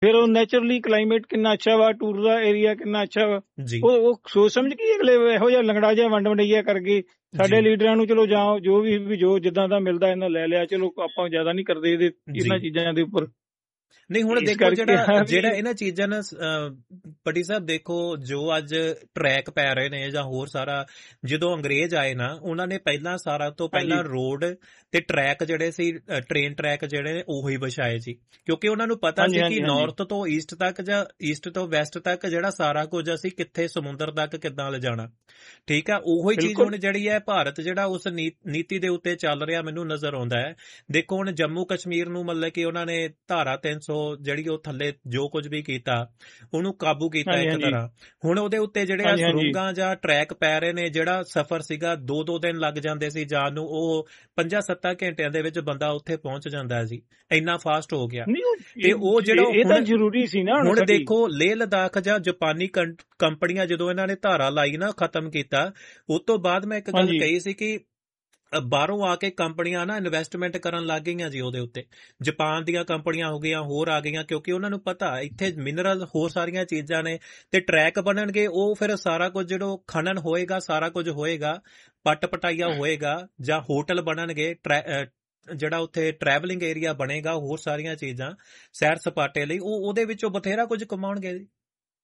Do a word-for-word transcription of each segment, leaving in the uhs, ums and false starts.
ਫਿਰ ਉਹ naturally climate ਕਿੰਨਾ ਅੱਛਾ ਵਾ, ਟੂਰ ਦਾ ਏਰੀਆ ਕਿੰਨਾ ਅੱਛਾ ਵਾ, ਜੀ ਉਹ ਉਹ ਸੋਚ ਸਮਝ ਕੇ ਅਗਲੇ ਇਹੋ ਜਿਹਾ ਲੰਗੜਾ ਜਿਹਾ ਵੰਡ ਵੰਡਈਆ ਕਰਕੇ ਸਾਡੇ ਜੀ ਲੀਡਰਾਂ ਨੂੰ ਚਲੋ ਜਾਂ ਜੋ ਵੀ ਵੀ ਜੋ ਜਿੱਦਾਂ ਦਾ ਮਿਲਦਾ ਇਹਨਾਂ ਲੈ ਲਿਆ, ਚਲੋ ਆਪਾਂ ਜ਼ਿਆਦਾ ਨਹੀਂ ਕਰਦੇ ਇਹਦੇ ਇਹਨਾਂ ਜੀ ਚੀਜ਼ਾਂ ਦੇ ਉੱਪਰ। ਨਹੀਂ ਹੁਣ ਇਸ ਦੇਖੋ ਕਰਕੇ ਜਿਹੜਾ ਆ ਵੀ ਜਿਹੜਾ ਇਹਨਾਂ ਚੀਜ਼ਾਂ ਨਾਲ ਅਹ, ਪੱਟੀ ਸਾਹਿਬ ਦੇਖੋ ਜੋ ਅੱਜ ਟਰੈਕ ਪੈ ਰਹੇ ਨੇ ਜਾਂ ਹੋਰ ਸਾਰਾ, ਜਦੋਂ ਅੰਗਰੇਜ਼ ਆਏ ਨਾ ਉਹਨਾਂ ਨੇ ਪਹਿਲਾਂ ਸਾਰਾ ਤੋਂ ਪਹਿਲਾਂ ਹਾਂਜੀ ਰੋਡ ਤੇ ਟਰੈਕ ਜਿਹੜੇ ਸੀ, ਟ੍ਰੇਨ ਟਰੈਕ ਜਿਹੜੇ ਨੇ ਉਹੀ ਵਿਛਾਏ ਸੀ, ਕਿਉਂਕਿ ਉਹਨਾਂ ਨੂੰ ਪਤਾ ਹਾਂਜੀ ਸੀ ਹਾਂਜੀ ਕਿ ਹਾਂਜੀ ਨਾਰਥ ਤੋਂ ਈਸਟ ਤੱਕ ਜਾਂ ਈਸਟ ਤੋਂ ਵੈਸਟ ਤੱਕ ਜਿਹੜਾ ਸਾਰਾ ਕੁਝ ਅਸੀਂ ਕਿੱਥੇ ਸਮੁੰਦਰ ਤੱਕ ਕਿੱਦਾਂ ਲਿਜਾਣਾ। ਠੀਕ ਆ, ਉਹੀ ਚੀਜ਼ ਬਿਲਕੁਲ ਹੁਣ ਜਿਹੜੀ ਹੈ ਭਾਰਤ ਜਿਹੜਾ ਉਸ ਨੀ- ਨੀਤੀ ਦੇ ਉੱਤੇ ਚੱਲ ਰਿਹਾ ਮੈਨੂੰ ਨਜ਼ਰ ਆਉਂਦਾ ਹੈ। ਦੇਖੋ ਹੁਣ ਜੰਮੂ ਕਸ਼ਮੀਰ ਨੂੰ ਮਤਲਬ ਕਿ ਉਹਨਾਂ ਨੇ ਧਾਰਾ ਤਿੰਨ ਸੌ ਜਿਹੜੀ ਉਹ ਥੱਲੇ ਜੋ ਕੁਝ ਵੀ ਕੀਤਾ ਉਹਨੂੰ ਕਾਬੂ ਕੀਤਾ ਹਾਂਜੀ ਇੱਕ ਹਾਂਜੀ ਤਰ੍ਹਾਂ। ਹੁਣ ਉਹਦੇ ਉੱਤੇ ਜਿਹੜੇ ਆ ਹਾਂਜੀ ਹਾਂਜੀ ਸੁਰੰਗਾਂ ਜਾਂ ਟਰੈਕ ਪੈ ਰਹੇ ਨੇ, ਜਿਹੜਾ ਸਫ਼ਰ ਸੀਗਾ ਦੋ ਦੋ ਦਿਨ ਲੱਗ ਜਾਂਦੇ ਸੀ ਜਾਣ ਨੂੰ, ਉਹ ਪੰਜਾਂ ਸੱਤਾਂ ਘੰਟਿਆਂ ਦੇ ਵਿੱਚ ਬੰਦਾ ਉੱਥੇ ਪਹੁੰਚ ਜਾਂਦਾ ਸੀ, ਇੰਨਾ ਫਾਸਟ ਹੋ ਗਿਆ। ਨਹੀਂ ਉਹ ਤੇ ਉਹ ਜਿਹੜਾ ਇਹ ਇਹ ਤਾਂ ਹੁਣ ਜ਼ਰੂਰੀ ਸੀ ਨਾ ਹੁਣ ਹੁਣ ਸਾਡੀ। ਦੇਖੋ ਲੇਹ ਲਦਾਖ ਜਾਂ ਜਾਪਾਨੀ ਕੰ- ਕੰਪਨੀਆਂ ਜਦੋਂ ਇਹਨਾਂ ਨੇ ਧਾਰਾ ਲਾਈ ਨਾ ਖਤਮ ਕੀਤਾ, ਉਸ ਤੋਂ ਬਾਅਦ ਮੈਂ ਇੱਕ ਗੱਲ ਹਾਂਜੀ ਕਹੀ ਸੀ ਕਿ ਅ, ਬਾਹਰੋਂ ਆ ਕੇ ਕੰਪਨੀਆਂ ਨਾ ਇਨਵੈਸਟਮੈਂਟ ਕਰਨ ਲੱਗ ਗਈਆਂ ਜੀ ਉਹਦੇ ਉੱਤੇ। ਜਾਪਾਨ ਦੀਆਂ ਕੰਪਨੀਆਂ ਹੋ ਗਈਆਂ, ਹੋਰ ਆ ਗਈਆਂ, ਕਿਉਂਕਿ ਉਹਨਾਂ ਨੂੰ ਪਤਾ ਇੱਥੇ ਮਿਨਰਲ ਹੋਰ ਸਾਰੀਆਂ ਚੀਜ਼ਾਂ ਨੇ ਤੇ ਟਰੈਕ ਬਣਨਗੇ। ਉਹ ਫਿਰ ਸਾਰਾ ਕੁਝ ਜਿਹੜਾ ਖਨਨ ਹੋਏਗਾ, ਸਾਰਾ ਕੁਝ ਹੋਏਗਾ, ਪੱਟ ਪਟਾਈਆ ਹੋਏਗਾ ਜਾਂ ਹੋਟਲ ਬਣਨਗੇ, ਟਰੈ- ਅ, ਜਿਹੜਾ ਉੱਥੇ ਟਰੈਵਲਿੰਗ ਏਰੀਆ ਬਣੇਗਾ, ਹੋਰ ਸਾਰੀਆਂ ਚੀਜ਼ਾਂ ਸੈਰ ਸਪਾਟੇ ਲਈ, ਉਹ ਉਹਦੇ ਵਿੱਚੋਂ ਬਥੇਰਾ ਕੁਝ ਕਮਾਉਣਗੇ ਜੀ।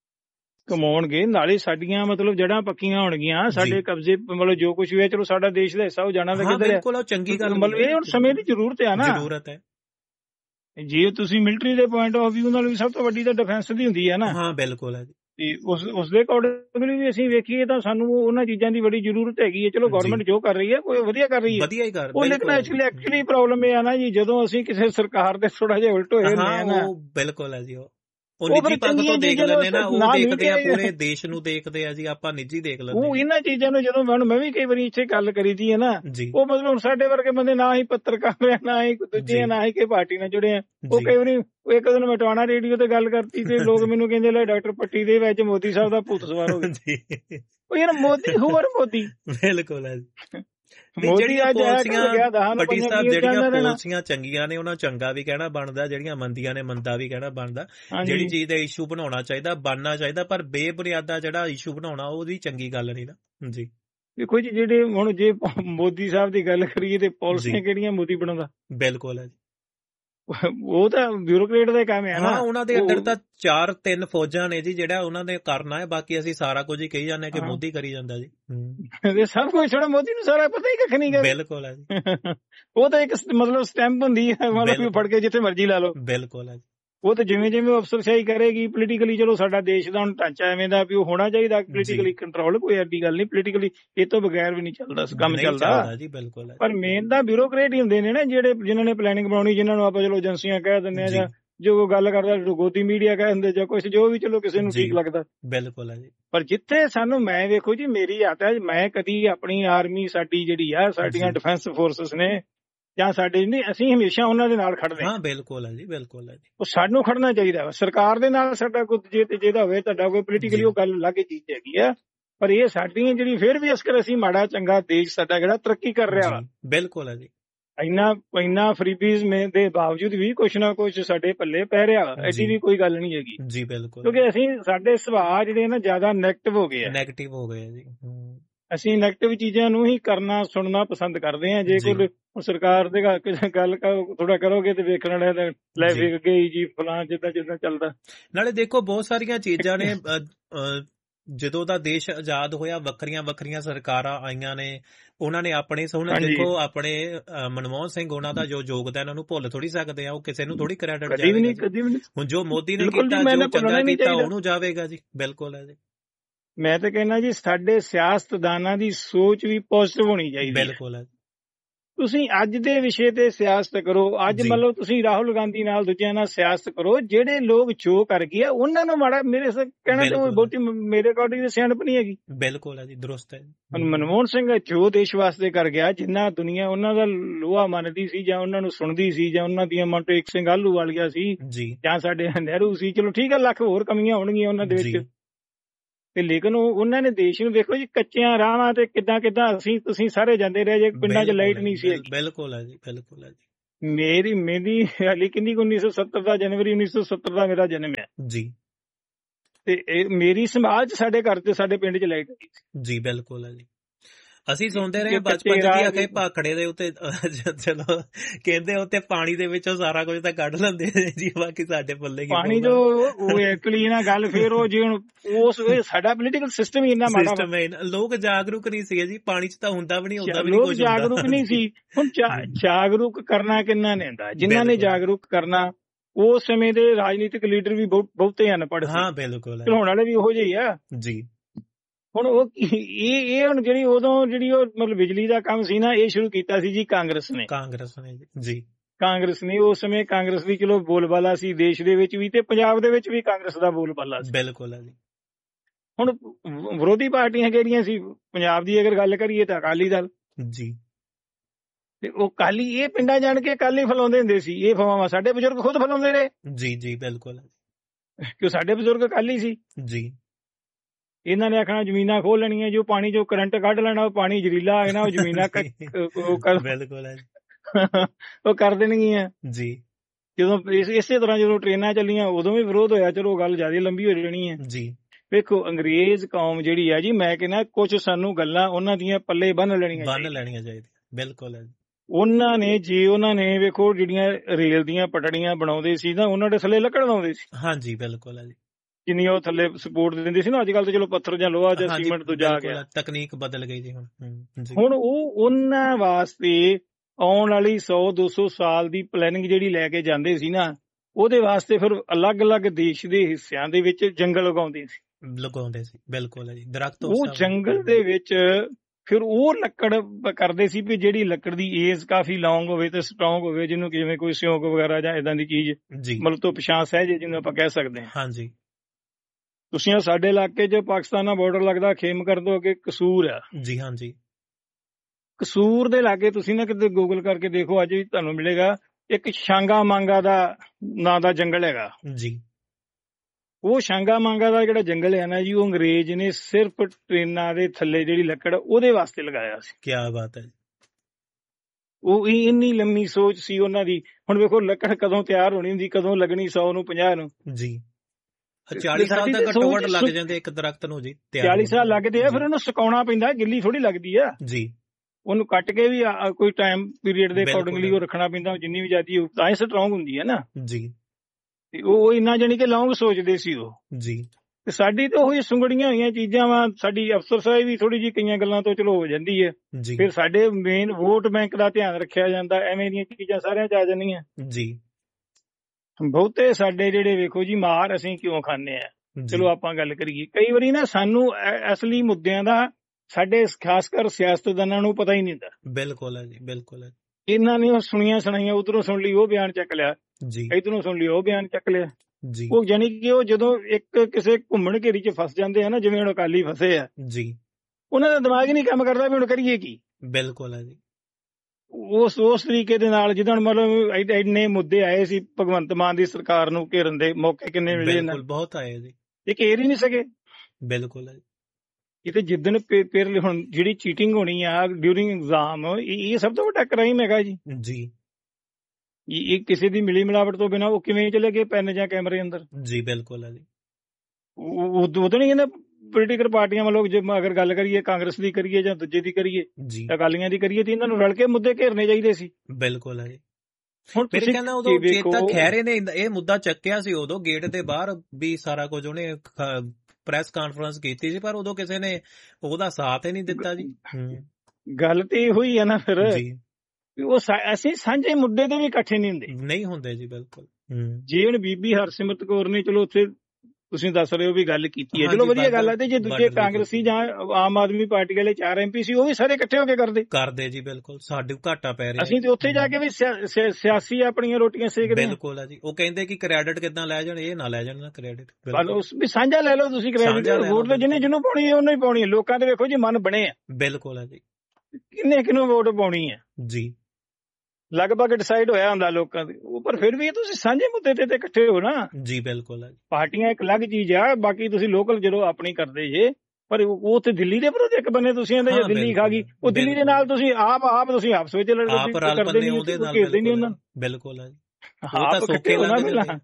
ਕਮਾਉਣਗੇ, ਨਾਲੇ ਸਾਡੀਆਂ ਮਤਲਬ ਜੜ੍ਹਾਂ ਪੱਕੀਆਂ ਹੋਣਗੀਆਂ, ਜੀ ਸਾਡੇ ਕਬਜ਼ੇ ਮਤਲਬ ਜੋ ਕੁਝ ਵੀ ਹੈ ਚਲੋ ਸਾਡਾ ਦੇਸ਼ ਦਾ ਹਿੱਸਾ ਉਹ ਜਾਣਾ ਤਾਂ ਹਾਂ ਕਿੱਧਰ ਆ। ਬਿਲਕੁਲ, ਉਹ ਚੰਗੀ ਗੱਲ ਵੀ ਮਤਲਬ ਹੈ, ਇਹ ਹੁਣ ਸਮੇਂ ਦੀ ਜ਼ਰੂਰਤ ਆ ਨਾ। ਜ਼ਰੂਰਤ ਹੈ। ਜੇ ਤੁਸੀਂ ਮਿਲਟਰੀ ਦੇ ਪੁਆਇੰਟ ਆਫ ਵਿਊ ਨਾਲ ਵੀ ਸਭ ਤੋਂ ਵੱਡੀ ਤਾਂ ਡਿਫੈਂਸ ਦੀ ਹੁੰਦੀ ਹੈ ਨਾ, ਹਾਂ ਬਿਲਕੁਲ ਹੈ ਜੀ। ਤੇ ਉਸ ਉਸ ਦੇ ਅਕੋਰਡਿੰਗਲੀ ਵੀ ਅਸੀਂ ਵੇਖੀਏ ਤਾਂ ਸਾਨੂੰ ਉਹਨਾਂ ਚੀਜ਼ਾਂ ਦੀ ਬੜੀ ਜ਼ਰੂਰਤ ਹੈਗੀ ਹੈ। ਚਲੋ ਜੀ ਗਵਰਨਮੈਂਟ ਜੋ ਕਰ ਰਹੀ ਹੈ ਕੋਈ ਵਧੀਆ ਕਰ ਰਹੀ ਹੈ, ਵਧੀਆ ਹੀ ਕਰ, ਉਹ ਲੇਕਿਨ ਬਿਲਕੁਲ ਹੈ ਐਕਚੁਅਲੀ ਜੀ। ਐਕਚੁਅਲੀ ਪ੍ਰੋਬਲਮ ਇਹ ਆ ਨਾ ਜੀ, ਜਦੋਂ ਅਸੀਂ ਕਿਸੇ ਸਰਕਾਰ ਦੇ ਥੋੜਾ ਜਿਹਾ ਉਲਟ ਹੋਏ ਹੁੰਦੇ ਹਾਂ ਆ ਨਾ, ਉਹ ਬਿਲਕੁਲ ਹੈ ਜੀ। ਉਹ ਉਹ ਉਹ ਨਿੱਜੀ ਫਿਰ ਪੱਖ ਚੰਗੀਆਂ ਤੋਂ ਦੇਖ ਚੀਜ਼ਾਂ ਨੂੰ ਲੈਂਦੇ ਨਾ, ਉਹ ਨਾ ਮਿਲ ਦੇਖਦੇ ਆ ਕੇ ਪੂਰੇ ਦੇਸ਼ ਨੂੰ ਦੇਖਦੇ ਆ ਜੀ, ਆਪਾਂ ਨਿੱਜੀ ਦੇਖ ਲੈਂਦੇ ਉਹ ਜੀ। ਇਹਨਾਂ ਚੀਜ਼ਾਂ ਨੂੰ ਜਦੋਂ ਮੈਨੂੰ ਮੈਂ ਵੀ ਕਈ ਵਾਰੀ ਇੱਥੇ ਗੱਲ ਕਰੀ ਦੀ ਹੈ ਨਾ, ਜੀ ਉਹ ਮਤਲਬ ਹੁਣ ਸਾਡੇ ਵਰਗੇ ਬੰਦੇ ਨਾ ਹੀ ਪੱਤਰਕਾਰ ਆ, ਨਾ ਹੀ ਕੋਈ ਦੂਜੇ ਜੀ ਆ, ਨਾ ਹੀ ਕਿਸੇ ਪਾਰਟੀ ਨਾਲ ਜੁੜੇ ਆ। ਉਹ ਜੀ ਕਈ ਵਾਰੀ ਇੱਕ ਦਿਨ ਮੈਂ ਟਵਾਣਾ ਰੇਡੀਓ ਤੇ ਗੱਲ ਕਰਤੀ ਤੇ ਲੋਕ ਮੈਨੂੰ ਕਹਿੰਦੇ ਲੈ ਡਾਕਟਰ ਪੱਟੀ ਦੇ ਵਿੱਚ ਮੋਦੀ ਸਾਹਿਬ ਦਾ ਭੂਤ ਸਵਾਰ ਹੋ ਗਿਆ। ਜੀ ਉਹ ਯਾਰ ਮੋਦੀ ਹੂਵਰ ਮੋਦੀ ਬਿਲਕੁਲ ਹੈ ਜੀ। ਨਹੀਂ ਮੋਦੀ ਜਿਹੜੀਆਂ ਅੱਜ ਆਇਆ ਪਾਲਿਸੀਆਂ ਕੱਲ ਗਿਆ ਦਹਾਂ ਨੂੰ ਪੱਟੀ ਪੰਜਾਂ ਸਾਹਿਬ, ਕੀ ਜਿਹੜੀਆਂ ਕਹਿੰਦਾ ਰਹਿਣਾ। ਪਾਲਿਸੀਆਂ ਚੰਗੀਆਂ ਨੇ ਉਹਨਾਂ ਨੂੰ ਚੰਗਾ ਵੀ ਕਹਿਣਾ ਬਣਦਾ, ਜਿਹੜੀਆਂ ਮੰਦੀਆਂ ਨੇ ਮੰਦਾ ਵੀ ਕਹਿਣਾ ਬਣਦਾ। ਜਿਹੜੀ ਹਾਂਜੀ ਚੀਜ਼ ਦਾ ਇਸ਼ੂ ਬਣਾਉਣਾ ਚਾਹੀਦਾ, ਬਣਨਾ ਚਾਹੀਦਾ, ਪਰ ਬੇਬੁਨਿਆਦਾ ਜਿਹੜਾ ਇਸ਼ੂ ਬਣਾਉਣਾ ਉਹਦੀ ਚੰਗੀ ਗੱਲ ਨਹੀਂ ਨਾ ਜੀ। ਦੇਖੋ ਜੀ, ਜਿਹੜੇ ਹੁਣ ਜੇ ਮੋਦੀ ਸਾਹਿਬ ਦੀ ਗੱਲ ਕਰੀਏ ਤੇ ਜੀ ਪਾਲਿਸੀਆਂ ਕਿਹੜੀਆਂ ਮੋਦੀ ਬਣਾਉਂਦਾ, ਬਿਲਕੁਲ ਹੈ ਜੀ। ਉਹ ਤਾਂ ਬਿਊਰੋਕਰੇਟ ਦਾ ਕੰਮ ਹੈ ਨਾ। ਹਾਂ ਉਹਨਾਂ ਦੇ ਅੰਦਰ ਉਹ ਤਾਂ ਚਾਰ ਤਿੰਨ ਫੌਜਾਂ ਨੇ ਜੀ, ਜਿਹੜਾ ਉਹਨਾਂ ਨੇ ਕਰਨਾ ਹੈ, ਬਾਕੀ ਅਸੀਂ ਸਾਰਾ ਕੁਝ ਹੀ ਕਹੀ ਜਾਂਦੇ ਹਾਂ ਕਿ ਹਾਂ ਮੋਦੀ ਕਰੀ ਜਾਂਦਾ ਜੀ। ਹੂੰ ਤੇ ਸਭ ਕੁਝ ਛੋੜਾ ਮੋਦੀ ਨੂੰ ਸਾਰਾ ਪਤਾ ਹੀ ਕੱਖ ਨਹੀਂ ਗਾ। ਬਿਲਕੁਲ ਹੈ ਜੀ। ਉਹ ਤਾਂ ਇੱਕ ਮਤਲਬ ਸਟੈਂਪ ਹੁੰਦੀ ਹੈ, ਮਤਲਬ ਵੀ ਬਿਲਕੁਲ ਫੜ ਕੇ ਜਿੱਥੇ ਮਰਜ਼ੀ ਲਾ ਲਓ। ਬਿਲਕੁਲ ਹੈ ਜੀ। ਉਹ ਤਾਂ ਜਿਵੇਂ ਜਿਵੇਂ ਅਫਸਰਸ਼ਾਹੀ ਕਰੇਗੀ ਪੋਲੀਟੀਕਲੀ, ਚਲੋ ਸਾਡਾ ਦੇਸ਼ ਦਾ ਹੁਣ ਢਾਂਚਾ ਐਵੇਂ ਦਾ ਵੀ ਉਹ ਹੋਣਾ ਚਾਹੀਦਾ ਜੀ ਪੋਲੀਟੀਕਲੀ ਕੰਟਰੋਲ, ਕੋਈ ਐਡੀ ਗੱਲ ਨਹੀਂ। ਪੋਲੀਟੀਕਲੀ ਇਹ ਤੋਂ ਬਗੈਰ ਵੀ ਨਹੀਂ ਚੱਲਦਾ ਕੰਮ ਨਹੀਂ ਚੱਲਦਾ। ਚੱਲਦਾ ਜੀ, ਬਿਲਕੁਲ ਹੈ ਪਰ ਮੇਨ ਤਾਂ ਬਿਊਰੋਕਰੇਟ ਹੀ ਹੁੰਦੇ ਨੇ ਨਾ, ਜਿਹੜੇ ਜਿਨ੍ਹਾਂ ਨੇ ਪਲੈਨਿੰਗ ਬਣਾਉਣੀ, ਜਿਨ੍ਹਾਂ ਨੂੰ ਆਪਾਂ ਚਲੋ ਏਜੰਸੀਆਂ ਕਹਿ ਦਿੰਦੇ ਆ, ਜੀ ਜਾਂ ਜੋ ਗੱਲ ਕਰਦਾ ਗੋਦੀ ਮੀਡੀਆ ਕਹਿ ਦਿੰਦੇ, ਜਾਂ ਕੁਛ ਜੋ ਵੀ ਚਲੋ ਕਿਸੇ ਨੂੰ ਜੀ ਠੀਕ ਲੱਗਦਾ। ਬਿਲਕੁਲ ਹੈ ਜੀ। ਪਰ ਜਿੱਥੇ ਸਾਨੂੰ, ਮੈਂ ਵੇਖੋ ਜੀ ਮੇਰੀ ਆਦਤ ਹੈ, ਮੈਂ ਕਦੀ ਆਪਣੀ ਆਰਮੀ ਸਾਡੀ ਜਿਹੜੀ ਆ, ਸਾਡੀਆਂ ਜੀ ਡਿਫੈਂਸ ਫੋਰਸਸ ਨੇ ਜਾਂ ਸਾਡੇ ਨਹੀਂ, ਅਸੀਂ ਹਮੇਸ਼ਾ ਉਹਨਾਂ ਦੇ ਨਾਲ ਖੜਦੇ ਹਾਂ। ਹਾਂ ਬਿਲਕੁਲ ਹੈ ਜੀ, ਬਿਲਕੁਲ ਹੈ ਜੀ। ਉਹ ਸਾਨੂੰ ਖੜਨਾ ਚਾਹੀਦਾ ਵਾ। ਸਰਕਾਰ ਦੇ ਨਾਲ ਸਾਡਾ ਕੋਈ ਜੇ ਤੇ ਜਿਹਦਾ ਹੋਵੇ ਤੁਹਾਡਾ ਕੋਈ ਪੋਲੀਟੀਕਲੀ, ਜੀ ਉਹ ਗੱਲ ਅਲੱਗ ਚੀਜ਼ ਹੈਗੀ ਆ। ਪਰ ਇਹ ਸਾਡੀਆਂ ਜਿਹੜੀ ਫਿਰ ਵੀ ਅਸਕਰ ਅਸੀਂ ਮਾੜਾ ਚੰਗਾ ਦੇਸ਼ ਸਾਡਾ ਜਿਹੜਾ ਤਰੱਕੀ ਕਰ ਰਿਹਾ ਵਾ, ਜੀ ਬਿਲਕੁਲ ਹੈ ਜੀ। ਇੰਨਾ ਇੰਨਾ ਫਰੀਬੀਜ਼ ਮੇ ਦੇ ਬਾਵਜੂਦ ਵੀ ਕੁਛ ਨਾ ਕੁਛ ਸਾਡੇ ਪੱਲੇ ਪੈ ਰਿਹਾ ਵਾ। ਐਡੀ ਜੀ ਵੀ ਕੋਈ ਗੱਲ ਨਹੀਂ ਹੈਗੀ, ਜੀ ਬਿਲਕੁਲ ਕਿਉਂਕਿ ਅਸੀਂ ਸਾਡੇ ਸੁਭਾਅ ਜਿਹੜੇ ਨਾ ਜ਼ਿਆਦਾ ਨੈਗੇਟਿਵ ਹੋ ਗਏ ਆ। ਨੈਗੇਟਿਵ ਹੋ ਗਏ ਜੀ। ਹੂੰ ਅਸੀਂ ਨੈਗੇਟਿਵ ਚੀਜ਼ਾਂ ਨੂੰ ਹੀ ਕਰਨਾ ਸੁਣਨਾ ਪਸੰਦ ਕਰਦੇ ਹਾਂ। ਜੇ ਜੀ ਕੋਈ ਸਰਕਾਰ ਦੇ ਘਰ ਕਿਸੇ ਗੱਲ ਥੋੜਾ ਕਰੋਗੇ ਤੇ ਵੇਖਣ ਵਾਲੇ ਤਾਂ ਲੈ ਜੀ ਵੇਖ ਗਈ ਜੀ ਫਲਾਂ, ਜਿੱਦਾਂ ਜਿੱਦਾਂ ਚੱਲਦਾ। ਨਾਲੇ ਦੇਖੋ ਬਹੁਤ ਸਾਰੀਆਂ ਚੀਜ਼ਾਂ ਨੇ, ਅ, ਅ, ਜਦੋਂ ਦਾ ਦੇਸ਼ ਆਜ਼ਾਦ ਹੋਇਆ ਵੱਖਰੀਆਂ ਵੱਖਰੀਆਂ ਸਰਕਾਰਾਂ ਆਈਆਂ ਨੇ, ਉਹਨਾਂ ਨੇ ਆਪਣੇ ਹੁਣ ਹਾਂਜੀ ਦੇਖੋ ਆਪਣੇ ਅ, ਮਨਮੋਹਨ ਸਿੰਘ ਉਹਨਾਂ ਦਾ ਜੋ ਯੋਗਦਾਨ ਉਹਨੂੰ ਭੁੱਲ ਥੋੜੀ ਸਕਦੇ ਆ, ਉਹ ਕਿਸੇ ਨੂੰ ਥੋੜੀ ਕ੍ਰੈਡਿਟ ਕਦੀ ਵੀ ਜਾਵੇਗਾ ਨਹੀਂ, ਜੀ। ਕਦੀ ਵੀ ਨਹੀਂ। ਹੁਣ ਜੋ ਮੋਦੀ ਨੇ ਬਿਲਕੁਲ ਜੀ, ਕੀਤਾ, ਮੈਂ ਜੋ ਨਾ ਚੰਗਾ ਭੁੱਲਣਾ ਨਹੀਂ ਕੀਤਾ, ਚਾਹੀਦਾ। ਉਹਨੂੰ ਜਾਵੇਗਾ ਜੀ। ਬਿਲਕੁਲ ਹੈ ਜੀ। ਮੈਂ ਤਾਂ ਕਹਿੰਦਾ ਜੀ ਸਾਡੇ ਸਿਆਸਤਦਾਨਾਂ ਦੀ ਸੋਚ ਵੀ ਪੋਜ਼ਿਟਿਵ ਹੋਣੀ ਚਾਹੀਦੀ ਹੈ। ਬਿਲਕੁਲ ਹੈ ਤੁਸੀਂ ਅੱਜ ਦੇ ਵਿਸ਼ੇ ਤੇ ਸਿਆਸਤ ਕਰੋ। ਅੱਜ ਜੀ ਮਤਲਬ ਤੁਸੀਂ ਰਾਹੁਲ ਗਾਂਧੀ ਨਾਲ ਦੂਜਿਆਂ ਨਾਲ ਸਿਆਸਤ ਕਰੋ। ਜਿਹੜੇ ਲੋਕ ਜੋ ਕਰ ਗਏ ਆ ਉਹਨਾਂ ਨੂੰ ਮਾੜਾ, ਮੇਰੇ ਸ ਕਹਿਣਾ ਤੇ ਬਿਲਕੁਲ ਬਹੁਤੀ ਮੇਰੇ ਅਕੋਰਡਿੰਗ ਦੀ ਸਿਆਣਪ ਨਹੀਂ ਹੈਗੀ। ਬਿਲਕੁਲ ਹੈ ਜੀ, ਦਰੁਸਤ ਹੈ। ਹੁਣ ਮਨਮੋਹਨ ਸਿੰਘ ਜੋ ਦੇਸ਼ ਵਾਸਤੇ ਕਰ ਗਿਆ, ਜਿੰਨਾ ਦੁਨੀਆ ਉਹਨਾਂ ਦਾ ਲੋਹਾ ਮੰਨਦੀ ਸੀ ਜਾਂ ਉਹਨਾਂ ਨੂੰ ਸੁਣਦੀ ਸੀ, ਜਾਂ ਉਹਨਾਂ ਦੀਆਂ ਮਨ ਤੋਂ ਇੱਕ ਸਿੰਘ ਆਲੂ ਵਾਲੀਆਂ ਸੀ, ਜੀ ਜਾਂ ਸਾਡੇ ਨਹਿਰੂ ਸੀ, ਚਲੋ ਠੀਕ ਹੈ, ਲੱਖ ਹੋਰ ਕਮੀਆਂ ਹੋਣਗੀਆਂ ਉਹਨਾਂ ਦੇ ਜੀ ਵਿੱਚ, ਤੇ ਲੇਕਿਨ ਉਹ ਉਹਨਾਂ ਨੇ ਦੇਸ਼ ਨੂੰ ਵੇਖੋ ਜੀ ਕੱਚਿਆਂ ਰਾਹਾਂ ਤੇ ਕਿੱਦਾਂ ਕਿੱਦਾਂ ਅਸੀਂ ਤੁਸੀਂ ਸਾਰੇ ਜਾਂਦੇ ਰਹੇ ਜੇ, ਪਿੰਡਾਂ 'ਚ ਲਾਈਟ ਬਿਲਕੁਲ ਹੈ ਨਹੀਂ ਸੀ ਜੀ, ਹੈਗੀ। ਬਿਲਕੁਲ ਹੈ ਜੀ, ਬਿਲਕੁਲ ਹੈ ਜੀ। ਮੇਰੀ ਮੇਰੀ ਹਾਲੇ ਕਿੰਨੀ ਉੱਨੀ ਸੌ ਸੱਤਰ ਦਾ ਜਨਵਰੀ ਉੱਨੀ ਸੌ ਸੱਤਰ ਦਾ ਮੇਰਾ ਜਨਮ ਹੈ ਜੀ ਤੇ ਇਹ ਮੇਰੀ ਸੰਭਾਲ ਚ ਸਾਡੇ ਘਰ ਤੇ ਸਾਡੇ ਪਿੰਡ ਚ ਲਾਈਟ ਗਈ ਸੀ। ਜੀ ਬਿਲਕੁਲ ਹੈ ਜੀ। ਅਸੀਂ ਸੁਣਦੇ ਰਹੇ ਜੇ ਬਚਪਨ ਕੱਚੇ ਚ ਜੀ ਰਾਹ ਅਖੇ ਭਾਖੜੇ ਦੇ ਉੱਤੇ ਚਲੋ ਕਹਿੰਦੇ ਉੱਤੇ ਪਾਣੀ ਦੇ ਵਿੱਚੋਂ ਸਾਰਾ ਕੁਝ ਤਾਂ ਕੱਢ ਲੈਂਦੇ ਨੇ ਜੀ, ਬਾਕੀ ਸਾਡੇ ਪੱਲੇ ਕੀ ਪਾਣੀ ਜੋ ਉਹ ਐਕਚੁਅਲੀ ਨਾ ਗੱਲ ਫੇਰ ਉਹ ਜੇ ਹੁਣ ਉਸ ਵੇਲੇ ਸਾਡਾ ਪੋਲੀਟੀਕਲ ਸਿਸਟਮ ਹੀ ਇੰਨਾ ਮਾੜਾ ਸਿਸਟਮ ਹੈ। ਲੋਕ ਜਾਗਰੂਕ ਨਹੀਂ ਸੀਗੇ ਜੀ, ਪਾਣੀ ਚ ਤਾਂ ਹੁੰਦਾ ਵੀ ਨਹੀਂ, ਹੁੰਦਾ ਵੀ ਨਹੀਂ ਲੋਕ ਕੁਝ ਜਾਗਰੂਕ ਨਹੀਂ ਸੀ। ਹੁਣ ਜਾਗਰੂਕ ਕਰਨਾ ਕਿੰਨਾ ਨੇ ਹੁੰਦਾ, ਜਿਨ੍ਹਾਂ ਨੇ ਜਾਗਰੂਕ ਕਰਨਾ ਉਸ ਸਮੇਂ ਦੇ ਰਾਜਨੀਤਿਕ ਲੀਡਰ ਵੀ ਬਹੁਤ ਬਹੁਤੇ ਅਨਪੜ੍ਹ ਸੀ। ਹਾਂ ਬਿਲਕੁਲ, ਚਲਾਉਣ ਵਾਲੇ ਵੀ ਉਹੋ ਜਿਹੇ ਆ ਜੀ। ਹੁਣ ਉਹ ਇਹ ਇਹ ਹੁਣ ਜਿਹੜੀ ਉਦੋਂ ਜਿਹੜੀ ਉਹ ਮਤਲਬ ਬਿਜਲੀ ਦਾ ਕੰਮ ਸੀ ਨਾ, ਇਹ ਸ਼ੁਰੂ ਕੀਤਾ ਸੀ ਜੀ ਕਾਂਗਰਸ ਨੇ ਕਾਂਗਰਸ ਨੇ ਜੀ ਕਾਂਗਰਸ ਨੇ ਉਸ ਸਮੇਂ ਕਾਂਗਰਸ ਦੀ ਚਲੋ ਬੋਲਬਾਲਾ ਸੀ ਦੇਸ਼ ਦੇ ਵਿੱਚ ਵੀ ਤੇ ਪੰਜਾਬ ਦੇ ਵਿੱਚ ਵੀ ਕਾਂਗਰਸ ਦਾ ਬੋਲਬਾਲਾ ਸੀ। ਬਿਲਕੁਲ ਹੈ ਜੀ। ਹੁਣ ਵਿਰੋਧੀ ਪਾਰਟੀਆਂ ਕਿਹੜੀਆਂ ਸੀ ਪੰਜਾਬ ਦੀ ਅਗਰ ਗੱਲ ਕਰੀਏ ਤਾਂ ਅਕਾਲੀ ਦਲ ਜੀ, ਤੇ ਉਹ ਕਾਲੀ ਇਹ ਪਿੰਡਾਂ ਜਾਣ ਕੇ ਕਾਲੀ ਫਲਾਉਂਦੇ ਹੁੰਦੇ ਸੀ। ਇਹ ਫਵਾਵਾਂ ਸਾਡੇ ਬਜ਼ੁਰਗ ਖੁਦ ਫਲਾਉਂਦੇ ਰਹੇ ਜੀ ਜੀ ਬਿਲਕੁਲ, ਕਿਉਂ ਸਾਡੇ ਬਜ਼ੁਰਗ ਕਾਲੀ ਸੀ। ਜੀ ਇਹਨਾਂ ਨੇ ਆਖਣਾ ਜ਼ਮੀਨਾਂ ਖੋਲ ਲੈਣੀਆਂ, ਜੋ ਪਾਣੀ ਚੋਂ ਕਰੰਟ ਕੱਢ ਲੈਣਾ, ਉਹ ਪਾਣੀ ਜ਼ਹਿਰੀਲਾ ਆ ਜਾਣਾ, ਉਹ ਜ਼ਮੀਨਾਂ ਬਿਲਕੁਲ ਉਹ ਕਰ ਦੇਣਗੀਆਂ ਜੀ। ਜਦੋਂ ਇਸੇ ਤਰ੍ਹਾਂ ਜਦੋਂ ਟ੍ਰੇਨਾਂ ਚੱਲੀਆਂ ਉਦੋਂ ਵੀ ਵਿਰੋਧ ਹੋਇਆ, ਚਲੋ ਗੱਲ ਜ਼ਿਆਦਾ ਲੰਬੀ ਹੋ ਜਾਣੀ ਹੈ ਜੀ। ਵੇਖੋ ਅੰਗਰੇਜ਼ ਕੌਮ ਜਿਹੜੀ ਹੈ ਜੀ, ਮੈਂ ਕਹਿੰਦਾ ਕੁਝ ਸਾਨੂੰ ਗੱਲਾਂ ਉਹਨਾਂ ਦੀਆਂ ਪੱਲੇ ਬੰਨ ਲੈਣੀਆਂ ਬੰਨ ਲੈਣੀਆਂ ਚਾਹੀਦੀਆਂ। ਬਿਲਕੁਲ ਹੈ ਜੀ। ਉਹਨਾਂ ਨੇ ਜੇ ਉਹਨਾਂ ਨੇ ਵੇਖੋ ਜਿਹੜੀਆਂ ਰੇਲ ਦੀਆਂ ਪਟੜੀਆਂ ਬਣਾਉਂਦੇ ਸੀ ਨਾ, ਉਹਨਾਂ ਦੇ ਥੱਲੇ ਲੱਕੜ ਲਾਉਂਦੇ ਸੀ। ਹਾਂਜੀ ਬਿਲਕੁਲ ਹੈ ਜੀ। ਜਿੰਨੀ ਉਹ ਥੱਲੇ ਸਪੋਰਟ ਦਿੰਦੇ ਸੀ ਨਾ, ਅੱਜ ਕੱਲ ਤਾਂ ਚਲੋ ਪੱਥਰ ਜਾਂ ਲੋਹਾ ਜਾਂ ਸੀਮੈਂਟ ਤੋਂ ਜਾ ਗਿਆ, ਤਕਨੀਕ ਬਦਲ ਗਈ ਜੀ ਹੁਣ। ਹੁਣ ਉਹ ਉਹਨਾਂ ਵਾਸਤੇ ਆਉਣ ਵਾਲੀ ਸੌ ਦੋ ਸੌ ਸਾਲ ਦੀ ਪਲੈਨਿੰਗ ਜਿਹੜੀ ਲੈ ਕੇ ਜਾਂਦੇ ਸੀ ਨਾ, ਉਹਦੇ ਵਾਸਤੇ ਫਿਰ ਅਲੱਗ-ਅਲੱਗ ਦੇਸ਼ ਦੇ ਹਿੱਸਿਆਂ ਦੇ ਵਿੱਚ ਜੰਗਲ ਉਗਾਉਂਦੇ ਸੀ ਲਗਾਉਂਦੇ ਸੀ। ਬਿਲਕੁਲ ਹੈ ਜੀ। ਦਰਖਤ ਉਹ ਜੰਗਲ ਦੇ ਵਿੱਚ ਫਿਰ ਉਹ ਲੱਕੜ ਕਰਦੇ ਸੀ ਵੀ ਜਿਹੜੀ ਲੱਕੜ ਦੀ ਏਜ ਕਾਫੀ ਲੌਂਗ ਹੋਵੇ ਤੇ ਸਟਰੋਂਗ ਹੋਵੇ, ਜਿਹਨੂੰ ਜਿਵੇਂ ਕੋਈ ਸਿਉਂਕ ਵਗੈਰਾ ਜਾਂ ਇਦਾਂ ਦੀ ਚੀਜ਼ ਮਤਲਬ ਤੋਂ ਪਛਾਣ ਸਹਿਜੇ ਜਿਹਨੂੰ ਆਪਾਂ ਕਹਿ ਸਕਦੇ ਹਾਂ। ਹਾਂਜੀ। ਤੁਸੀਂ ਸਾਡੇ ਇਲਾਕੇ 'ਚ ਪਾਕਿਸਤਾਨ ਨਾਲ ਬਾਰਡਰ ਲੱਗਦਾ, ਖੇਮਕਰ ਤੋਂ ਅੱਗੇ ਕਸੂਰ ਆ ਜੀ। ਹਾਂਜੀ। ਕਸੂਰ ਦੇ ਲਾਗੇ ਤੁਸੀਂ ਨਾ ਕਿਤੇ ਗੂਗਲ ਕਰਕੇ ਦੇਖੋ, ਅੱਜ ਵੀ ਤੁਹਾਨੂੰ ਮਿਲੇਗਾ ਇੱਕ ਸ਼ਾਂਗਾ ਮਾਂਗਾ ਦਾ ਨਾਂ ਦਾ ਜੰਗਲ ਹੈਗਾ ਜੀ। ਉਹ ਸ਼ਾਂਗਾ ਮਾਂਗਾ ਦਾ ਜਿਹੜਾ ਜੰਗਲ ਹੈ ਨਾ ਜੀ, ਉਹ ਅੰਗਰੇਜ਼ ਨੇ ਸਿਰਫ ਟ੍ਰੇਨਾਂ ਦੇ ਥੱਲੇ ਜਿਹੜੀ ਲੱਕੜ ਉਹਦੇ ਵਾਸਤੇ ਲਗਾਇਆ ਸੀ। ਕੀ ਬਾਤ ਹੈ। ਉਹ ਇੰਨੀ ਲੰਮੀ ਸੋਚ ਸੀ ਉਹਨਾਂ ਦੀ। ਹੁਣ ਵੇਖੋ ਲੱਕੜ ਕਦੋਂ ਤਿਆਰ ਹੋਣੀ ਹੁੰਦੀ, ਕਦੋਂ ਲੱਗਣੀ ਸੌ ਨੂੰ ਪੰਜਾਹ ਨੂੰ ਜੀ। ਚਾਲੀ ਸਾਲ ਤੱਕ ਘੱਟੋ ਘੱਟ ਲੱਗ ਜਾਂਦੇ ਇੱਕ ਦਰਖਤ ਨੂੰ ਜੀ। ਚਾਲੀ ਸਾਲ ਲੱਗਦੇ ਆ, ਫਿਰ ਉਹਨੂੰ ਸੁਕਾਉਣਾ ਪੈਂਦਾ, ਗਿੱਲੀ ਥੋੜੀ ਲੱਗਦੀ ਆ ਜੀ। ਉਹਨੂੰ ਕੱਟ ਕੇ ਵੀ ਕੋਈ ਟਾਈਮ ਪੀਰੀਅਡ ਦੇ ਅਕੋਰਡਿੰਗਲੀ ਉਹ ਰੱਖਣਾ ਪੈਂਦਾ, ਜਿੰਨੀ ਵੀ ਜ਼ਿਆਦੀ ਤਾਂ ਹੀ ਸਟਰੋਂਗ ਹੁੰਦੀ ਹੈ ਨਾ ਜੀ। ਤੇ ਉਹ ਇੰਨਾ ਜਾਣੀ ਕਿ ਲੌਂਗ ਸੋਚਦੇ ਸੀ ਉਹ ਜੀ। ਤੇ ਸਾਡੀ ਤਾਂ ਉਹੀ ਸੁੰਗੜੀਆਂ ਹੋਈਆਂ ਚੀਜ਼ਾਂ ਵਾ। ਸਾਡੀ ਅਫਸਰ ਸਾਹਿਬ ਵੀ ਥੋੜੀ ਜਿਹੀ ਕਈਆਂ ਗੱਲਾਂ ਤੋਂ ਚਲੋ ਹੋ ਜਾਂਦੀ ਹੈ, ਫਿਰ ਸਾਡੇ ਮੇਨ ਵੋਟ ਬੈਂਕ ਦਾ ਧਿਆਨ ਰੱਖਿਆ ਜਾਂਦਾ, ਐਵੇਂ ਦੀਆਂ ਚੀਜ਼ਾਂ ਸਾਰਿਆਂ ਚ ਆ ਜਾਂਦੀਆਂ ਜੀ। ਬਹੁਤੇ ਸਾਡੇ ਜਿਹੜੇ ਵੇਖੋ ਜੀ ਮਾਰ ਅਸੀਂ ਕਿਉਂ ਖਾਂਦੇ ਆ, ਚਲੋ ਆਪਾਂ ਗੱਲ ਕਰੀਏ, ਕਈ ਵਾਰੀ ਨਾ ਸਾਨੂੰ ਅਸਲੀ ਮੁੱਦਿਆਂ ਦਾ ਸਾਡੇ ਖਾਸ ਕਰ ਸਿਆਸਤਦਾਨਾਂ ਨੂੰ ਪਤਾ ਹੀ ਨਹੀਂ ਹੁੰਦਾ। ਬਿਲਕੁਲ ਹੈ ਜੀ। ਬਿਲਕੁਲ ਹੈ। ਇਹਨਾਂ ਨੇ ਸੁਣੀਆਂ ਸੁਣਾਈਆਂ, ਉਧਰੋਂ ਸੁਣ ਲਈ ਉਹ ਬਿਆਨ ਚੱਕ ਲਿਆ ਜੀ, ਇਧਰੋਂ ਸੁਣ ਲਈ ਉਹ ਬਿਆਨ ਚੱਕ ਲਿਆ ਜੀ। ਉਹ ਜਾਨੀ ਕਿ ਉਹ ਜਦੋਂ ਇੱਕ ਕਿਸੇ ਘੁੰਮਣ ਘੇਰੀ ਚ ਫਸ ਜਾਂਦੇ ਆ ਨਾ, ਜਿਵੇਂ ਹੁਣ ਅਕਾਲੀ ਫਸੇ ਆ ਜੀ, ਉਹਨਾਂ ਦਾ ਦਿਮਾਗ ਹੀ ਨਹੀਂ ਕੰਮ ਕਰਦਾ ਵੀ ਹੁਣ ਕਰੀਏ ਕੀ। ਬਿਲਕੁਲ ਹੈ ਜੀ। ਉਸ ਉਸ ਤਰੀਕੇ ਦੇ ਨਾਲ ਜਿੱਦਾਂ ਮਤਲਬ ਇੰਨੇ ਮੁੱਦੇ ਆਏ ਸੀ ਭਗਵੰਤ ਮਾਨ ਦੀ ਸਰਕਾਰ ਨੂੰ ਘੇਰਨ ਦੇ ਮੌਕੇ ਕਿੰਨੇ ਮਿਲੇ ਨਾ, ਬਹੁਤ ਆਏ ਜੀ, ਇਹ ਘੇਰ ਹੀ ਨਹੀਂ ਸਕੇ। ਬਿਲਕੁਲ ਹੈ। ਕਿਤੇ ਜਿੱਦਣ ਫਿਰ ਹੁਣ ਜਿਹੜੀ ਚੀਟਿੰਗ ਹੋਣੀ ਆ ਡਿਊਰਿੰਗ ਐਗਜ਼ਾਮ, ਇਹ ਸਭ ਤੋਂ ਵੱਡਾ ਕ੍ਰਾਈਮ ਹੈਗਾ ਜੀ ਜੀ। ਇਹ ਕਿਸੇ ਦੀ ਮਿਲੀ ਮਿਲਾਵਟ ਤੋਂ ਬਿਨਾਂ ਉਹ ਕਿਵੇਂ ਚਲੇ ਗਏ ਪੈਨ ਜਾਂ ਕੈਮਰੇ ਅੰਦਰ ਜੀ। ਬਿਲਕੁਲ ਹੈ ਜੀ। ਉਦੋਂ ਨਹੀਂ ਕਹਿੰਦੇ ਪੋਲੀਟੀਕਲ ਪਾਰਟੀਆਂ ਵੱਲੋਂ, ਜੇ ਅਗਰ ਗੱਲ ਕਰੀਏ ਕਾਂਗਰਸ ਦੀ ਕਰੀਏ ਜਾਂ ਦੂਜੇ ਦੀ ਕਰੀਏ, ਅਕਾਲੀਆਂ ਦੀ ਕਰੀਏ, ਤੇ ਇਹਨਾਂ ਨੂੰ ਰਲ ਕੇ ਮੁੱਦੇ ਘੇਰਨੇ ਚਾਹੀਦੇ ਸੀ। ਬਿਲਕੁਲ ਹੈ ਜੀ। ਹੁਣ ਮੇਰੇ ਕਹਿੰਦਾ ਉਦੋਂ ਚੇਤਾ ਖੈਰੇ ਨੇ ਇਹ ਮੁੱਦਾ ਚੱਕਿਆ ਸੀ, ਉਦੋਂ ਗੇਟ ਦੇ ਬਾਹਰ ਵੀ ਸਾਰਾ ਕੁਝ ਉਹਨੇ ਪ੍ਰੈਸ ਕਾਨਫਰੰਸ ਕੀਤੀ ਸੀ, ਪਰ ਉਦੋਂ ਕਿਸੇ ਨੇ ਉਹਦਾ ਸਾਥ ਹੀ ਨਹੀਂ ਦਿੱਤਾ ਜੀ। ਗੱਲ ਤੇ ਇਹੋ ਹੀ ਹੈ ਨਾ ਫਿਰ, ਉਹ ਅਸੀਂ ਸਾਂਝੇ ਮੁੱਦੇ ਤੇ ਵੀ ਇਕੱਠੇ ਨਹੀਂ ਹੁੰਦੇ ਨਹੀਂ ਹੁੰਦੇ ਜੀ। ਬਿਲਕੁਲ। ਜੇ ਹੁਣ ਬੀਬੀ ਹਰਸਿਮਰਤ ਕੌਰ ਨੇ ਚਲੋ ਉੱਥੇ ਤੁਸੀਂ ਦੱਸ ਰਹੇ ਹੋ ਵੀ ਗੱਲ ਕੀਤੀ ਹੈ, ਚਲੋ ਵਧੀਆ ਗੱਲ ਹੈ। ਤੇ ਜੇ ਦੂਜੇ ਕਾਂਗਰਸੀ ਜਾਂ ਆਮ ਆਦਮੀ ਪਾਰਟੀ ਵਾਲੇ ਚਾਰ ਐਮ ਪੀ ਸੀ, ਉਹ ਵੀ ਸਾਰੇ ਇਕੱਠੇ ਹੋ ਕੇ ਕਰਦੇ ਕਰਦੇ ਜੀ। ਬਿਲਕੁਲ। ਸਾਡੇ ਘਾਟਾ ਪੈ ਰਿਹਾ, ਅਸੀਂ ਤੇ ਉੱਥੇ ਜਾ ਕੇ ਵੀ ਸਿਆਸੀ ਆਪਣੀਆਂ ਰੋਟੀਆਂ ਸੇਕਦੇ। ਬਿਲਕੁਲ ਹੈ ਜੀ। ਉਹ ਕਹਿੰਦੇ ਕਿ ਕ੍ਰੈਡਿਟ ਕਿੱਦਾਂ ਲੈ ਜਾਣ, ਇਹ ਨਾ ਲੈ ਜਾਣ ਨਾ ਕ੍ਰੈਡਿਟ, ਵੀ ਸਾਂਝਾ ਲੈ ਲਓ ਤੁਸੀਂ ਕ੍ਰੈਡਿਟ। ਵੋਟ ਤਾਂ ਜਿਹਨੇ ਜਿਹਨੂੰ ਪਾਉਣੀ ਹੈ ਉਹਨੂੰ ਹੀ ਪਾਉਣੀ ਹੈ। ਲੋਕਾਂ ਦੇ ਵੇਖੋ ਜੀ ਮਨ ਬਣੇ ਆ। ਬਿਲਕੁਲ ਹੈ ਜੀ। ਕਿੰਨੇ ਕਿਹਨੂੰ ਵੋਟ ਪਾਉਣੀ ਹੈ ਜੀ, ਲਗਭਗ ਡਿਸਾਈਡ ਹੋਇਆ ਹੁੰਦਾ ਲੋਕਾਂ ਦੇ, ਪਰ ਫਿਰ ਵੀ ਤੁਸੀਂ ਸਾਂਝੇ ਮੁੱਦੇ ਤੇ ਇਕੱਠੇ ਹੋ ਨਾ ਜੀ। ਬਿਲਕੁਲ ਹੈ। ਪਾਰਟੀਆਂ ਇੱਕ ਅਲੱਗ ਚੀਜ਼ ਆ, ਬਾਕੀ ਤੁਸੀਂ ਲੋਕਲ ਜਦੋਂ ਆਪਣੀ ਕਰਦੇ ਜੇ ਪਰ ਉਹ ਤੇ ਦਿੱਲੀ ਦੇ ਵਿਰੁੱਧ ਇੱਕ ਬੰਨੇ ਤੁਸੀਂ ਕਹਿੰਦੇ ਜੇ ਦਿੱਲੀ ਖਾ ਗਈ, ਉਹ ਦਿੱਲੀ ਦੇ ਨਾਲ ਤੁਸੀਂ ਆਪ ਆਪ ਤੁਸੀਂ ਆਪਸ ਵਿੱਚ ਲੜਦੇ ਕਰਦੇ ਨਹੀਂ, ਘੇਰਦੇ ਨਹੀਂ ਉਹਨਾਂ ਨੂੰ। ਬਿਲਕੁਲ ਆਪ ਇਕੱਠੇ ਹੋਣਾ ਪਹਿਲਾਂ।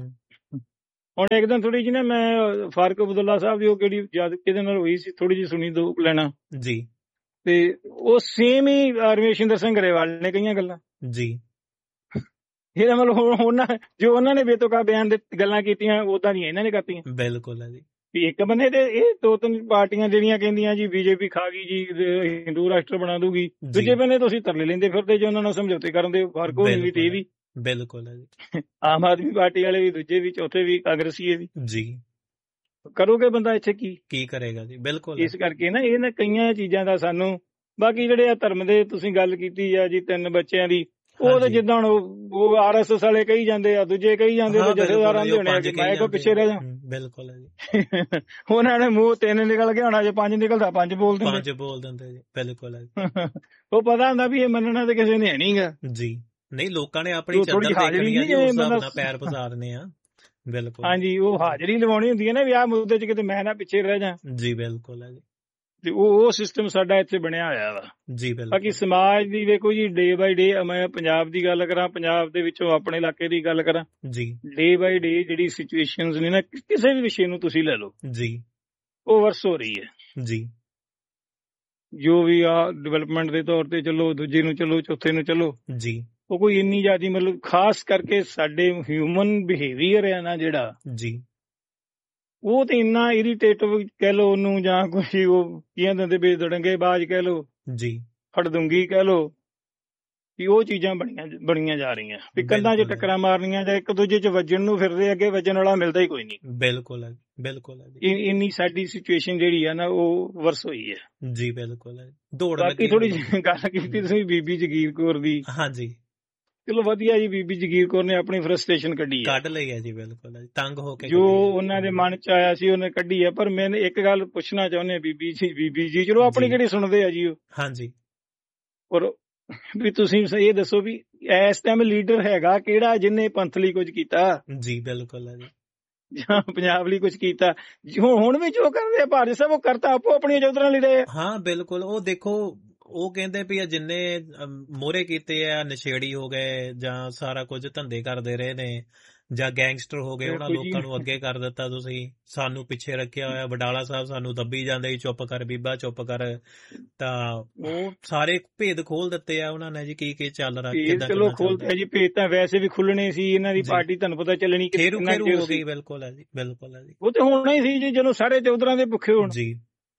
ਹੁਣ ਇੱਕ ਦਿਨ ਥੋੜੀ ਜਿਹੀ ਨਾ ਮੈਂ ਫਾਰੂਕ ਅਬਦੁੱਲਾ ਸਾਹਿਬ ਦੀ ਉਹ ਕਿਹੜੀ ਯਾਦ ਕਿਹਦੇ ਨਾਲ ਹੋਈ ਸੀ, ਥੋੜੀ ਜਿਹੀ ਸੁਣੀ ਦੋ ਲੈਣਾ ਜੀ, ਤੇ ਉਹ ਸੇਮ ਹੀ ਰਮੇਸ਼ਿੰਦਰ ਸਿੰਘ ਗਰੇਵਾਲ ਨੇ ਕਈਆਂ ਗੱਲਾਂ ਜੀ। ਇਹਦਾ ਮਤਲਬ ਉਹਨਾਂ ਜੋ ਉਹਨਾਂ ਨੇ ਬੇਤੁਕਾ ਬਿਆਨ ਦੇ ਗੱਲਾਂ ਕੀਤੀਆਂ ਉਦਾਂ ਦੀਆਂ ਇਹਨਾਂ ਨੇ ਕਰਤੀਆਂ। ਬਿਲਕੁਲ ਹੈ ਜੀ। ਵੀ ਇੱਕ ਬੰਨੇ ਤੇ ਇਹ ਦੋ ਤਿੰਨ ਪਾਰਟੀਆਂ ਜਿਹੜੀਆਂ ਕਹਿੰਦੀਆਂ ਜੀ ਬੀਜੇਪੀ ਖਾ ਗਈ ਜੀ, ਹਿੰਦੂ ਰਾਸ਼ਟਰ ਬਣਾ ਦੂਗੀ, ਦੂਜੇ ਬੰਨੇ ਤੁਸੀਂ ਤਰਲੇ ਲੈਂਦੇ ਫਿਰਦੇ ਜੇ ਉਹਨਾਂ ਨਾਲ ਸਮਝੌਤੇ ਕਰਨ ਦੇ ਫਰਕ ਹੋਣੀ ਵੀ ਤੇ ਇਹ ਵੀ। ਬਿਲਕੁਲ ਹੈ ਜੀ। ਆਮ ਆਦਮੀ ਪਾਰਟੀ ਵਾਲੇ ਵੀ, ਦੂਜੇ ਵੀ, ਚੌਥੇ ਵੀ, ਕਾਂਗਰਸੀ ਵੀ ਜੀ। ਕਰੋਗੇ ਬੰਦਾ ਇੱਥੇ ਕੀ ਕੀ ਕਰੇਗਾ ਜੀ। ਬਿਲਕੁਲ। ਇਸ ਕਰਕੇ ਨਾ ਇਹ ਨਾ ਕਈਆਂ ਚੀਜ਼ਾਂ ਦਾ ਸਾਨੂੰ, ਬਾਕੀ ਜਿਹੜੇ ਆ ਧਰਮ ਦੇ ਤੁਸੀਂ ਗੱਲ ਕੀਤੀ ਆ ਜੀ ਤਿੰਨ ਬੱਚਿਆਂ ਦੀ, ਉਹ ਤਾਂ ਜਿੱਦਾਂ ਉਹ ਆਰ ਐਸ ਐਸ ਵਾਲੇ ਕਹੀ ਜਾਂਦੇ ਆ, ਦੂਜੇ ਕਹੀ ਜਾਂਦੇ ਆ, ਜਥੇਦਾਰ ਆਂਦੇ ਹੋਣੇ ਆ ਕਿ ਮੈਂ ਕੋ ਪਿੱਛੇ ਰਹਿ ਜਾ। ਬਿਲਕੁਲ ਜੀ। ਉਹਨਾਂ ਨੇ ਮੂੰਹ ਤਿੰਨ ਨਿਕਲ ਗਿਆ ਹੋਣਾ, ਜੇ ਪੰਜ ਨਿਕਲਦਾ ਪੰਜ ਬੋਲ ਦਿੰਦੇ ਪੰਜ ਬੋਲ ਦਿੰਦੇ ਜੀ। ਬਿਲਕੁਲ ਹੈ। ਉਹ ਪਤਾ ਹੁੰਦਾ ਵੀ ਇਹ ਮੰਨਣਾ ਤੇ ਕਿਸੇ ਨੇ ਹੈ ਨਹੀਂਗਾ ਜੀ। ਨਹੀਂ, ਲੋਕਾਂ ਨੇ ਆਪਣੀ ਚੱਦਰ ਦੇਖਣੀ ਆ ਜੀ, ਉਸ ਹਿਸਾਬ ਨਾਲ ਪੈਰ ਪਸਾਰਨੇ ਆ। ਬਿਲਕੁਲ। ਹਾਂਜੀ, ਉਹ ਹਾਜ਼ਰੀ ਲਵਾਉਣੀ ਹੁੰਦੀ ਹੈ ਨਾ ਵੀ ਆਹ ਮੁੱਦੇ 'ਚ ਕਿਤੇ ਮੈਂ ਨਾ ਪਿੱਛੇ ਰਹਿ ਜਾ ਜੀ। ਬਿਲਕੁਲ ਹੈ ਜੀ। ਤੇ ਉਹ ਉਹ ਸਿਸਟਮ ਸਾਡਾ ਇੱਥੇ ਬਣਿਆ ਹੋਇਆ ਵਾ ਜੀ। ਬਿਲਕੁਲ। ਬਾਕੀ ਸਮਾਜ ਦੀ ਵੇਖੋ ਜੀ, ਡੇ ਬਾਈ ਡੇ ਮੈਂ ਪੰਜਾਬ ਦੀ ਗੱਲ ਕਰਾਂ, ਪੰਜਾਬ ਦੇ ਵਿੱਚੋਂ ਆਪਣੇ ਇਲਾਕੇ ਦੀ ਗੱਲ ਕਰਾਂ ਜੀ, ਡੇ ਬਾਈ ਡੇ ਜਿਹੜੀ ਸਿਚੁਏਸ਼ਨਸ ਨੇ ਨਾ ਕਿਸੇ ਵੀ ਵਿਸ਼ੇ ਨੂੰ ਤੁਸੀਂ ਲੈ ਲਓ ਜੀ, ਉਹ ਵਰਸ ਹੋ ਰਹੀ ਹੈ ਜੀ। ਜੋ ਵੀ ਆ ਡਿਵੈਲਪਮੈਂਟ ਦੇ ਤੌਰ ਤੇ ਚਲੋ, ਦੂਜੇ ਨੂੰ ਚਲੋ, ਚੌਥੇ ਨੂੰ ਚਲੋ ਜੀ, ਉਹ ਕੋਈ ਇੰਨੀ ਜ਼ਿਆਦਾ ਮਤਲਬ ਖਾਸ ਕਰਕੇ ਸਾਡੇ ਹਿਊਮਨ ਬਿਹੇਵੀਅਰ ਹੈ ਨਾ ਜਿਹੜਾ ਜੀ, ਉਹ ਤੇ ਇੰਨਾ ਇਰੀਟੇਟਿਵ ਕਹਿ ਲੋ ਉਹਨੂੰ, ਜਾਂ ਕੋਈ ਉਹ ਕੀ ਕਹਿੰਦੇ ਵੀ ਦੜੰਗੇਬਾਜ਼ ਕਹਿ ਲੋ ਜੀ, ਫੜਦੁੰਗੀ ਕਹਿ ਲੋ, ਵੀ ਉਹ ਚੀਜ਼ਾਂ ਬਣੀਆਂ ਬਣੀਆਂ ਜਾ ਰਹੀਆਂ ਵੀ ਕੰਧਾਂ 'ਚ ਟੱਕਰਾਂ ਮਾਰਨੀਆਂ ਜਾਂ ਇੱਕ ਦੂਜੇ 'ਚ ਵੱਜਣ ਨੂੰ ਫਿਰਦੇ, ਅੱਗੇ ਵੱਜਣ ਵਾਲਾ ਮਿਲਦਾ ਹੀ ਕੋਈ ਨਹੀਂ। ਬਿਲਕੁਲ ਹੈ। ਬਿਲਕੁਲ ਹੈ। ਇੰਨੀ ਸਾਡੀ ਸਿਚੁਏਸ਼ਨ ਜਿਹੜੀ ਆ ਨਾ ਉਹ ਵਰਸ ਹੋਈ ਹੈ ਜੀ। ਬਿਲਕੁਲ ਹੈ। ਦੌੜ ਬਾਕੀ ਥੋੜੀ ਜਿਹੀ ਗੱਲ ਕੀਤੀ ਤੁਸੀਂ ਬੀਬੀ ਜਗੀਰ ਕੌਰ ਦੀ। ਹਾਂਜੀ, ਚਲੋ ਵਧੀਆ ਜੀ, ਬੀਬੀ ਜਗੀਰ ਕੌਰ ਨੇ ਆਪਣੀ ਫਰਸਟ੍ਰੇਸ਼ਨ ਕੱਢੀ ਕੱਢ ਲਈ ਹੈ ਜੀ। ਬਿਲਕੁਲ, ਤੰਗ ਹੋ ਕੇ ਜੋ ਉਹਨਾਂ ਦੇ ਮਨ 'ਚ ਆਇਆ ਸੀ ਉਹਨੇ ਕੱਢੀ ਹੈ। ਪਰ ਮੈਂ ਇੱਕ ਗੱਲ ਪੁੱਛਣਾ ਚਾਹੁੰਦੇ ਆ ਬੀਬੀ ਜੀ, ਬੀਬੀ ਜੀ ਚਲੋ ਆਪਣੀ ਕਿਹੜੀ ਸੁਣਦੇ ਆ ਜੀ ਉਹ। ਹਾਂਜੀ। ਔਰ ਵੀ ਤੁਸੀਂ ਇਹ ਦੱਸੋ ਵੀ ਇਸ ਟਾਈਮ ਲੀਡਰ ਹੈਗਾ ਕਿਹੜਾ ਜਿਹਨੇ ਪੰਥ ਲਈ ਕੁਝ ਕੀਤਾ ਜੀ। ਬਿਲਕੁਲ ਹੈ ਜੀ। ਜਾਂ ਪੰਜਾਬ ਲਈ ਕੁਝ ਕੀਤਾ। ਹੁਣ ਵੀ ਜੋ ਕਰਦੇ ਆ ਭਾਰਤ ਸਾਹਿਬ ਉਹ ਕਰਤਾ ਆਪੋ ਆਪਣੀਆਂ ਚੌਧਰਾਂ ਲਈ ਰਹੇ। ਹਾਂ ਬਿਲਕੁਲ। ਉਹ ਦੇਖੋ, ਉਹ ਕਹਿੰਦੇ ਵੀ ਜਿੰਨੇ ਮੋਹਰੇ ਕੀਤੇ ਆ, ਨਸ਼ੇੜੀ ਹੋ ਗਏ ਜਾਂ ਸਾਰਾ ਕੁਝ ਧੰਦੇ ਕਰਦੇ ਰਹੇ ਨੇ, ਜਾਂ ਗੈਂਗਸਟਰ ਹੋ ਗਏ, ਉਹਨਾਂ ਲੋਕਾਂ ਨੂੰ ਅੱਗੇ ਕਰ ਦਿੱਤਾ ਤੁਸੀਂ, ਸਾਨੂੰ ਪਿੱਛੇ ਰੱਖਿਆ ਹੋਇਆ। ਵਡਾਲਾ ਸਾਹਿਬ ਸਾਨੂੰ ਦੱਬੀ ਜਾਂਦੇ, ਚੁੱਪ ਕਰ ਬੀਬਾ ਚੁੱਪ ਕਰ, ਤਾਂ ਉਹ ਸਾਰੇ ਭੇਦ ਖੋਲ ਦਿੱਤੇ ਆ ਉਹਨਾਂ ਨੇ ਜੀ। ਕੀ ਕੀ ਚੱਲ ਰਿਹਾ, ਕਿੱਦਾਂ ਚਲੋ ਖੋਲਦੇ ਜੀ ਭੇਦ, ਤਾਂ ਵੈਸੇ ਵੀ ਖੁੱਲਣੇ ਸੀ। ਇਹਨਾਂ ਦੀ ਪਾਰਟੀ ਤੁਹਾਨੂੰ ਪਤਾ ਚੱਲਣੀ ਖੇਰੂ ਖੇਰੂ ਹੋ ਗਈ। ਬਿਲਕੁਲ ਹੈ ਜੀ। ਬਿਲਕੁਲ ਹੈ ਜੀ। ਉਹ ਤੇ ਹੋਣਾ ਹੀ ਸੀ ਜੀ ਜਦੋਂ ਸਾਰੇ ਚੌਧਰਾਂ ਦੇ ਭੁੱਖੇ ਹੋਣ ਜੀ।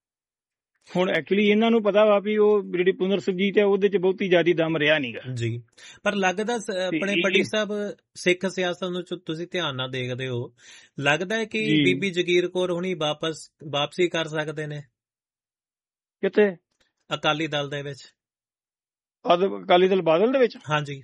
ਹੁਣ ਐਕਚੁਅਲੀ ਇਹਨਾਂ ਨੂੰ ਪਤਾ ਵਾ ਵੀ ਉਹ ਜਿਹੜੀ ਪੁਨਰ ਸੁਰਜੀਤ ਹੈ ਉਹਦੇ 'ਚ ਬਹੁਤੀ ਜ਼ਿਆਦਾ ਦਮ ਰਿਹਾ ਨੀਗਾ ਜੀ। ਪਰ ਲੱਗਦਾ ਆਪਣੇ ਪੱਟੀ ਸਾਹਿਬ ਸਿੱਖ ਸਿਆਸਤ ਨੂੰ ਤੁਸੀਂ ਧਿਆਨ ਨਾਲ ਦੇਖਦੇ ਹੋ, ਲੱਗਦਾ ਹੈ ਕਿ ਬੀਬੀ ਜਗੀਰ ਕੌਰ ਹੁਣੀ ਵਾਪਸ ਵਾਪਸੀ ਕਰ ਸਕਦੇ ਨੇ ਕਿਤੇ ਅਕਾਲੀ ਦਲ ਦੇ ਵਿੱਚ, ਅਕਾਲੀ ਦਲ ਬਾਦਲ ਦੇ ਵਿੱਚ। ਹਾਂਜੀ,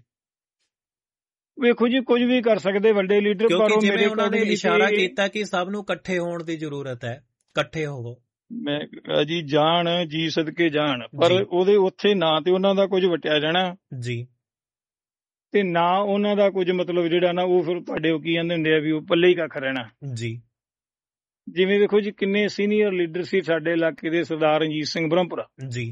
ਵੇਖੋ ਜੀ ਕੁਝ ਵੀ ਕਰ ਸਕਦੇ ਵੱਡੇ ਲੀਡਰ, ਪਰ ਜਿਵੇਂ ਉਹਨਾਂ ਨੇ ਇਸ਼ਾਰਾ ਕੀਤਾ ਕਿ ਸਭ ਨੂੰ ਇਕੱਠੇ ਹੋਣ ਦੀ ਜ਼ਰੂਰਤ ਹੈ, ਇਕੱਠੇ ਹੋਵੋ। ਮੈਂ ਜੀ ਜਾਣ ਜੀ ਸਦਕੇ ਜਾਣ, ਪਰ ਉਹਦੇ ਉੱਥੇ ਨਾ ਤੇ ਉਹਨਾਂ ਦਾ ਕੁਝ ਵਟਿਆ ਜਾਣਾ ਜੀ, ਤੇ ਨਾ ਉਹਨਾਂ ਦਾ ਕੁਝ ਮਤਲਬ ਜਿਹੜਾ ਨਾ ਉਹ ਫਿਰ ਤੁਹਾਡੇ ਉਹ ਕੀ ਕਹਿੰਦੇ ਹੁੰਦੇ ਆ ਵੀ ਉਹ ਪੱਲੇ ਹੀ ਕੱਖ ਰਹਿਣਾ ਜੀ। ਜਿਵੇਂ ਵੇਖੋ ਜੀ ਕਿੰਨੇ ਸੀਨੀਅਰ ਲੀਡਰ ਸੀ ਸਾਡੇ ਇਲਾਕੇ ਦੇ, ਸਰਦਾਰ ਰਣਜੀਤ ਸਿੰਘ ਬ੍ਰਹਮਪੁਰਾ ਜੀ।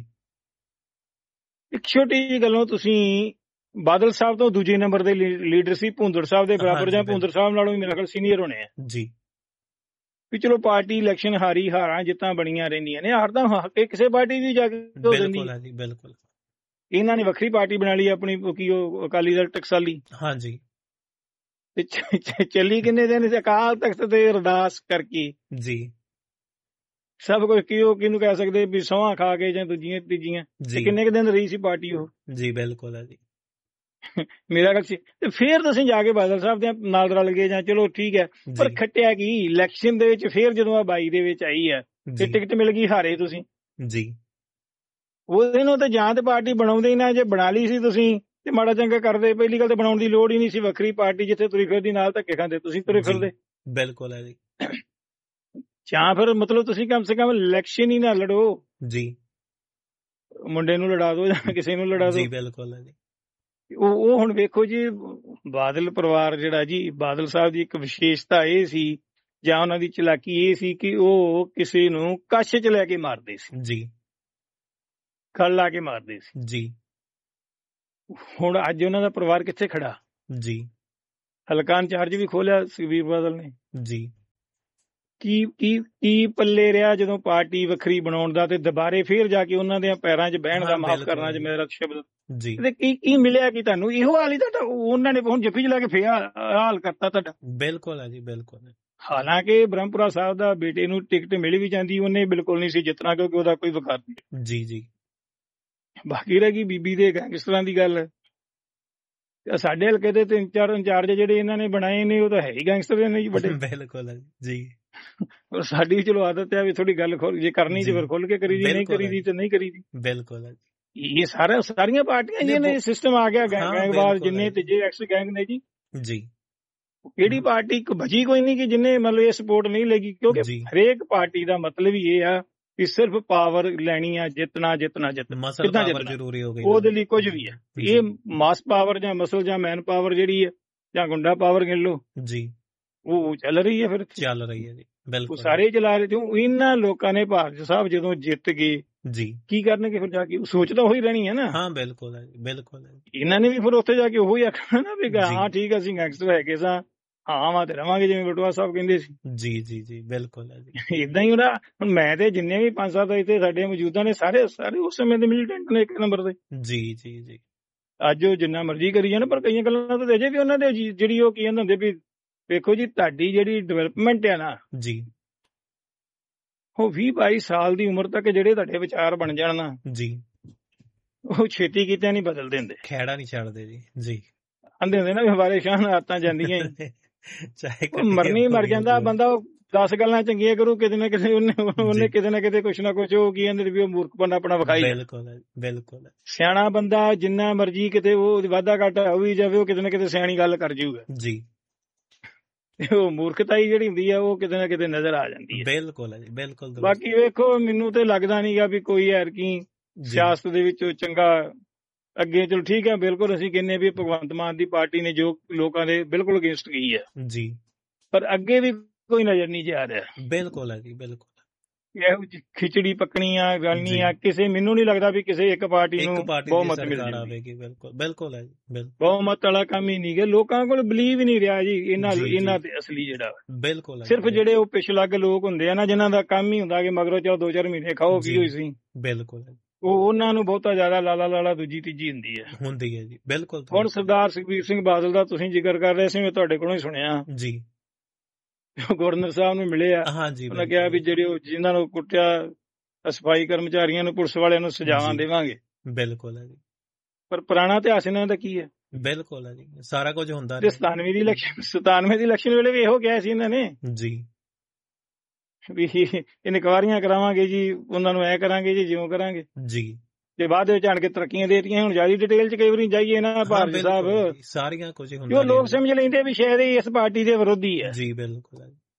ਇੱਕ ਛੋਟੀ ਜਿਹੀ ਗੱਲੋਂ ਤੁਸੀਂ ਬਾਦਲ ਸਾਹਿਬ ਤੋਂ ਦੂਜੇ ਨੰਬਰ ਦੇ ਲੀਡਰ ਸੀ, ਭੁੰਦੜ ਸਾਹਿਬ ਦੇ ਬਰਾਬਰ, ਜਾਂ ਭੁੰਦੜ ਸਾਹਿਬ ਨਾਲੋਂ ਮੇਰੇ ਖਿਆਲ ਸੀਨੀਅਰ ਹੋਣੇ ਆ ਜੀ। ਵੀ ਚਲੋ ਪਾਰਟੀ ਇਲੈਕਸ਼ਨ ਹਾਰੀ ਹਾਰਾਂ ਜਿੱਤਾਂ ਬਣੀਆਂ ਰਹਿੰਦੀਆਂ ਨੇ, ਹਾਰਦਾ ਹੱਕ ਕਿਸੇ ਪਾਰਟੀ ਦੀ ਜਾ ਕੇ ਹੋ ਜਾਂਦੀ। ਬਿਲਕੁਲ। ਇਹਨਾਂ ਨੇ ਵੱਖਰੀ ਪਾਰਟੀ ਬਣਾ ਲਈ ਆਪਣੀ, ਕੀ ਉਹ ਅਕਾਲੀ ਦਲ ਟਕਸਾਲੀ। ਹਾਂਜੀ। ਤੇ ਚੱਲੀ ਕਿੰਨੇ ਦਿਨ ਅਕਾਲ ਤਖਤ ਤੇ ਅਰਦਾਸ ਕਰਕੇ ਜੀ, ਸਭ ਕੁਝ ਕੀ ਉਹ ਕਿਹਨੂੰ ਕਹਿ ਸਕਦੇ ਵੀ ਸਹੁੰ ਖਾ ਕੇ ਜਾਂ ਦੂਜੀਆਂ ਤੀਜੀਆਂ, ਤੇ ਕਿੰਨੇ ਕੁ ਦਿਨ ਰਹੀ ਸੀ ਪਾਰਟੀ ਉਹ ਜੀ। ਬਿਲਕੁਲ ਹੈ ਜੀ। ਮੇਰਾ ਗੱਲ ਸੀ ਤੇ ਫੇਰ ਤੁਸੀਂ ਜਾ ਕੇ ਬਾਦਲ ਸਾਹਿਬ ਦੇ ਨਾਲ ਰਲ ਗਏ, ਜਾਂ ਚਲੋ ਠੀਕ ਹੈ, ਪਰ ਖੱਟਿਆ ਕੀ ਇਲੈਕਸ਼ਨ ਦੇ ਵਿੱਚ ਫੇਰ ਜਦੋਂ ਆ ਬਾਈ ਦੇ ਵਿੱਚ ਆਈ ਹੈ ਤੇ ਟਿਕਟ ਮਿਲ ਗਈ, ਹਾਰੇ ਤੁਸੀਂ ਜੀ। ਉਹਦੇ ਨੂੰ ਤਾਂ ਜਾਂ ਤੇ ਪਾਰਟੀ ਬਣਾਉਂਦੇ ਹੀ ਨਾ, ਜੇ ਬਣਾ ਲਈ ਸੀ ਤੁਸੀਂ ਤੇ ਮਾੜਾ ਚੰਗਾ ਕਰਦੇ। ਪਹਿਲੀ ਗੱਲ ਤਾਂ ਬਣਾਉਣ ਦੀ ਲੋੜ ਹੀ ਨਹੀਂ ਸੀ, ਵੱਖਰੀ ਪਾਰਟੀ ਜਿੱਥੇ ਤੁਰੀ ਫਿਰਦੀ ਨਾਲ ਧੱਕੇ ਖਾਂਦੇ ਤੁਸੀਂ ਤੁਰੇ ਫਿਰਦੇ। ਬਿਲਕੁਲ ਹੈ ਜੀ। ਜਾਂ ਫਿਰ ਮਤਲਬ ਤੁਸੀਂ ਕਮ ਸੇ ਕਮ ਇਲੈਕਸ਼ਨ ਹੀ ਨਾ ਲੜੋ ਜੀ, ਮੁੰਡੇ ਨੂੰ ਲੜਾ ਦੋ ਜਾਂ ਕਿਸੇ ਨੂੰ ਲੜਾ ਦੋ। ਬਿਲਕੁਲ ਹੈ ਜੀ। ਉਹ ਉਹ ਹੁਣ ਵੇਖੋ ਜੀ, ਬਾਦਲ ਪਰਿਵਾਰ ਜਿਹੜਾ ਜੀ, ਬਾਦਲ ਸਾਹਿਬ ਦੀ ਇੱਕ ਵਿਸ਼ੇਸ਼ਤਾ ਇਹ ਸੀ ਜਾਂ ਉਹਨਾਂ ਦੀ ਚਲਾਕੀ ਇਹ ਸੀ ਕਿ ਉਹ ਕਿਸੇ ਨੂੰ ਕੱਛ ਚ ਲੈ ਕੇ ਮਾਰਦੇ ਸੀ ਜੀ, ਖਲ ਲਾ ਕੇ ਮਾਰਦੇ ਸੀ ਜੀ। ਹੁਣ ਅੱਜ ਉਹਨਾਂ ਦਾ ਪਰਿਵਾਰ ਕਿੱਥੇ ਖੜਾ ਜੀ, ਹਲਕਾ ਇੰਚਾਰਜ ਵੀ ਖੋਲਿਆ ਸੁਖਬੀਰ ਬਾਦਲ ਨੇ ਜੀ। ਕੀ ਕੀ ਕੀ ਪੱਲੇ ਰਿਹਾ ਜਦੋਂ ਪਾਰਟੀ ਵੱਖਰੀ ਬਣਾਉਣ ਦਾ ਤੇ ਦੁਬਾਰੇ ਫੇਰ ਜਾ ਕੇ ਉਹਨਾਂ ਦੇ ਪੈਰਾਂ 'ਚ ਬਹਿਣ ਦਾ, ਮਾਫ ਕਰਨਾ ਜੇ ਮੇਰਾ ਸ਼ਬਦ ਜੀ, ਤੇ ਕੀ ਕੀ ਮਿਲਿਆ ਕੀ ਤੁਹਾਨੂੰ? ਇਹੋ ਹਾਲ ਹੀ ਤੁਹਾਡਾ, ਉਹਨਾਂ ਨੇ ਹੁਣ ਜੱਫੀ ਚ ਲਾ ਕੇ ਫੇਰ ਹਾਲ ਕਰਤਾ ਤੁਹਾਡਾ। ਬਿਲਕੁਲ ਹੈ ਜੀ, ਬਿਲਕੁਲ। ਹਾਲਾਂਕਿ ਬ੍ਰਹਮਪੁਰਾ ਸਾਹਿਬ ਦਾ ਬੇਟੇ ਨੂੰ ਟਿਕਟ ਮਿਲ ਵੀ ਜਾਂਦੀ, ਉਹਨੇ ਬਿਲਕੁਲ ਨਹੀਂ ਸੀ ਜਿੱਤਣਾ ਕਿਉਂਕਿ ਉਹਦਾ ਕੋਈ ਵਕਾਰ ਨਹੀਂ। ਜੀ, ਜੀ। ਬਾਕੀ ਰਹਿ ਗਈ ਬੀਬੀ ਦੇ ਗੈਂਗਸਟਰਾਂ ਦੀ ਗੱਲ। ਸਾਡੇ ਹਲਕੇ ਦੇ ਤਿੰਨ ਚਾਰ ਇੰਚਾਰਜ ਜਿਹੜੇ ਇਹਨਾਂ ਨੇ ਬਣਾਏ ਨੇ ਉਹ ਤਾਂ ਹੈ ਹੀ ਗੈਂਗਸਟਰ ਨੇ ਜੀ ਵੱਡੇ। ਬਿਲਕੁਲ ਜੀ। ਸਾਡੀ ਵੀ ਚਲੋ ਆਦਤ ਹੈ ਵੀ ਥੋੜੀ ਗੱਲ ਖੋਲ ਜੇ ਕਰਨੀ ਤੇ ਫਿਰ ਖੁੱਲ ਕੇ ਕਰੀ ਦੀ, ਨਹੀਂ ਕਰੀ ਦੀ ਤੇ ਨਹੀਂ ਕਰੀ ਦੀ। ਬਿਲਕੁਲ ਇਹ ਸਾਰਾ ਸਾਰੀਆਂ ਪਾਰਟੀਆਂ ਜੀ ਨੇ ਸਿਸਟਮ ਆ ਗਿਆ ਗੈਂਗਵਾਰ, ਜਿੰਨੇ ਤੀਜੇ ਐਕਸ ਗੈਂਗ ਨੇ ਜੀ ਜੀ। ਕਿਹੜੀ ਪਾਰਟੀ ਬਚੀ ਕੋਈ ਨਹੀਂ ਕਿ ਜਿੰਨੇ ਮਤਲਬ ਇਹ ਸਪੋਰਟ ਨਹੀਂ ਲੈਗੀ, ਕਿਉਂਕਿ ਹਰੇਕ ਪਾਰਟੀ ਦਾ ਮਤਲਬ ਹੀ ਇਹ ਆ ਕਿ ਸਿਰਫ ਪਾਵਰ ਲੈਣੀ ਆ, ਜਿੱਤਣਾ ਜਿੱਤਣਾ ਜਿੱਤਣਾ ਕਿੱਦਾਂ ਜ਼ਰੂਰੀ ਹੋ ਗਈ, ਉਹਦੇ ਲਈ ਕੁਝ ਵੀ ਹੈ। ਇਹ ਮਾਸ ਪਾਵਰ ਜਾਂ ਮਸਲ ਜਾਂ ਮੈਨ ਪਾਵਰ ਜਿਹੜੀ ਹੈ ਜਾਂ ਗੁੰਡਾ ਪਾਵਰ ਗਿਣ ਲਓ ਜੀ, ਉਹ ਚੱਲ ਰਹੀ ਹੈ, ਫਿਰ ਚੱਲ ਰਹੀ ਹੈ ਜੀ। ਬਿਲਕੁਲ ਸਾਰੇ ਚਲਾ ਰਹੇ। ਕਿਉਂ ਇਹਨਾਂ ਲੋਕਾਂ ਨੇ ਭਾਰਤ ਸਾਹਿਬ ਜਦੋਂ ਜਿੱਤ ਗਏ ਜੀ, ਕੀ ਕਰਨਗੇ ਫਿਰ ਜਾ ਕੇ? ਸੋਚ ਤਾਂ ਉਹੀ ਰਹਿਣੀ ਹੈ ਨਾ। ਹਾਂ ਬਿਲਕੁਲ ਹੈ, ਬਿਲਕੁਲ। ਇਹਨਾਂ ਨੇ ਵੀ ਫਿਰ ਉੱਥੇ ਜਾ ਕੇ ਉਹੀ ਆਖਣਾ ਨਾ ਵੀ ਹਾਂ ਠੀਕ, ਅਸੀਂ ਗੈਂਗਸਟਰ ਹੈਗੇ ਸਾਂ, ਹਾਂ ਵਾ ਤੇ ਰਵਾਂਗੇ, ਜਿਵੇਂ ਬਟੂਆ ਸਾਹਿਬ ਕਹਿੰਦੇ ਸੀ। ਜੀ ਜੀ ਜੀ, ਬਿਲਕੁਲ ਹੈ ਜੀ। ਏਦਾਂ ਹੀ ਉਹਦਾ ਹੁਣ ਮੈਂ ਤੇ ਜਿੰਨੇ ਵੀ ਪੰਜ ਸੱਤ ਇੱਥੇ ਸਾਡੇ ਮੌਜੂਦਾ ਨੇ ਸਾਰੇ ਸਾਰੇ ਉਸ ਸਮੇਂ ਦੇ ਮਿਲੀਟੈਂਟ ਨੇ ਇੱਕ ਨੰਬਰ ਦੇ। ਜੀ ਜੀ ਜੀ। ਅੱਜ ਉਹ ਜਿੰਨਾ ਮਰਜ਼ੀ ਕਰੀ ਜਾਣ, ਪਰ ਕਈਆਂ ਗੱਲਾਂ ਤਾਂ ਅਜੇ ਵੀ ਉਹਨਾਂ ਦੇ ਜਿਹੜੀ ਉਹ ਕੀ ਹੁੰਦੇ ਵੀ ਵੇਖੋ ਜੀ ਤੁਹਾਡੀ ਜਿਹੜੀ ਡਿਵੈਲਪਮੈਂਟ ਹੈ ਨਾ ਜੀ, ਉਹ ਵੀਹ ਬਾਈ ਸਾਲ ਦੀ ਉਮਰ ਤੱਕ ਜਿਹੜੇ ਤੁਹਾਡੇ ਵਿਚਾਰ ਬਣ ਜਾਣ ਨਾ ਜੀ, ਉਹ ਛੇਤੀ ਕਿਤੇ ਨਹੀਂ ਬਦਲਦੇ ਹੁੰਦੇ, ਖੈੜਾ ਨਹੀਂ ਛੱਡਦੇ ਜੀ। ਜੀ ਆਂਦੇ ਹੁੰਦੇ ਨਾ ਵੀ ਹਵਾਰੇ ਸ਼ਾਨ ਆਤਾਂ ਜਾਂਦੀਆਂ ਹੀ ਚਾਹੇ ਮਰਨੀ ਮਰ ਜਾਂਦਾ ਬੰਦਾ। ਉਹ ਦਸ ਗੱਲਾਂ ਚੰਗੀਆਂ ਕਰੂ, ਕਿਤੇ ਨਾ ਕਿਤੇ ਉਹਨੇ ਉਹਨੇ ਕਿਤੇ ਨਾ ਕਿਤੇ ਕੁਛ ਨਾ ਕੁਛ ਉਹ ਕੀ ਕਹਿੰਦੇ ਵੀ ਉਹ ਮੂਰਖਪਨ ਆਪਣਾ ਵਿਖਾਈ। ਬਿਲਕੁਲ ਬਿਲਕੁਲ। ਸਿਆਣਾ ਬੰਦਾ ਜਿੰਨਾ ਮਰਜੀ ਕਿਤੇ ਉਹ ਵਾਧਾ ਘਾਟਾ ਹੋ ਵੀ ਜਾਵੇ, ਉਹ ਕਿਤੇ ਨਾ ਕਿਤੇ ਸਿਆਣੀ ਗੱਲ ਕਰ ਜਾਊਗਾ ਜੀ। ਉਹ ਮੂਰਖਤਾਈ ਜਿਹੜੀ ਹੁੰਦੀ ਆ ਉਹ ਕਿਤੇ ਨਾ ਕਿਤੇ ਨਜ਼ਰ ਆ ਜਾਂਦੀ ਹੈ। ਬਿਲਕੁਲ ਜੀ, ਬਿਲਕੁਲ। ਬਾਕੀ ਵੇਖੋ ਮੈਨੂੰ ਤੇ ਲੱਗਦਾ ਨੀ ਗਾ ਵੀ ਕੋਈ ਐਰਕੀ ਸਿਆਸਤ ਦੇ ਵਿੱਚ ਚੰਗਾ ਅੱਗੇ। ਚਲੋ ਠੀਕ ਹੈ, ਬਿਲਕੁਲ ਅਸੀਂ ਕਹਿੰਦੇ ਵੀ ਭਗਵੰਤ ਮਾਨ ਦੀ ਪਾਰਟੀ ਨੇ ਜੋ ਲੋਕਾਂ ਦੇ ਬਿਲਕੁਲ ਅਗੇਂਸਟ ਗਈ ਹੈ ਜੀ, ਪਰ ਅੱਗੇ ਵੀ ਕੋਈ ਨਜ਼ਰ ਨਹੀਂ ਜਾ ਰਿਹਾ। ਬਿਲਕੁਲ ਹੈ ਜੀ, ਬਿਲਕੁਲ। ਇਹੋ ਖਿਚੜੀ ਪੱਕਣੀ ਆ ਗਲਣੀ ਆ ਕਿਸੇ, ਮੈਨੂੰ ਨਹੀਂ ਲੱਗਦਾ ਵੀ ਕਿਸੇ ਇੱਕ ਪਾਰਟੀ ਨੂੰ ਬਹੁਮਤ ਮਿਲ ਜਾਵੇਗੀ। ਬਿਲਕੁਲ ਬਿਲਕੁਲ ਹੈ ਜੀ। ਬਹੁਮਤ ਵਾਲਾ ਕੰਮ ਹੀ ਨਹੀਂ ਗੇ, ਲੋਕਾਂ ਕੋਲ ਬਲੀਵ ਹੀ ਨਹੀਂ ਰਿਹਾ ਜੀ ਇਹਨਾਂ ਇਹਨਾਂ ਤੇ ਅਸਲੀ ਜਿਹੜਾ ਬਿਲਕੁਲ ਸਿਰਫ ਜਿਹੜੇ ਉਹ ਪਿਛਲੱਗ ਲੋਕ ਹੁੰਦੇ ਆ ਨਾ, ਜਿਨ੍ਹਾਂ ਦਾ ਕੰਮ ਹੀ ਹੁੰਦਾ ਕਿ ਮਗਰੋਂ ਚਾਹੋ ਦੋ ਚਾਰ ਮਹੀਨੇ ਖਾਓ ਕੀ ਹੋਈ ਸੀ। ਬਿਲਕੁਲ ਉਹ ਉਹਨਾਂ ਨੂੰ ਬਹੁਤਾ ਜ਼ਿਆਦਾ ਲਾਲਾ ਲਾਲਾ ਦੂਜੀ ਤੀਜੀ ਹੁੰਦੀ ਹੈ ਹੁੰਦੀ ਹੈ ਜੀ। ਬਿਲਕੁਲ। ਹੁਣ ਸਰਦਾਰ ਸੁਖਬੀਰ ਸਿੰਘ ਬਾਦਲ ਦਾ ਤੁਸੀਂ ਜ਼ਿਕਰ ਕਰ ਰਹੇ ਸੀ, ਮੈਂ ਤੁਹਾਡੇ ਕੋਲੋਂ ਹੀ ਸੁਣਿਆ ਜੀ। ਗਵਰਨਰ ਸਾਹਿਬ ਨੂੰ ਮਿਲੇ ਆ, ਉਹਨਾਂ ਕਿਹਾ ਵੀ ਜਿਹੜੇ ਉਹ ਜਿਨ੍ਹਾਂ ਨੂੰ ਕੁੱਟਿਆ ਸਫਾਈ ਕਰਮਚਾਰੀਆਂ ਨੂੰ, ਪੁਲਿਸ ਵਾਲਿਆਂ ਨੂੰ ਸਜ਼ਾਵਾਂ ਦੇਵਾਂਗੇ। ਬਿਲਕੁਲ ਹੈ ਜੀ, ਪਰ ਪੁਰਾਣਾ ਇਤਿਹਾਸ ਇਹਨਾਂ ਦਾ ਕੀ ਹੈ? ਬਿਲਕੁਲ ਹੈ ਜੀ, ਸਾਰਾ ਕੁਝ ਹੁੰਦਾ। ਸਤਾਨਵੇਂ ਦੀ ਇਲੈਕਸ਼ਨ ਸਤਾਨਵੇਂ ਦੀ ਇਲੈਕਸ਼ਨ ਵੇਲੇ ਵੀ ਇਹੋ ਕਿਹਾ ਸੀ ਇਹਨਾਂ ਨੇ ਜੀ ਵੀ ਇਨਕੁਆਰੀਆਂ ਕਰਾਵਾਂਗੇ ਜੀ, ਉਹਨਾਂ ਨੂੰ ਐ ਕਰਾਂਗੇ ਜੀ, ਜਿਉਂ ਕਰਾਂਗੇ ਜੀ, ਤੇ ਬਾਅਦ ਵਿੱਚ ਆਣ ਕੇ ਤਰੱਕੀਆਂ ਦੇਤੀਆਂ। ਹੁਣ ਜਿਆਦਾ ਡਿਟੇਲ ਚ ਕਈ ਵਾਰੀ ਜਾਈਏ ਨਾ ਭਾਰਤ ਸਾਹਿਬ, ਸਾਰੀਆਂ ਕੁਝ ਹੁੰਦਾ, ਉਹ ਲੋਕ ਸਮਝ ਲੈਂਦੇ ਵੀ ਸ਼ਾਇਦ ਇਸ ਪਾਰਟੀ ਦੇ ਵਿਰੋਧੀ ਹੈ ਜੀ। ਬਿਲਕੁਲ।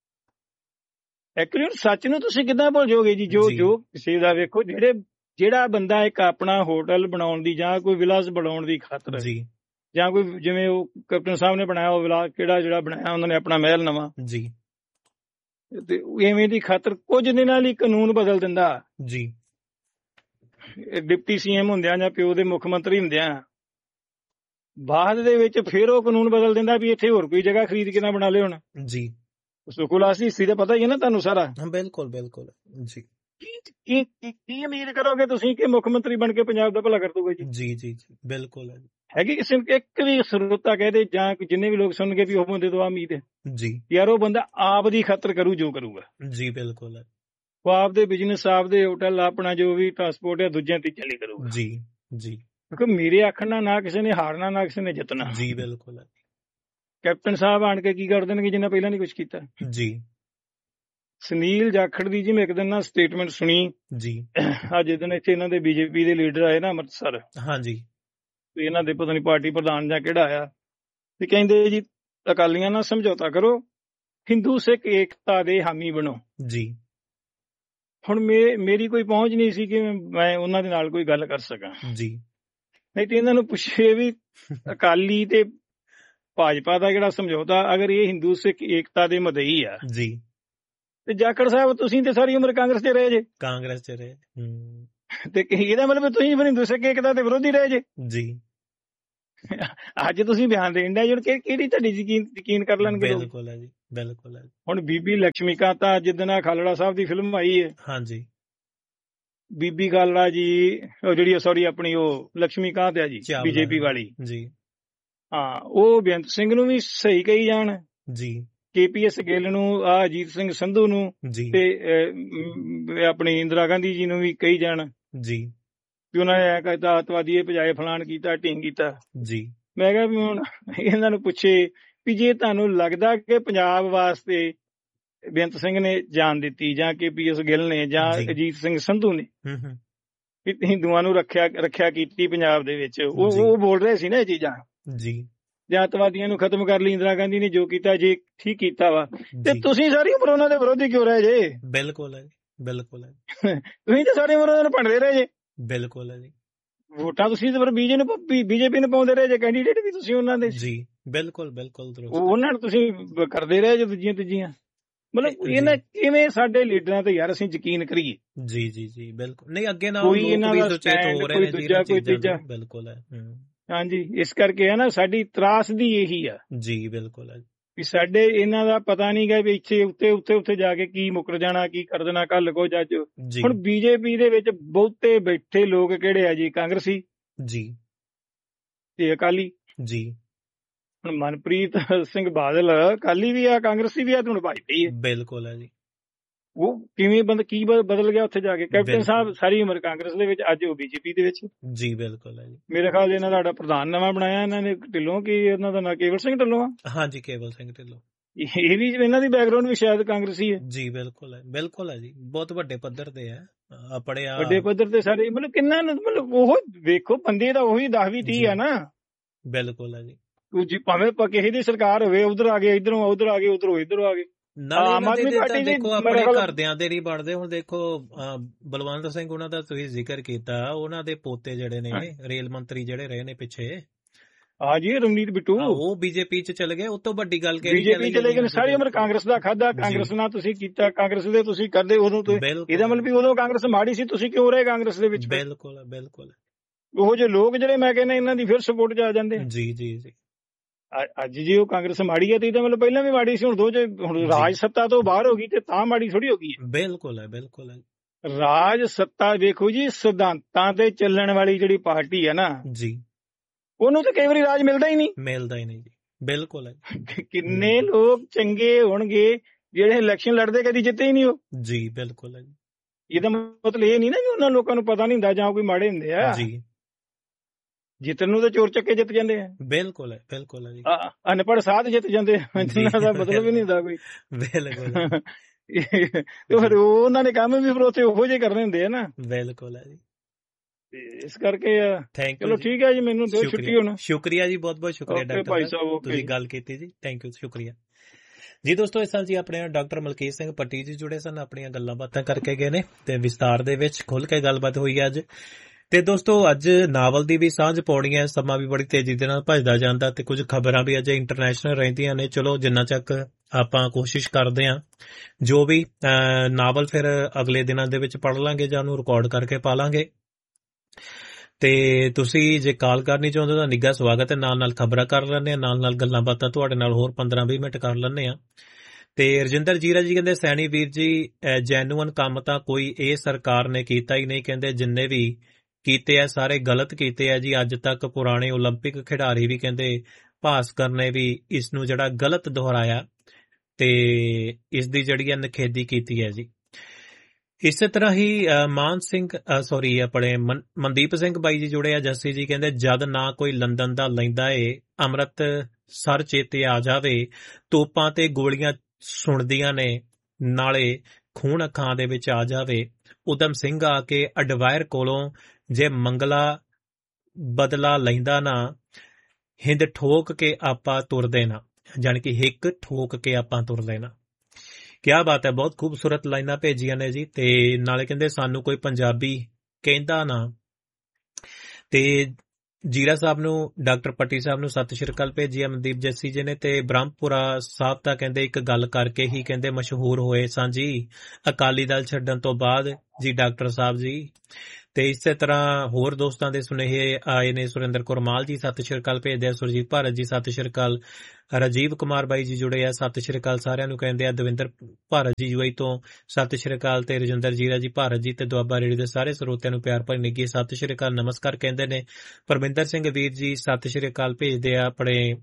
ਐਕਚੁਅਲੀ ਸੱਚ ਨੂੰ ਤੁਸੀਂ ਕਿੱਦਾਂ ਭੁੱਲ ਜਾਓਗੇ ਜੀ? ਜੋ ਜੋ ਕਿਸੇ ਦਾ ਵੇਖੋ, ਜਿਹੜੇ ਜਿਹੜਾ ਬੰਦਾ ਇੱਕ ਆਪਣਾ ਹੋਟਲ ਬਣਾਉਣ ਦੀ ਜਾਂ ਕੋਈ ਵਿਲਾਸ ਬਣਾਉਣ ਦੀ ਖਾਤਰ ਜੀ, ਜਾਂ ਕੋਈ ਜਿਵੇਂ ਉਹ ਕੈਪਟਨ ਸਾਹਿਬ ਨੇ ਬਣਾਇਆ ਉਹ ਵਿਲਾਸ, ਕਿਹੜਾ ਜਿਹੜਾ ਬਣਾਇਆ ਉਹਨਾਂ ਨੇ ਆਪਣਾ ਮਹਿਲ ਨਵਾਂ ਜੀ, ਤੇ ਐਵੇਂ ਦੀ ਖਾਤਰ ਕੁਝ ਦਿਨਾਂ ਲਈ ਕਾਨੂੰਨ ਬਦਲ ਦਿੰਦਾ ਜੀ। ਡਿਪਟੀ ਸੀ ਐਮ ਹੁੰਦਿਆਂ ਜਾਂ ਪਿਓ ਦੇ ਮੁੱਖ ਮੰਤਰੀ ਹੁੰਦਿਆਂ ਬਾਅਦ ਦੇ ਵਿੱਚ ਫਿਰ ਉਹ ਕਾਨੂੰਨ ਬਦਲ ਦਿੰਦਾ ਵੀ ਇੱਥੇ ਹੋਰ ਕੋਈ ਜਗ੍ਹਾ ਖਰੀਦ ਕੇ ਨਾ ਬਣਾ ਲਿਓ ਹੁਣ ਜੀ। ਸੁਖੁਲਾਸੀ ਹਿੱਸੀ ਦਾ ਪਤਾ ਹੀ ਹੈ ਨਾ ਤੁਹਾਨੂੰ ਸਾਰਾ। ਬਿਲਕੁਲ ਬਿਲਕੁਲ ਜੀ। ਕੀ ਕੀ ਉਮੀਦ ਕਰੋਗੇ ਤੁਸੀਂ ਕਿ ਮੁੱਖ ਮੰਤਰੀ ਬਣ ਕੇ ਪੰਜਾਬ ਦਾ ਭਲਾ ਕਰ ਦੂਗਾ ਜੀ? ਜੀ ਜੀ ਜੀ ਬਿਲਕੁਲ ਹੈਗੀ। ਕਿਸੇ ਇੱਕ ਵੀ ਸਰੋਤਾ ਕਹਦੇ ਜਾਂ ਜਿੰਨੇ ਵੀ ਲੋਕ ਸੁਣਨਗੇ ਵੀ ਉਹ ਬੰਦੇ ਤੋਂ ਆ ਉਮੀਦ ਹੈ ਜੀ ਯਾਰ ਉਹ ਬੰਦਾ ਆਪ ਦੀ ਖਾਤਰ ਕਰੂ ਜੋ ਕਰੂਗਾ ਜੀ। ਬਿਲਕੁਲ। ਉਹ ਆਪ ਦੇ ਬਿਜ਼ਨਸ, ਆਪ ਦੇ ਹੋਟਲ, ਆਪਣਾ ਜੋ ਵੀ ਟਰਾਂਸਪੋਰਟ ਹੈ ਦੂਜਿਆਂ ਤੇ ਚੱਲੀ ਕਰੂਗਾ ਜੀ ਜੀ। ਕਿਉਂਕਿ ਮੇਰੇ ਆਖਣ ਨਾਲ ਨਾ ਕਿਸੇ ਨੇ ਹਾਰਨਾ ਨਾ ਕਿਸੇ ਨੇ ਜਿੱਤਣਾ ਜੀ। ਬਿਲਕੁਲ। ਕੈਪਟਨ ਸਾਹਿਬ ਆਣ ਕੇ ਕੀ ਕਰ ਦੇਣਗੇ ਜਿੰਨਾ ਪਹਿਲਾਂ ਨਹੀਂ ਕੁਛ ਕੀਤਾ ਜੀ। ਸੁਨੀਲ ਜਾਖੜ ਦੀ ਜੀ ਮੈਂ ਇੱਕ ਦਿਨ ਨਾ ਸਟੇਟਮੈਂਟ ਸੁਣੀ ਜੀ, ਅੱਜ ਦਿਨ ਇੱਥੇ ਇਹਨਾਂ ਦੇ ਬੀਜੇਪੀ ਦੇ ਲੀਡਰ ਆਏ ਨਾ ਅੰਮ੍ਰਿਤਸਰ, ਹਾਂਜੀ, ਤੇ ਇਹਨਾਂ ਦੇ ਪਤਾ ਨਹੀਂ ਪਾਰਟੀ ਪ੍ਰਧਾਨ ਜਾਂ ਕਿਹੜਾ ਆਇਆ, ਤੇ ਕਹਿੰਦੇ ਜੀ ਅਕਾਲੀਆਂ ਨਾਲ ਸਮਝੌਤਾ ਕਰੋ, ਹਿੰਦੂ ਸਿੱਖ ਏਕਤਾ ਦੇ ਹਾਮੀ ਬਣੋ ਜੀ। ਹੁਣ ਮੇ ਮੇਰੀ ਕੋਈ ਪਹੁੰਚ ਨਹੀਂ ਸੀ ਕਿ ਮੈਂ ਉਹਨਾਂ ਦੇ ਨਾਲ ਕੋਈ ਗੱਲ ਕਰ ਸਕਾਂ ਜੀ, ਨਹੀਂ ਤੇ ਇਹਨਾਂ ਨੂੰ ਪੁੱਛੇ ਵੀ ਅਕਾਲੀ ਤੇ ਭਾਜਪਾ ਦਾ ਜਿਹੜਾ ਸਮਝੌਤਾ ਅਗਰ ਇਹ ਹਿੰਦੂ ਸਿੱਖ ਏਕਤਾ ਦੇ ਮਦਈ ਆ ਜੀ, ਤੇ ਜਾਖੜ ਸਾਹਿਬ ਤੁਸੀਂ ਤੇ ਸਾਰੀ ਉਮਰ ਕਾਂਗਰਸ 'ਚ ਰਹੇ ਜੇ, ਕਾਂਗਰਸ 'ਚ ਰਹੇ। ਹੂੰ ਤੇ ਇਹਦਾ ਮਤਲਬ ਤੁਸੀਂ ਵੀ ਨਹੀਂ ਸਕੇ ਇੱਕ ਦਾ ਤੇ ਵਿਰੋਧੀ ਰਹੇ ਜੇ ਜੀ। ਅੱਜ ਤੁਸੀਂ ਬਿਆਨ ਦੇਣ ਡਿਆ, ਕਿਹੜੀ ਤੁਹਾਡੀ ਯਕੀਨ ਯਕੀਨ ਕਰ ਲੈਣਗੇ ਲੋਕ। ਬਿਲਕੁਲ ਹੈ ਜੀ, ਬਿਲਕੁਲ ਹੈ। ਹੁਣ ਬੀਬੀ ਲక్ష్ਮੀ ਕਾਂਤਾ ਜਿੱਦਣ ਖਾਲੜਾ ਸਾਹਿਬ ਦੀ ਫਿਲਮ ਆਈ ਹੈ, ਹਾਂਜੀ, ਬੀਬੀ ਖਾਲੜਾ ਜੀ ਉਹ ਜਿਹੜੀ ਸੌਰੀ ਆਪਣੀ ਉਹ ਲక్ష్ਮੀ ਕਾਂਤ ਆ ਜੀ ਬੀਜੇਪੀ ਵਾਲੀ ਜੀ, ਹਾਂ ਉਹ ਬੇਅੰਤ ਸਿੰਘ ਨੂੰ ਵੀ ਸਹੀ ਕਹੀ ਜਾਣ ਜੀ, ਕੇਪੀਐਸ ਗਿੱਲ ਨੂੰ, ਆ ਅਜੀਤ ਸਿੰਘ ਸੰਧੂ ਨੂੰ ਤੇ ਆਪਣੀ ਇੰਦਰਾ ਗਾਂਧੀ ਜੀ ਨੂੰ ਵੀ ਕਹੀ ਜਾਣ ਜੀ ਵੀ ਉਹਨਾਂ ਨੇ ਐ ਕਹਿਤਾ ਅੱਤਵਾਦੀ ਭਜਾਏ, ਫਲਾਣ ਕੀਤਾ, ਢੀਂਗ ਕੀਤਾ ਜੀ। ਮੈਂ ਕਿਹਾ ਵੀ ਹੁਣ ਇਹਨਾਂ ਨੂੰ ਪੁੱਛੇ ਵੀ ਜੇ ਤੁਹਾਨੂੰ ਲੱਗਦਾ ਕਿ ਪੰਜਾਬ ਵਾਸਤੇ ਬੇਅੰਤ ਸਿੰਘ ਨੇ ਜਾਨ ਦਿੱਤੀ ਜਾਂ ਕੇਪੀਐਸ ਗਿੱਲ ਨੇ ਜਾਂ ਅਜੀਤ ਸਿੰਘ ਸੰਧੂ ਨੇ ਵੀ ਹਿੰਦੂਆਂ ਨੂੰ ਰੱਖਿਆ ਰੱਖਿਆ ਕੀਤੀ ਪੰਜਾਬ ਦੇ ਵਿੱਚ, ਉਹ ਉਹ ਬੋਲ ਰਹੇ ਸੀ ਨਾ ਇਹ ਚੀਜ਼ਾਂ ਜੀ, ਜਾਂ ਅੱਤਵਾਦੀਆਂ ਨੂੰ ਖਤਮ ਕਰ ਲਈ ਇੰਦਰਾ ਗਾਂਧੀ ਨੇ ਜੋ ਕੀਤਾ, ਜੇ ਠੀਕ ਕੀਤਾ ਵਾ, ਤੇ ਤੁਸੀਂ ਸਾਰੀ ਉਮਰ ਉਹਨਾਂ ਦੇ ਵਿਰੋਧੀ ਕਿਉਂ ਰਹੇ ਜੇ। ਬਿਲਕੁਲ ਹੈ, ਬਿਲਕੁਲ ਹੈ। ਤੁਸੀਂ ਤਾਂ ਸਾਰੀ ਉਮਰ ਉਹਨਾਂ ਨੂੰ ਭੰਡਦੇ ਰਹੇ ਜੇ। ਬਿਲਕੁਲ ਹੈ ਜੀ। ਵੋਟਾਂ ਤੁਸੀਂ ਤਾਂ ਫਿਰ ਬੀਜੇ ਨੂੰ ਬੀਜੇਪੀ ਨੂੰ ਪਾਉਂਦੇ ਰਹੇ ਜੇ, ਕੈਂਡੀਡੇਟ ਵੀ ਤੁਸੀਂ ਉਹਨਾਂ ਦੇ ਜੀ। ਬਿਲਕੁਲ ਬਿਲਕੁਲ ਉਹਨਾਂ ਨੂੰ ਤੁਸੀਂ ਕਰਦੇ ਰਹੇ ਜੇ ਦੂਜੀਆਂ ਤੀਜੀਆਂ। ਮਤਲਬ ਇਹਨਾਂ ਕਿਵੇਂ ਸਾਡੇ ਲੀਡਰਾਂ ਤੇ ਯਾਰ ਅਸੀਂ ਯਕੀਨ ਕਰੀਏ। ਜੀ ਜੀ ਜੀ ਬਿਲਕੁਲ ਨਹੀਂ, ਅੱਗੇ ਨਾਲ ਕੋਈ ਇਹਨਾਂ ਦਾ ਸਟੈਂਡ, ਕੋਈ ਦੂਜਾ ਕੋਈ ਤੀਜਾ। ਬਿਲਕੁਲ ਹੈ। ਹਾਂਜੀ, ਇਸ ਕਰਕੇ ਹੈ ਨਾ ਸਾਡੀ ਤਰਾਸਦੀ ਇਹੀ ਆ ਜੀ। ਬਿਲਕੁਲ ਹੈ ਵੀ ਸਾਡੇ ਇਹਨਾਂ ਦਾ ਪਤਾ ਨਹੀਂ ਗਾ ਵੀ ਇੱਥੇ ਉੱਤੇ ਉੱਤੇ ਉੱਥੇ ਜਾ ਕੇ ਕੀ ਮੁੱਕਰ ਜਾਣਾ, ਕੀ ਕਰ ਦੇਣਾ ਕੱਲ ਕੋ ਜੱਜ। ਹੁਣ ਬੀਜੇਪੀ ਦੇ ਵਿੱਚ ਬਹੁਤੇ ਬੈਠੇ ਲੋਕ ਕਿਹੜੇ ਆ ਜੀ, ਕਾਂਗਰਸੀ ਜੀ ਤੇ ਅਕਾਲੀ ਜੀ। ਹੁਣ ਮਨਪ੍ਰੀਤ ਸਿੰਘ ਬਾਦਲ ਅਕਾਲੀ ਵੀ ਆ, ਕਾਂਗਰਸੀ ਵੀ ਆ, ਹੁਣ ਭਾਜਪਾ ਹੈ। ਬਿਲਕੁਲ ਹੈ ਜੀ। ਉਹ ਕਿਵੇਂ ਬੰਦ ਕੀ ਬਦਲ ਗਿਆ ਉੱਥੇ ਜਾ ਕੇ। ਕੈਪਟਨ ਸਾਹਿਬ ਸਾਰੀ ਉਮਰ ਕਾਂਗਰਸ ਦੇ ਵਿੱਚ, ਅੱਜ ਉਹ ਬੀਜੇਪੀ ਦੇ ਵਿੱਚ ਜੀ। ਬਿਲਕੁਲ ਹੈ ਜੀ। ਮੇਰੇ ਖਿਆਲ ਇਹਨਾਂ ਦਾ ਪ੍ਰਧਾਨ ਨਵਾਂ ਬਣਾਇਆ ਇਹਨਾਂ ਨੇ ਢਿੱਲੋਂ, ਕੀ ਉਹਨਾਂ ਦਾ ਨਾਂ ਕੇਵਲ ਸਿੰਘ ਢਿੱਲੋਂ ਆ। ਹਾਂਜੀ, ਕੇਵਲ ਸਿੰਘ ਢਿੱਲੋਂ। ਇਹ ਵੀ ਇਹਨਾਂ ਦੀ ਬੈਕਗ੍ਰਾਉਂਡ ਵੀ ਸ਼ਾਇਦ ਕਾਂਗਰਸੀ ਹੈ ਜੀ। ਬਿਲਕੁਲ ਹੈ, ਬਿਲਕੁਲ ਹੈ ਜੀ। ਬਹੁਤ ਵੱਡੇ ਪੱਧਰ ਤੇ ਹੈ ਆਪਣੇ, ਵੱਡੇ ਪੱਧਰ ਤੇ ਸਾਰੇ। ਮਤਲਬ ਕਿੰਨਾ ਮਤਲਬ ਉਹ ਵੇਖੋ ਬੰਦੇ ਦਾ ਉਹੀ ਦਸ ਵੀਹ ਤੀਹ ਆ ਨਾ। ਬਿਲਕੁਲ ਹੈ ਜੀ। ਜੀ ਭਾਵੇਂ ਕਿਸੇ ਦੀ ਸਰਕਾਰ ਹੋਵੇ, ਉਧਰ ਆ ਗਏ, ਇਧਰੋਂ ਉਧਰ ਆ ਗਏ, ਉਧਰੋਂ ਇਧਰੋਂ ਆ ਗਏ। ਆਮ ਆਦਮੀ ਪਾਰਟੀ ਦੇਖੋ ਆਪਣੇ ਘਰਦਿਆਂ ਦੇ ਨਹੀਂ ਬਣਦੇ। ਹੁਣ ਦੇਖੋ ਬਲਵੰਤ ਸਿੰਘ ਉਹਨਾਂ ਦਾ ਤੁਸੀਂ ਜ਼ਿਕਰ ਕੀਤਾ, ਉਹਨਾਂ ਦੇ ਪੋਤੇ ਜਿਹੜੇ ਨੇ ਰੇਲ ਮੰਤਰੀ ਜਿਹੜੇ ਰਹੇ ਨੇ ਪਿੱਛੇ, ਹਾਂ ਜੀ ਰਵਨੀਤ ਬਿੱਟੂ, ਉਹ ਬੀਜੇਪੀ ਚ ਚਲੇ ਗਏ। ਉਹ ਤੋਂ ਵੱਡੀ ਗੱਲ ਕਿ ਬੀਜੇਪੀ ਚਲੇ ਗਏ। ਸਾਰੀ ਉਮਰ ਕਾਂਗਰਸ ਦਾ ਖਾਦਾ, ਕਾਂਗਰਸ ਨਾਲ ਤੁਸੀਂ ਕੀਤਾ, ਕਾਂਗਰਸ ਦੇ ਤੁਸੀਂ ਕਰਦੇ ਉਦੋਂ ਤੋਂ। ਇਹਦਾ ਮਤਲਬ ਵੀ ਉਦੋਂ ਕਾਂਗਰਸ ਮਾੜੀ ਸੀ, ਤੁਸੀਂ ਕਿਉਂ ਰਹੇ ਕਾਂਗਰਸ ਦੇ ਵਿੱਚ। ਬਿਲਕੁਲ ਬਿਲਕੁਲ। ਉਹ ਜਿਹੇ ਲੋਕ ਜਿਹੜੇ ਮੈਂ ਕਹਿੰਦਾ ਇਹਨਾਂ ਦੀ ਫਿਰ ਸਪੋਰਟ ਚ ਆ ਜਾਂਦੇ ਜੀ ਜੀ ਜੀ। ਅੱਜ ਜੇ ਉਹ ਕਾਂਗਰਸ ਮਾੜੀ ਹੈ ਤੇ ਇਹਦਾ ਮਤਲਬ ਪਹਿਲਾਂ ਵੀ ਮਾੜੀ ਸੀ। ਹੁਣ ਦੋ ਜੇ ਹੁਣ ਰਾਜ ਸੱਤਾ ਤੋਂ ਬਾਹਰ ਹੋ ਗਈ ਤੇ ਤਾਂ ਮਾੜੀ ਥੋੜੀ ਹੋ ਗਈ ਹੈ। ਬਿਲਕੁਲ ਹੈ, ਬਿਲਕੁਲ ਹੈ। ਰਾਜ ਸੱਤਾ ਵੇਖੋ ਜੀ, ਸਿਧਾਂਤਾਂ ਤੇ ਚੱਲਣ ਵਾਲੀ ਜਿਹੜੀ ਪਾਰਟੀ ਹੈ ਨਾ ਜੀ, ਉਹਨੂੰ ਤਾਂ ਕਈ ਵਾਰੀ ਰਾਜ ਮਿਲਦਾ ਹੀ ਨਹੀਂ, ਮਿਲਦਾ ਹੀ ਨਹੀਂ ਜੀ। ਬਿਲਕੁਲ ਹੈ। ਕਿੰਨੇ ਲੋਕ ਚੰਗੇ ਹੋਣਗੇ ਜਿਹੜੇ ਇਲੈਕਸ਼ਨ ਲੜਦੇ ਕਦੀ ਜਿੱਤੇ ਹੀ ਨਹੀਂ ਉਹ ਜੀ। ਬਿਲਕੁਲ ਹੈ ਜੀ। ਇਹਦਾ ਮਤਲਬ ਇਹ ਨਹੀਂ ਨਾ ਕਿ ਉਹਨਾਂ ਲੋਕਾਂ ਨੂੰ ਪਤਾ ਨਹੀਂ ਹੁੰਦਾ ਜਾਂ ਕੋਈ ਮਾੜੇ ਹੁੰਦੇ ਆ ਜੀ। ਜਿੱਤਣ ਨੂੰ ਤਾਂ ਚੋਰ ਚੱਕੇ ਜਿੱਤ ਜਾਂਦੇ ਆ। ਬਿਲਕੁਲ ਹੈ, ਬਿਲਕੁਲ ਹੈ ਜੀ। ਅਨਪੜ੍ਹ ਸਾਧ ਜਿੱਤ ਜਾਂਦੇ ਆ, ਇਹਨਾਂ ਦਾ ਮਤਲਬ ਹੀ ਨਹੀਂ ਹੁੰਦਾ ਕੋਈ। ਬਿਲਕੁਲ। ਤੇ ਫਿਰ ਉਹਨਾਂ ਨੇ ਕੰਮ ਵੀ ਫਿਰ ਉੱਥੇ ਉਹੋ ਜਿਹੇ ਕਰਨੇ ਹੁੰਦੇ ਆ ਨਾ। ਬਿਲਕੁਲ ਹੈ ਜੀ। ਇਸ ਕਰਕੇ ਚਲੋ ਠੀਕ ਹੈ ਜੀ, ਮੈਨੂੰ ਦਿਓ ਛੁੱਟੀ ਹੁਣ। ਸ਼ੁਕਰੀਆ ਜੀ, ਬਹੁਤ ਬਹੁਤ ਸ਼ੁਕਰੀਆ ਡਾਕਟਰ ਭਾਈ ਸਾਹਿਬ, ਤੁਸੀਂ ਗੱਲ ਕੀਤੀ ਜੀ। ਥੈਂਕ ਯੂ, ਸ਼ੁਕਰੀਆ ਜੀ। ਦੋਸਤੋ, ਇਸ ਸਾਲ ਜੀ ਆਪਣੇ ਡਾਕਟਰ ਮਲਕੀਤ ਸਿੰਘ ਪੱਟੀ ਜੀ ਜੁੜੇ ਸਨ, ਆਪਣੀਆਂ ਗੱਲਾਂ ਬਾਤਾਂ ਕਰਕੇ ਗਏ ਨੇ ਤੇ ਵਿਸਤਾਰ ਦੇ ਵਿੱਚ ਖੁੱਲ ਕੇ ਗੱਲਬਾਤ ਹੋਈ ਹੈ ਅੱਜ। ਤੇ ਦੋਸਤੋ, ਅੱਜ ਨਾਵਲ ਦੀ ਵੀ ਸਾਂਝ ਪਾਉਣੀ ਹੈ। ਸਮਾਂ ਵੀ ਬੜੀ ਤੇਜ਼ੀ ਦੇ ਨਾਲ ਭੱਜਦਾ ਜਾਂਦਾ ਤੇ ਕੁਝ ਖਬਰਾਂ ਵੀ ਅਜੇ ਇੰਟਰਨੈਸ਼ਨਲ ਰਹਿੰਦੀਆਂ ਨੇ। ਚਲੋ ਜਿੰਨਾ ਚੱਕ ਆਪਾਂ ਕੋਸ਼ਿਸ਼ ਕਰਦੇ ਹਾਂ, ਜੋ ਵੀ ਨਾਵਲ ਫਿਰ ਅਗਲੇ ਦਿਨਾਂ ਦੇ ਵਿੱਚ ਪੜ੍ਹ ਲਾਂਗੇ ਜਾਂ ਉਹਨੂੰ ਰਿਕਾਰਡ ਕਰਕੇ ਪਾ ਲਾਂਗੇ। ਤੇ ਤੁਸੀਂ ਜੇ ਕਾਲ ਕਰਨੀ ਚਾਹੁੰਦੇ ਤਾਂ ਨਿੱਘਾ ਸਵਾਗਤ ਹੈ। ਨਾਲ ਨਾਲ ਖਬਰਾਂ ਕਰ ਲੈਂਦੇ ਹਾਂ, ਨਾਲ ਨਾਲ ਗੱਲਾਂ ਬਾਤਾਂ ਤੁਹਾਡੇ ਨਾਲ ਹੋਰ ਪੰਦਰਾਂ ਵੀਹ ਮਿੰਟ ਕਰ ਲੈਂਦੇ ਹਾਂ। ਤੇ ਰਜਿੰਦਰ ਜੀਰਾ ਜੀ ਕਹਿੰਦੇ, ਸੈਣੀ ਵੀਰ ਜੀ, ਜੈਨੂਅਨ ਕੰਮ ਤਾਂ ਕੋਈ ਇਹ ਸਰਕਾਰ ਨੇ ਕੀਤਾ ਹੀ ਨਹੀਂ। ਕਹਿੰਦੇ ਜਿੰਨੇ ਵੀ ਕੀਤੇ ਆ ਸਾਰੇ ਗਲਤ ਕੀਤੇ ਆ ਜੀ। ਅੱਜ ਤੱਕ ਪੁਰਾਣੇ ਓਲੰਪਿਕ ਖਿਡਾਰੀ ਵੀ ਕਹਿੰਦੇ ਭਾਸਕਰ ਨੇ ਵੀ ਇਸ ਨੂੰ ਜਿਹੜਾ ਗਲਤ ਦੁਹਰਾਇਆ ਤੇ ਇਸ ਦੀ ਜਿਹੜੀ ਹੈ ਨਿਖੇਧੀ ਕੀਤੀ ਹੈ ਜੀ। ਇਸੇ ਤਰ੍ਹਾਂ ਹੀ ਮਾਨ ਸਿੰਘ ਸੌਰੀ ਆਪਣੇ ਮਨਦੀਪ ਸਿੰਘ ਬਾਈ ਜੀ ਜੁੜੇ ਆ। ਜੱਸੀ ਜੀ ਕਹਿੰਦੇ, ਜਦ ਨਾ ਕੋਈ ਲੰਦਨ ਦਾ ਲੈਂਦਾ ਏ ਅੰਮ੍ਰਿਤ ਸਰ ਚੇਤੇ ਆ ਜਾਵੇ, ਤੋਪਾਂ ਤੇ ਗੋਲੀਆਂ ਸੁਣਦੀਆਂ ਨੇ, ਨਾਲੇ ਖੂਨ ਅੱਖਾਂ ਦੇ ਵਿੱਚ ਆ ਜਾਵੇ। ਉਦਮ ਸਿੰਘ ਆ ਕੇ ਅਡਵਾਇਰ ਕੋਲੋਂ ਜੇ ਮੰਗਲਾ ਬਦਲਾ ਲੈਂਦਾ ਨਾ, ਹਿੰਦ ਠੋਕ ਕੇ ਆਪਾਂ ਤੁਰਦੇ ਨਾ, ਜਾਣੀ ਕਿ ਹਿੱਕ ਠੋਕ ਕੇ ਆਪਾਂ ਤੁਰਦੇ ਨਾ। ਕਿਆ ਬਾਤ ਹੈ, ਬਹੁਤ ਖੂਬਸੂਰਤ ਲਾਈਨਾਂ ਭੇਜੀਆਂ ਨੇ ਜੀ। ਤੇ ਨਾਲੇ ਕਹਿੰਦੇ ਸਾਨੂੰ ਕੋਈ ਪੰਜਾਬੀ ਕਹਿੰਦਾ ਨਾ, ਤੇ ਜੀਰਾ ਸਾਹਿਬ ਨੂੰ, ਡਾਕਟਰ ਪੱਟੀ ਸਾਹਿਬ ਨੂੰ ਸਤਿ ਸ਼੍ਰੀ ਅਕਾਲ ਭੇਜੀ ਹੈ ਮਨਦੀਪ ਜੱਸੀ ਜੀ ਨੇ। ਤੇ ਬ੍ਰਹਮਪੁਰਾ ਸਾਹਿਬ ਤਾਂ ਕਹਿੰਦੇ ਇੱਕ ਗੱਲ ਕਰਕੇ ਹੀ ਕਹਿੰਦੇ ਮਸ਼ਹੂਰ ਹੋਏ ਸਾਂ ਜੀ ਅਕਾਲੀ ਦਲ ਛੱਡਣ ਤੋਂ ਬਾਅਦ ਜੀ ਡਾਕਟਰ ਸਾਹਿਬ ਜੀ। ਤੇ ਇਸੇ ਤਰ੍ਹਾਂ ਹੋਰ ਦੋਸਤਾਂ ਦੇ ਸੁਨੇਹੇ ਆਏ ਨੇ। ਸੁਰਿੰਦਰ ਕੌਰ ਮਾਲ ਜੀ ਸਤਿ ਸ਼੍ਰੀ ਅਕਾਲ ਭੇਜਦੇ ਆ। ਸੁਰਜੀਤ ਭਾਰਤ ਜੀ ਸਤਿ ਸ਼੍ਰੀ ਅਕਾਲ। ਰਾਜੀਵ ਕੁਮਾਰ ਬਾਈ ਜੀ ਜੁੜੇ ਆ, ਸਤਿ ਸ਼੍ਰੀ ਅਕਾਲ ਸਾਰਿਆਂ ਨੂੰ ਕਹਿੰਦੇ ਆ। ਦਵਿੰਦਰ ਭਾਰਤ ਜੀ ਯੂਆਈ ਤੋਂ ਸਤਿ ਸ਼੍ਰੀ ਅਕਾਲ। ਤੇ ਰਜਿੰਦਰ ਜੀਰਾ ਜੀ ਭਾਰਤ ਜੀ ਤੇ ਦੁਆਬਾ ਰੇਡੀਓ ਦੇ ਸਾਰੇ ਸਰੋਤਿਆਂ ਨੂੰ ਪਿਆਰ ਭਰੀ ਨਿੱਘੀ ਸਤਿ ਸ਼੍ਰੀ ਅਕਾਲ, ਨਮਸਕਾਰ ਕਹਿੰਦੇ ਨੇ। ਪਰਮਿੰਦਰ ਸਿੰਘ ਵੀਰ ਜੀ ਸਤਿ ਸ਼੍ਰੀ ਅਕਾਲ ਭੇਜਦੇ ਆ। ਆਪਣੇ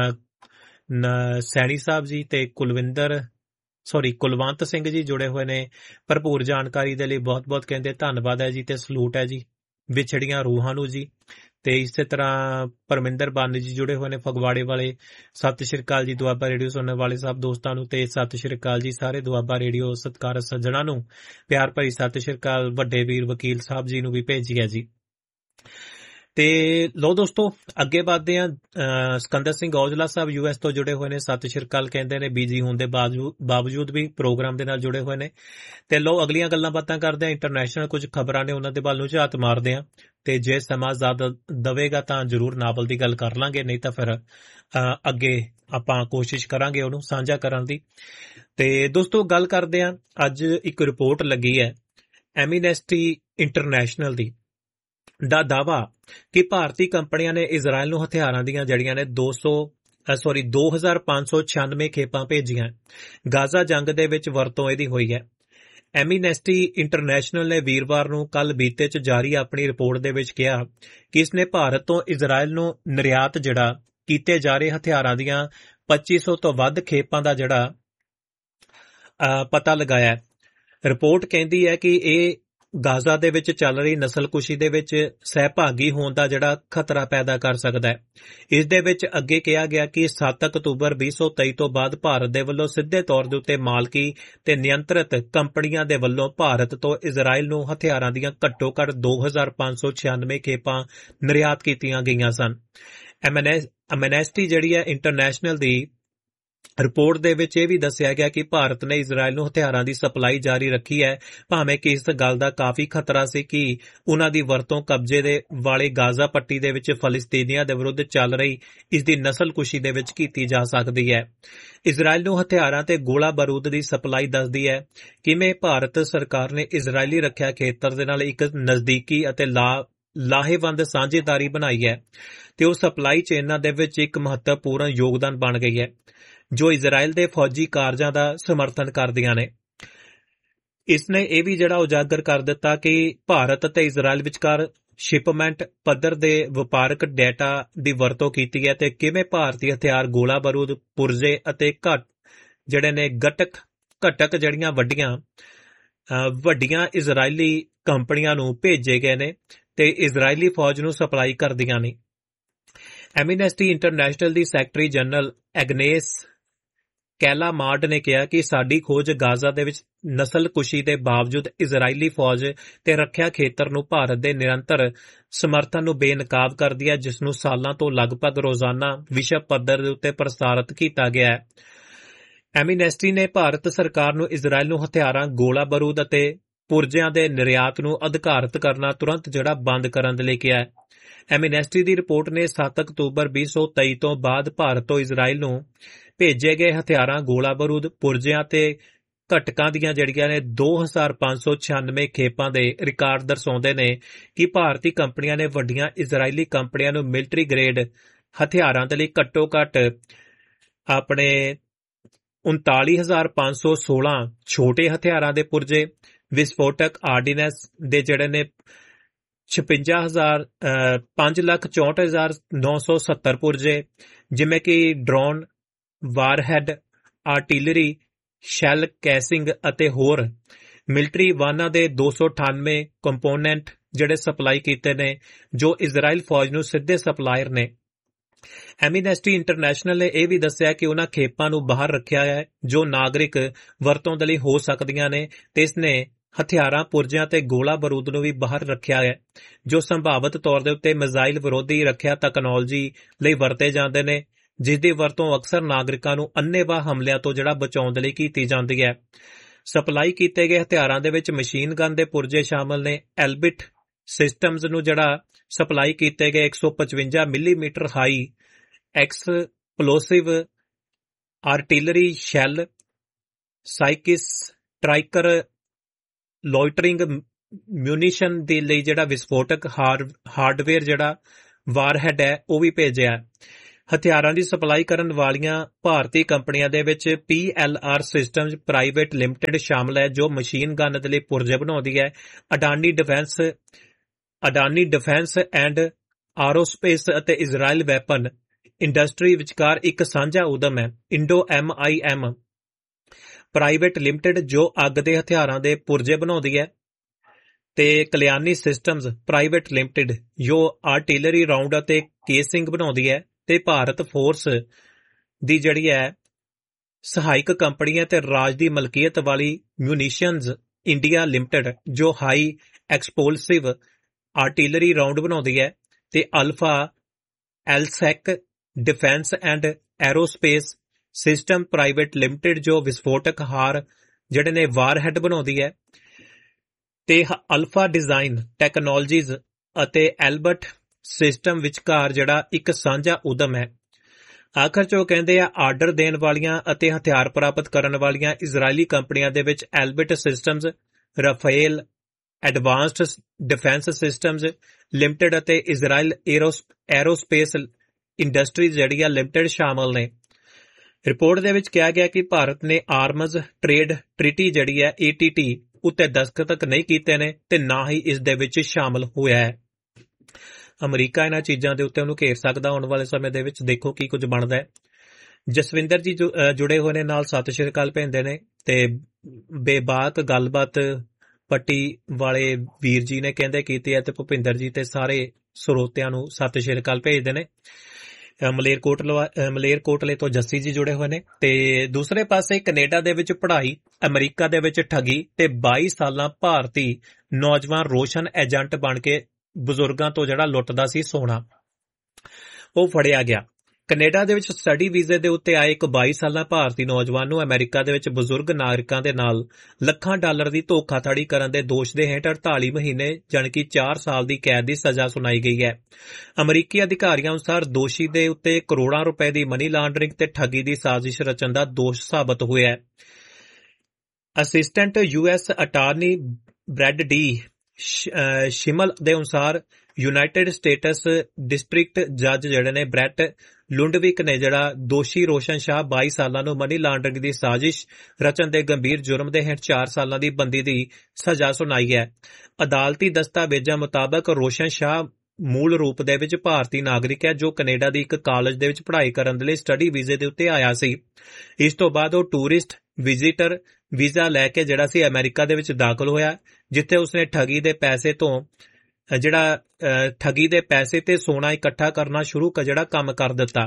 ਸੈਣੀ ਸਾਹਿਬ ਜੀ ਤੇ ਕੁਲਵਿੰਦਰ ਸੌਰੀ ਕੁਲਵੰਤ ਸਿੰਘ ਜੀ ਜੁੜੇ ਹੋਏ ਨੇ। ਭਰਪੂਰ ਜਾਣਕਾਰੀ ਦੇ ਲਈ ਬਹੁਤ ਬਹੁਤ ਕਹਿੰਦੇ ਧੰਨਵਾਦ ਹੈ ਜੀ ਤੇ ਸਲੂਟ ਹੈ ਜੀ ਵਿਛੜੀਆਂ ਰੂਹਾਂ ਨੂੰ ਜੀ। ਤੇ ਇਸੇ ਤਰ੍ਹਾਂ ਪਰਮਿੰਦਰ ਬਾਨੀ ਜੀ ਜੁੜੇ ਹੋਏ ਨੇ ਫਗਵਾੜੇ ਵਾਲੇ, ਸਤਿ ਸ਼੍ਰੀ ਅਕਾਲ ਜੀ। ਦੁਆਬਾ ਰੇਡੀਓ ਸੁਣਨ ਵਾਲੇ ਸਭ ਦੋਸਤਾਂ ਨੂੰ ਤੇ ਸਤਿ ਸ਼੍ਰੀ ਅਕਾਲ ਜੀ। ਸਾਰੇ ਦੁਆਬਾ ਰੇਡੀਓ ਸਤਿਕਾਰਤ ਸੱਜਣਾਂ ਨੂੰ ਪਿਆਰ ਭਰੀ ਸਤਿ ਸ਼੍ਰੀ ਅਕਾਲ। ਵੱਡੇ ਵੀਰ ਵਕੀਲ ਸਾਹਿਬ ਜੀ ਨੂੰ ਵੀ ਭੇਜੀ ਹੈ ਜੀ। ਤੇ ਲੋ ਦੋਸਤੋ ਅੱਗੇ ਵਧਦੇ ਆ। ਸਿਕੰਦਰ ਸਿੰਘ ਔਜਲਾ ਸਾਹਿਬ ਯੂ ਐਸ ਤੋਂ ਜੁੜੇ ਹੋਏ ਨੇ, ਸਤਿ ਸ਼੍ਰੀ ਅਕਾਲ ਕਹਿੰਦੇ ਨੇ। ਬੀਜੀ ਹੋਣ ਦੇ ਬਾਵਜੂਦ ਵੀ ਪ੍ਰੋਗਰਾਮ ਦੇ ਨਾਲ ਜੁੜੇ ਹੋਏ ਨੇ। ਤੇ ਲੋ ਅਗਲੀਆਂ ਗੱਲਾਂ ਬਾਤਾਂ ਕਰਦੇ ਆ। ਇੰਟਰਨੈਸ਼ਨਲ ਕੁਝ ਖਬਰਾਂ ਨੇ, ਉਹਨਾਂ ਦੇ ਵੱਲ ਨੂੰ ਝਾਤ ਮਾਰਦੇ ਆ। ਤੇ ਜੇ ਸਮਾਂ ਜ਼ਿਆਦਾ ਦਵੇਗਾ ਤਾਂ ਜ਼ਰੂਰ ਨਾਵਲ ਦੀ ਗੱਲ ਕਰ ਲਾਂਗੇ, ਨਹੀਂ ਤਾਂ ਫਿਰ ਅੱਗੇ ਆਪਾਂ ਕੋਸ਼ਿਸ਼ ਕਰਾਂਗੇ ਉਹਨੂੰ ਸਾਂਝਾ ਕਰਨ ਦੀ। ਤੇ ਦੋਸਤੋ ਗੱਲ ਕਰਦੇ ਆ, ਅੱਜ ਇੱਕ ਰਿਪੋਰਟ ਲੱਗੀ ਹੈ ਐਮਨੈਸਟੀ ਇੰਟਰਨੈਸ਼ਨਲ ਦੀ ਦਾ ਦਾਅਵਾ ਕਿ ਭਾਰਤੀ ਕੰਪਨੀਆਂ ਨੇ ਇਜ਼ਰਾਈਲ ਨੂੰ ਹਥਿਆਰਾਂ ਦੀਆਂ ਜੜੀਆਂ ਨੇ ਦੋ ਸੌ ਸੌਰੀ ਦੋ ਹਜ਼ਾਰ ਪੰਜ ਸੌ ਛਿਆਨਵੇਂ ਖੇਪਾਂ ਭੇਜੀਆਂ। ਗਾਜ਼ਾ ਜੰਗ ਦੇ ਵਿੱਚ ਵਰਤੋਂ ਇਹਦੀ ਹੋਈ ਹੈ। ਐਮਨੈਸਟੀ ਇੰਟਰਨੈਸ਼ਨਲ ਨੇ ਵੀਰਵਾਰ ਨੂੰ ਕੱਲ ਬੀਤੇ ਚ ਜਾਰੀ ਆਪਣੀ ਰਿਪੋਰਟ ਦੇ ਵਿੱਚ ਕਿਹਾ ਕਿ ਇਸਨੇ ਭਾਰਤ ਤੋਂ ਇਜ਼ਰਾਈਲ ਨੂੰ ਨਿਰਯਾਤ ਜਿਹੜਾ ਕੀਤੇ ਜਾ ਰਹੇ ਹਥਿਆਰਾਂ ਦੀਆਂ ਪੱਚੀ ਸੌ ਤੋਂ ਵੱਧ ਖੇਪਾਂ ਦਾ ਜਿਹੜਾ ਪਤਾ ਲਗਾਇਆ। ਰਿਪੋਰਟ ਕਹਿੰਦੀ ਹੈ ਕਿ ਇਹ ਗਾਜ਼ਾ ਦੇ ਵਿੱਚ ਚੱਲ ਰਹੀ ਨਸਲਕੁਸ਼ੀ ਦੇ ਵਿੱਚ ਸਹਿਭਾਗੀ ਹੋਣ ਦਾ ਜਿਹੜਾ ਖਤਰਾ ਪੈਦਾ ਕਰ ਸਕਦਾ ਹੈ। ਇਸ ਦੇ ਵਿੱਚ ਅੱਗੇ ਕਿਹਾ ਗਿਆ ਕਿ ਸੱਤ ਅਕਤੂਬਰ ਵੀਹ ਸੌ ਤੇਈ ਤੋਂ ਬਾਅਦ ਭਾਰਤ ਦੇ ਵੱਲੋਂ ਸਿੱਧੇ ਤੌਰ ਦੇ ਉੱਤੇ ਮਾਲਕੀ ਤੇ ਨਿਯੰਤਰਿਤ ਕੰਪਨੀਆਂ ਦੇ ਵੱਲੋਂ ਭਾਰਤ ਤੋਂ ਇਜ਼ਰਾਈਲ ਨੂੰ ਹਥਿਆਰਾਂ ਦੀਆਂ ਘੱਟੋ ਘੱਟ ਦੋ ਹਜ਼ਾਰ ਪੰਜ ਸੌ ਛਿਆਨਵੇਂ ਖੇਪਾਂ ਨਿਰਯਾਤ ਕੀਤੀਆਂ ਗਈਆਂ ਸਨ। ਐਮਨੈਸਟੀ ਜਿਹੜੀ ਹੈ ਇੰਟਰਨੈਸ਼ਨਲ ਦੀ ਰਿਪੋਰਟ ਦੇ ਵਿੱਚ ਇਹ ਵੀ ਦੱਸਿਆ ਗਿਆ ਕਿ ਭਾਰਤ ਨੇ ਇਜ਼ਰਾਈਲ ਨੂੰ ਹਥਿਆਰਾਂ ਦੀ ਸਪਲਾਈ ਜਾਰੀ ਰੱਖੀ ਹੈ, ਭਾਵੇਂ ਕਿ ਇਸ ਗੱਲ ਦਾ ਕਾਫੀ ਖਤਰਾ ਸੀ ਕਿ ਉਨ੍ਹਾਂ ਦੀ ਵਰਤੋਂ ਕਬਜ਼ੇ ਦੇ ਵਾਲੇ ਗਾਜ਼ਾ ਪੱਟੀ ਦੇ ਵਿੱਚ ਫਲਸਤੀਨੀਆਂ ਦੇ ਵਿਰੁੱਧ ਚੱਲ ਰਹੀ ਇਸ ਦੀ ਨਸਲਕੁਸ਼ੀ ਦੇ ਵਿੱਚ ਕੀਤੀ ਜਾ ਸਕਦੀ ਹੈ। ਇਜ਼ਰਾਈਲ ਨੂੰ ਹਥਿਆਰਾਂ ਤੇ ਗੋਲਾ ਬਾਰੂਦ ਦੀ ਸਪਲਾਈ ਦੱਸਦੀ ਹੈ ਕਿਵੇਂ ਭਾਰਤ ਸਰਕਾਰ ਨੇ ਇਜ਼ਰਾਈਲੀ ਰੱਖਿਆ ਖੇਤਰ ਦੇ ਨਾਲ ਇੱਕ ਨਜ਼ਦੀਕੀ ਅਤੇ ਲਾ ਲਾਹੇਵੰਦ ਸਾਂਝੇਦਾਰੀ ਬਣਾਈ ਹੈ ਤੇ ਉਹ ਸਪਲਾਈ ਚੇਨਾਂ ਦੇ ਵਿੱਚ ਇੱਕ ਮਹੱਤਵਪੂਰਨ ਯੋਗਦਾਨ ਬਣ ਗਈ ਹੈ ਜੋ ਇਜ਼ਰਾਈਲ ਦੇ ਫੌਜੀ ਕਾਰਜਾਂ ਦਾ ਸਮਰਥਨ ਕਰਦੀਆਂ ਨੇ। ਇਸ ਨੇ ਇਹ ਵੀ ਜਿਹੜਾ ਉਜਾਗਰ ਕਰ ਦਿੱਤਾ ਕਿ ਭਾਰਤ ਅਤੇ ਇਜ਼ਰਾਈਲ ਵਿਚਕਾਰ ਸ਼ਿਪਮੈਂਟ ਪੱਧਰ ਦੇ ਵਪਾਰਕ ਡੇਟਾ ਦੀ ਵਰਤੋਂ ਕੀਤੀ ਹੈ ਤੇ ਕਿਵੇਂ ਭਾਰਤੀ ਹਥਿਆਰ ਗੋਲਾ ਬਾਰੂਦ ਪੁਰਜੇ ਅਤੇ ਘੱਟ ਜਿਹੜੇ ਨੇ ਗਟਕ ਘਟਕ ਜਿਹੜੀਆਂ ਵੱਡੀਆਂ ਵੱਡੀਆਂ ਇਜ਼ਰਾਈਲੀ ਕੰਪਨੀਆਂ ਨੂੰ ਭੇਜੇ ਗਏ ਨੇ ਤੇ ਇਜ਼ਰਾਈਲੀ ਫੌਜ ਨੂੰ ਸਪਲਾਈ ਕਰਦੀਆਂ ਨੇ। ਐਮਨੈਸਟੀ ਇੰਟਰਨੈਸ਼ਨਲ ਦੀ ਸੈਕਟਰੀ ਜਨਰਲ ਐਗਨੇਸ ਕੈਲਾਮਾਰਡ ਨੇ ਕਿਹਾ ਕਿ ਸਾਡੀ ਖੋਜ ਗਾਜ਼ਾ ਦੇ ਵਿੱਚ ਨਸਲਕੁਸ਼ੀ ਦੇ ਬਾਵਜੂਦ ਇਜ਼ਰਾਈਲੀ ਫੌਜ ਤੇ ਰੱਖਿਆ ਖੇਤਰ ਨੂੰ ਭਾਰਤ ਦੇ ਨਿਰੰਤਰ ਸਮਰਥਨ ਨੂੰ ਬੇਨਕਾਬ ਕਰਦੀ ਹੈ, ਜਿਸ ਨੂੰ ਸਾਲਾਂ ਤੋਂ ਲਗਭਗ ਰੋਜ਼ਾਨਾ ਵਿਸ਼ਵ ਪੱਧਰ ਦੇ ਉੱਤੇ ਪ੍ਰਸਾਰਿਤ ਕੀਤਾ ਗਿਆ ਹੈ। ਐਮਨੈਸਟੀ ਨੇ ਭਾਰਤ ਸਰਕਾਰ ਨੂੰ ਇਜ਼ਰਾਈਲ ਨੂੰ ਹਥਿਆਰਾਂ ਗੋਲਾ ਬਾਰੂਦ ਅਤੇ ਪੁਰਜਿਆਂ ਦੇ ਨਿਰਯਾਤ ਨੂੰ ਅਧਿਕਾਰਤ ਕਰਨਾ ਤੁਰੰਤ ਜਿਹੜਾ ਬੰਦ ਕਰਨ ਦੇ ਲਈ ਕਿਹਾ ਹੈ। ਐਮਨੈਸਟੀ ਦੀ ਰਿਪੋਰਟ ਨੇ ਸੱਤ ਅਕਤੂਬਰ ਵੀਹ ਸੌ ਤੇਈ ਤੋਂ ਬਾਅਦ ਭਾਰਤ ਤੋਂ ਇਜ਼ਰਾਈਲ ਨੂੰ ਭੇਜੇ ਗਏ ਹਥਿਆਰਾਂ ਗੋਲਾ ਬਾਰੂਦ ਪੁਰਜਿਆਂ ਤੇ ਘਟਕਾਂ ਦੀਆਂ ਜਿਹੜੀਆਂ ਨੇ ਦੋ ਹਜ਼ਾਰ ਪੰਜ ਸੌ ਛਿਆਨਵੇਂ ਖੇਪਾਂ ਦੇ ਰਿਕਾਰਡ ਦਰਸਾਉਂਦੇ ਨੇ ਕਿ ਭਾਰਤੀ ਕੰਪਨੀਆਂ ਨੇ ਵੱਡੀਆਂ ਇਜ਼ਰਾਈਲੀ ਕੰਪਨੀਆਂ ਨੂੰ ਮਿਲਟਰੀ ਗ੍ਰੇਡ ਹਥਿਆਰਾਂ ਦੇ ਲਈ ਘੱਟੋ ਘੱਟ ਆਪਣੇ ਉਨਤਾਲੀ ਹਜ਼ਾਰ ਪੰਜ ਸੌ ਸੋਲਾਂ ਛੋਟੇ ਹਥਿਆਰਾਂ ਦੇ ਪੁਰਜੇ, ਵਿਸਫੋਟਕ ਆਰਡੀਨੈਂਸ ਦੇ ਜਿਹੜੇ ਨੇ ਛਪੰਜਾ ਹਜ਼ਾਰ ਪੰਜ ਲੱਖ ਚੌਂਹਠ ਹਜ਼ਾਰ ਨੌ ਸੌ ਸੱਤਰ ਪੁਰਜੇ, ਜਿਵੇਂ ਕਿ ਡਰੋਨ, ਵਾਰਹੈਡ, ਆਰਟਿਲਰੀ, ਸ਼ੈਲ ਕੈਸਿੰਗ ਅਤੇ ਹੋਰ ਮਿਲਟਰੀ ਵਾਹਨਾਂ ਦੇ ਦੋ ਸੌ ਅਠਾਨਵੇਂ ਕੰਪੋਨੈਂਟ ਜਿਹੜੇ ਸਪਲਾਈ ਕੀਤੇ ਨੇ ਜੋ ਇਜ਼ਰਾਈਲ ਫੌਜ ਨੂੰ ਸਿੱਧੇ ਸਪਲਾਇਰ ਨੇ। ਐਮਨੈਸਟੀ ਇੰਟਰਨੈਸ਼ਨਲ ਨੇ ਇਹ ਵੀ ਦੱਸਿਆ ਕਿ ਉਹਨਾਂ ਖੇਪਾਂ ਨੂੰ ਬਾਹਰ ਰੱਖਿਆ ਹੈ ਜੋ ਨਾਗਰਿਕ ਵਰਤੋਂ ਦੇ ਲਈ ਹੋ ਸਕਦੀਆਂ ਨੇ ਤੇ ਇਸ ਨੇ ਹਥਿਆਰਾਂ ਪੁਰਜਿਆਂ ਤੇ ਗੋਲਾ ਬਾਰੂਦ ਨੂੰ ਵੀ ਬਾਹਰ ਰੱਖਿਆ ਹੈ ਜੋ ਸੰਭਾਵਿਤ ਤੌਰ ਦੇ ਉੱਤੇ ਮਿਜ਼ਾਈਲ ਵਿਰੋਧੀ ਰੱਖਿਆ ਤਕਨਾਲੋਜੀ ਲਈ ਵਰਤੇ ਜਾਂਦੇ ਨੇ, ਜਿਸ ਦੀ ਵਰਤੋਂ ਅਕਸਰ ਨਾਗਰਿਕਾਂ ਨੂੰ ਅੰਨ੍ਹੇਵਾਹ ਹਮਲਿਆਂ ਤੋਂ ਜਿਹੜਾ ਬਚਾਉਣ ਦੇ ਲਈ ਕੀਤੀ ਜਾਂਦੀ ਹੈ। ਸਪਲਾਈ ਕੀਤੇ ਗਏ ਹਥਿਆਰਾਂ ਦੇ ਵਿੱਚ ਮਸ਼ੀਨ ਗਨ ਦੇ ਪੁਰਜੇ ਸ਼ਾਮਲ ਨੇ। ਐਲਬਿਟ ਸਿਸਟਮਜ਼ ਨੂੰ ਜਿਹੜਾ ਸਪਲਾਈ ਕੀਤੇ ਗਏ ਇੱਕ ਸੌ ਪਚਵੰਜਾ millimetre high explosive artillery shell, ਸਾਈਕਿਸ ਟ੍ਰਾਈਕਰ ਲੋਇਟਰਿੰਗ ਮਿਊਨੀਸ਼ਨ ਦੇ ਲਈ ਜਿਹੜਾ ਵਿਸਫੋਟਕ ਹਾਰਡਵੇਅਰ ਜਿਹੜਾ ਵਾਰਹੈਡ ਹੈ ਉਹ ਵੀ ਭੇਜਿਆ। ਹਥਿਆਰਾਂ ਦੀ ਸਪਲਾਈ ਕਰਨ ਵਾਲੀਆਂ ਭਾਰਤੀ ਕੰਪਨੀਆਂ ਦੇ ਵਿੱਚ P L R systems private limited ਸ਼ਾਮਲ ਹੈ, ਜੋ ਮਸ਼ੀਨ ਗਨ ਦੇ ਲਈ ਪੁਰਜੇ ਬਣਾਉਂਦੀ ਹੈ। Adani defence Adani defence and ਆਰੋਸਪੇਸ ਅਤੇ ਇਜ਼ਰਾਈਲ ਵੈਪਨ ਇੰਡਸਟਰੀ ਵਿਚਕਾਰ ਇੱਕ ਸਾਂਝਾ ਉਦਮ ਹੈ। Indo M I am private limited ਜੋ ਅੱਗ ਦੇ ਹਥਿਆਰਾਂ ਦੇ ਪੁਰਜੇ ਬਣਾਉਂਦੀ ਹੈ, ਤੇ ਕਲਿਆਣੀ ਸਿਸਟਮਜ਼ ਪ੍ਰਾਈਵੇਟ ਲਿਮਟਿਡ ਜੋ ਆਰਟਿਲਰੀ ਰਾਉਂਡ ਅਤੇ ਕੇਸਿੰਗ ਬਣਾਉਂਦੀ ਹੈ, ਤੇ ਭਾਰਤ ਫੋਰਸ ਦੀ ਜਿਹੜੀ ਹੈ ਸਹਾਇਕ ਕੰਪਨੀ ਹੈ, ਤੇ ਰਾਜ ਦੀ ਮਲਕੀਅਤ ਵਾਲੀ ਮਿਊਨੀਸ਼ਨਜ਼ ਇੰਡੀਆ ਲਿਮਟਿਡ ਜੋ ਹਾਈ ਐਕਸਪਲੋਸਿਵ ਆਰਟਿਲਰੀ ਰਾਉਂਡ ਬਣਾਉਂਦੀ ਹੈ, ਤੇ alpha ਐਲਸੈਕ defence and aerospace system private limited ਜੋ ਵਿਸਫੋਟਕ ਹਾਰ ਜਿਹੜੇ ਨੇ ਵਾਰਹੈਡ ਬਣਾਉਂਦੀ ਹੈ, ਤੇ ਅਲਫਾ ਡਿਜ਼ਾਈਨ ਟੈਕਨੋਲੋਜੀਜ਼ ਅਤੇ ਐਲਬਰਟ ਸਿਸਟਮ ਵਿਚਕਾਰ ਜਿਹੜਾ ਇੱਕ ਸਾਂਝਾ ਉਦਮ ਹੈ। ਆਖਰ 'ਚ ਉਹ ਕਹਿੰਦੇ ਆ ਆਰਡਰ ਦੇਣ ਵਾਲੀਆਂ ਅਤੇ ਹਥਿਆਰ ਪ੍ਰਾਪਤ ਕਰਨ ਵਾਲੀਆਂ ਇਜ਼ਰਾਈਲੀ ਕੰਪਨੀਆਂ ਦੇ ਵਿੱਚ Albert systems, Rafale advanced defence systems limited ਅਤੇ ਇਜ਼ਰਾਈਲ ਐਰੋਸਪੇਸ ਇੰਡਸਟਰੀ ਜਿਹੜੀ ਆ ਲਿਮਟਿਡ ਸ਼ਾਮਲ ਨੇ। ਰਿਪੋਰਟ ਦੇ ਵਿੱਚ ਕਿਹਾ ਗਿਆ ਕਿ ਭਾਰਤ ਨੇ ਆਰਮਜ਼ ਟ੍ਰੇਡ ਟ੍ਰੀਟੀ ਜਿਹੜੀ ਹੈ ਏ ਟੀ ਟੀ ਉੱਤੇ ਦਸਤਖਤ ਨਹੀਂ ਕੀਤੇ ਨੇ, ਤੇ ਨਾ ਹੀ ਇਸ ਦੇ ਵਿੱਚ ਸ਼ਾਮਲ ਹੋਇਆ ਹੈ। ਅਮਰੀਕਾ ਇਹਨਾਂ ਚੀਜ਼ਾਂ ਦੇ ਉੱਤੇ ਉਹਨੂੰ ਘੇਰ ਸਕਦਾ ਆਉਣ ਵਾਲੇ ਸਮੇਂ ਦੇ ਵਿੱਚ, ਦੇਖੋ ਕੀ ਕੁਝ ਬਣਦਾ ਹੈ। ਜਸਵਿੰਦਰ ਜੀ ਜੁੜੇ ਹੋਏ ਨੇ ਨਾਲ, ਸਤਿ ਸ਼੍ਰੀ ਅਕਾਲ ਭੇਜਦੇ ਨੇ, ਤੇ ਬੇਬਾਕ ਗੱਲਬਾਤ ਪੱਟੀ ਵਾਲੇ ਵੀਰ ਜੀ ਨੇ ਕਹਿੰਦੇ ਕੀਤੀ ਹੈ, ਤੇ ਭੁਪਿੰਦਰ ਜੀ ਤੇ ਸਾਰੇ ਸਰੋਤਿਆਂ ਨੂੰ ਸਤਿ ਸ਼੍ਰੀ ਅਕਾਲ ਭੇਜਦੇ ਨੇ। ਮਲੇਰਕੋਟਲਾ ਮਲੇਰਕੋਟਲੇ ਤੋਂ ਜੱਸੀ ਜੀ ਜੁੜੇ ਹੋਏ ਨੇ। ਤੇ ਦੂਸਰੇ ਪਾਸੇ ਕੈਨੇਡਾ ਦੇ ਵਿੱਚ ਪੜ੍ਹਾਈ, ਅਮਰੀਕਾ ਦੇ ਵਿੱਚ ਠੱਗੀ, ਤੇ ਬਾਈ ਸਾਲਾਂ ਭਾਰਤੀ ਨੌਜਵਾਨ ਰੋਸ਼ਨ ਏਜੰਟ ਬਣ ਕੇ ਬਜ਼ੁਰਗਾਂ ਤੋਂ ਜਿਹੜਾ ਲੁੱਟਦਾ ਸੀ ਸੋਨਾ, ਉਹ ਫੜਿਆ ਗਿਆ। ਕੈਨੇਡਾ ਦੇ ਵਿੱਚ ਸਟੱਡੀ ਵੀਜ਼ੇ ਦੇ ਉੱਤੇ ਆਏ ਇੱਕ ਬਾਈ ਸਾਲਾ ਭਾਰਤੀ ਨੌਜਵਾਨ ਨੂੰ ਅਮਰੀਕਾ ਦੇ ਵਿੱਚ ਬਜ਼ੁਰਗ ਨਾਗਰਿਕਾਂ ਦੇ ਨਾਲ ਲੱਖਾਂ ਡਾਲਰ ਦੀ ਧੋਖਾਧੜੀ ਕਰਨ ਦੇ ਦੋਸ਼ ਦੇ ਹੇਠ ਅੜਤਾਲੀ ਮਹੀਨੇ ਜਾਣੀ ਕਿ ਚਾਰ ਸਾਲ ਦੀ ਕੈਦ ਦੀ ਸਜ਼ਾ ਸੁਣਾਈ ਗਈ ਹੈ। ਅਮਰੀਕੀ ਅਧਿਕਾਰੀਆਂ ਅਨੁਸਾਰ ਦੋਸ਼ੀ ਦੇ ਉੱਤੇ ਕਰੋੜਾਂ ਰੁਪਏ ਦੀ ਮਨੀ ਲਾਂਡਰਿੰਗ ਤੇ ਠੱਗੀ ਦੀ ਸਾਜ਼ਿਸ਼ ਰਚਣ ਦਾ ਦੋਸ਼ ਸਾਬਤ ਹੋਇਆ ਹੈ। Assistant U S attorney bread D ਸ਼ਿਮਲ ਦੇ ਅਨੁਸਾਰ ਯੂਨਾਈਟਿਡ ਸਟੇਟਸ ਡਿਸਟ੍ਰਿਕਟ ਜੱਜ ਜਿਹੜੇ ਨੇ ਬ੍ਰੈਟ ਲੁੰਡਵਿਕ ਨੇ ਜਿਹੜਾ ਦੋਸ਼ੀ ਰੋਸ਼ਨ ਸ਼ਾਹ ਬਾਈ ਸਾਲਾਂ ਨੂੰ ਮਨੀ ਲਾਂਡਰਿੰਗ ਦੀ ਸਾਜ਼ਿਸ਼ ਰਚਣ ਦੇ ਗੰਭੀਰ ਜੁਰਮ ਦੇ ਹੇਠ ਚਾਰ ਸਾਲਾਂ ਦੀ ਬੰਦੀ ਦੀ ਸਜ਼ਾ ਸੁਣਾਈ ਹੈ। ਅਦਾਲਤੀ ਦਸਤਾਵੇਜ਼ਾਂ ਮੁਤਾਬਕ ਰੋਸ਼ਨ ਸ਼ਾਹ ਮੂਲ ਰੂਪ ਦੇ ਵਿੱਚ ਭਾਰਤੀ ਨਾਗਰਿਕ ਹੈ, ਜੋ ਕੈਨੇਡਾ ਦੀ ਇੱਕ ਕਾਲਜ ਦੇ ਵਿੱਚ ਪੜ੍ਹਾਈ ਕਰਨ ਦੇ ਲਈ ਸਟੱਡੀ ਵੀਜ਼ੇ ਦੇ ਉੱਤੇ ਆਇਆ ਸੀ। ਇਸ ਤੋਂ ਬਾਅਦ ਉਹ ਟੂਰਿਸਟ ਵਿਜ਼ਿਟਰ ਵੀਜ਼ਾ ਲੈ ਕੇ ਜਿਹੜਾ ਸੀ ਅਮਰੀਕਾ ਦੇ ਵਿੱਚ ਦਾਖਲ ਹੋਇਆ, ਜਿੱਥੇ ਉਸਨੇ ਠੱਗੀ ਦੇ ਪੈਸੇ ਤੋਂ ਜਿਹੜਾ ਠੱਗੀ ਦੇ ਪੈਸੇ ਤੇ ਸੋਨਾ ਇਕੱਠਾ ਕਰਨਾ ਸ਼ੁਰੂ ਜਿਹੜਾ ਕੰਮ ਕਰ ਦਿੱਤਾ।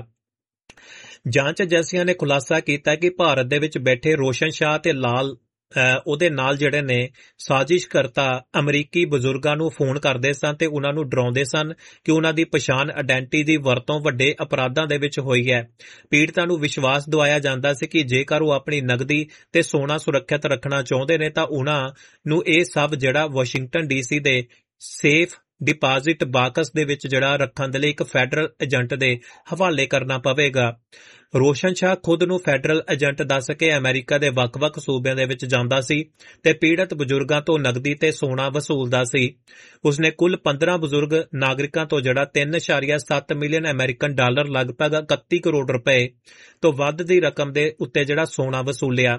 ਜਾਂਚ ਏਜੰਸੀਆਂ ਨੇ ਖੁਲਾਸਾ ਕੀਤਾ ਕਿ ਭਾਰਤ ਦੇ ਵਿੱਚ ਬੈਠੇ ਰੋਸ਼ਨ ਸ਼ਾਹ ਤੇ ਲਾਲ ਉਹਦੇ ਨਾਲ ਜਿਹੜੇ ਨੇ ਸਾਜ਼ਿਸ਼ਕਰਤਾ ਅਮਰੀਕੀ ਬਜ਼ੁਰਗਾਂ ਨੂੰ ਫੋਨ ਕਰਦੇ ਸਨ ਤੇ ਉਹਨਾਂ ਨੂੰ ਡਰਾਉਂਦੇ ਸਨ ਕਿ ਉਹਨਾਂ ਦੀ ਪਛਾਣ ਆਇਡੈਂਟੀ ਦੀ ਵਰਤੋਂ ਵੱਡੇ ਅਪਰਾਧਾਂ ਦੇ ਵਿੱਚ ਹੋਈ ਹੈ। ਪੀੜਤਾਂ ਨੂੰ ਵਿਸ਼ਵਾਸ ਦਿਵਾਇਆ ਜਾਂਦਾ ਸੀ ਕਿ ਜੇਕਰ ਉਹ ਆਪਣੀ ਨਗਦੀ ਤੇ ਸੋਨਾ ਸੁਰੱਖਿਅਤ ਰੱਖਣਾ ਚਾਹੁੰਦੇ ਨੇ ਤਾਂ ਉਹਨਾਂ ਨੂੰ ਇਹ ਸਭ ਜਿਹੜਾ ਵਾਸ਼ਿੰਗਟਨ ਡੀਸੀ ਦੇ ਸੇਫ ਡਿਪਾਜ਼ਿਟ ਬਾਕਸ ਦੇ ਵਿੱਚ ਜਿਹੜਾ ਰੱਖਣ ਦੇ ਲਈ ਇੱਕ ਫੈਡਰਲ ਏਜੰਟ ਦੇ ਹਵਾਲੇ ਕਰਨਾ ਪਵੇਗਾ। ਰੋਸ਼ਨ ਸ਼ਾਹ ਖੁਦ ਨੂੰ ਫੈਡਰਲ ਏਜੰਟ ਦੱਸ ਕੇ ਅਮਰੀਕਾ ਦੇ ਵੱਖ-ਵੱਖ ਸੂਬਿਆਂ ਦੇ ਵਿੱਚ ਜਾਂਦਾ ਸੀ ਤੇ ਪੀੜਤ ਬਜ਼ੁਰਗਾਂ ਤੋਂ ਨਗਦੀ ਤੇ ਸੋਨਾ ਵਸੂਲਦਾ ਸੀ। ਉਸਨੇ ਕੁੱਲ ਪੰਦਰਾਂ ਬਜ਼ੁਰਗ ਨਾਗਰਿਕਾਂ ਤੋਂ ਜਿਹੜਾ ਤਿੰਨ ਦਸ਼ਮਲਵ ਸੱਤ ਮਿਲੀਅਨ ਅਮਰੀਕਨ ਡਾਲਰ ਲਗਭਗ ਇਕੱਤੀ ਕਰੋੜ ਰੁਪਏ ਤੋਂ ਵੱਧ ਦੀ ਰਕਮ ਦੇ ਉੱਤੇ ਜਿਹੜਾ ਸੋਨਾ ਵਸੂਲਿਆ।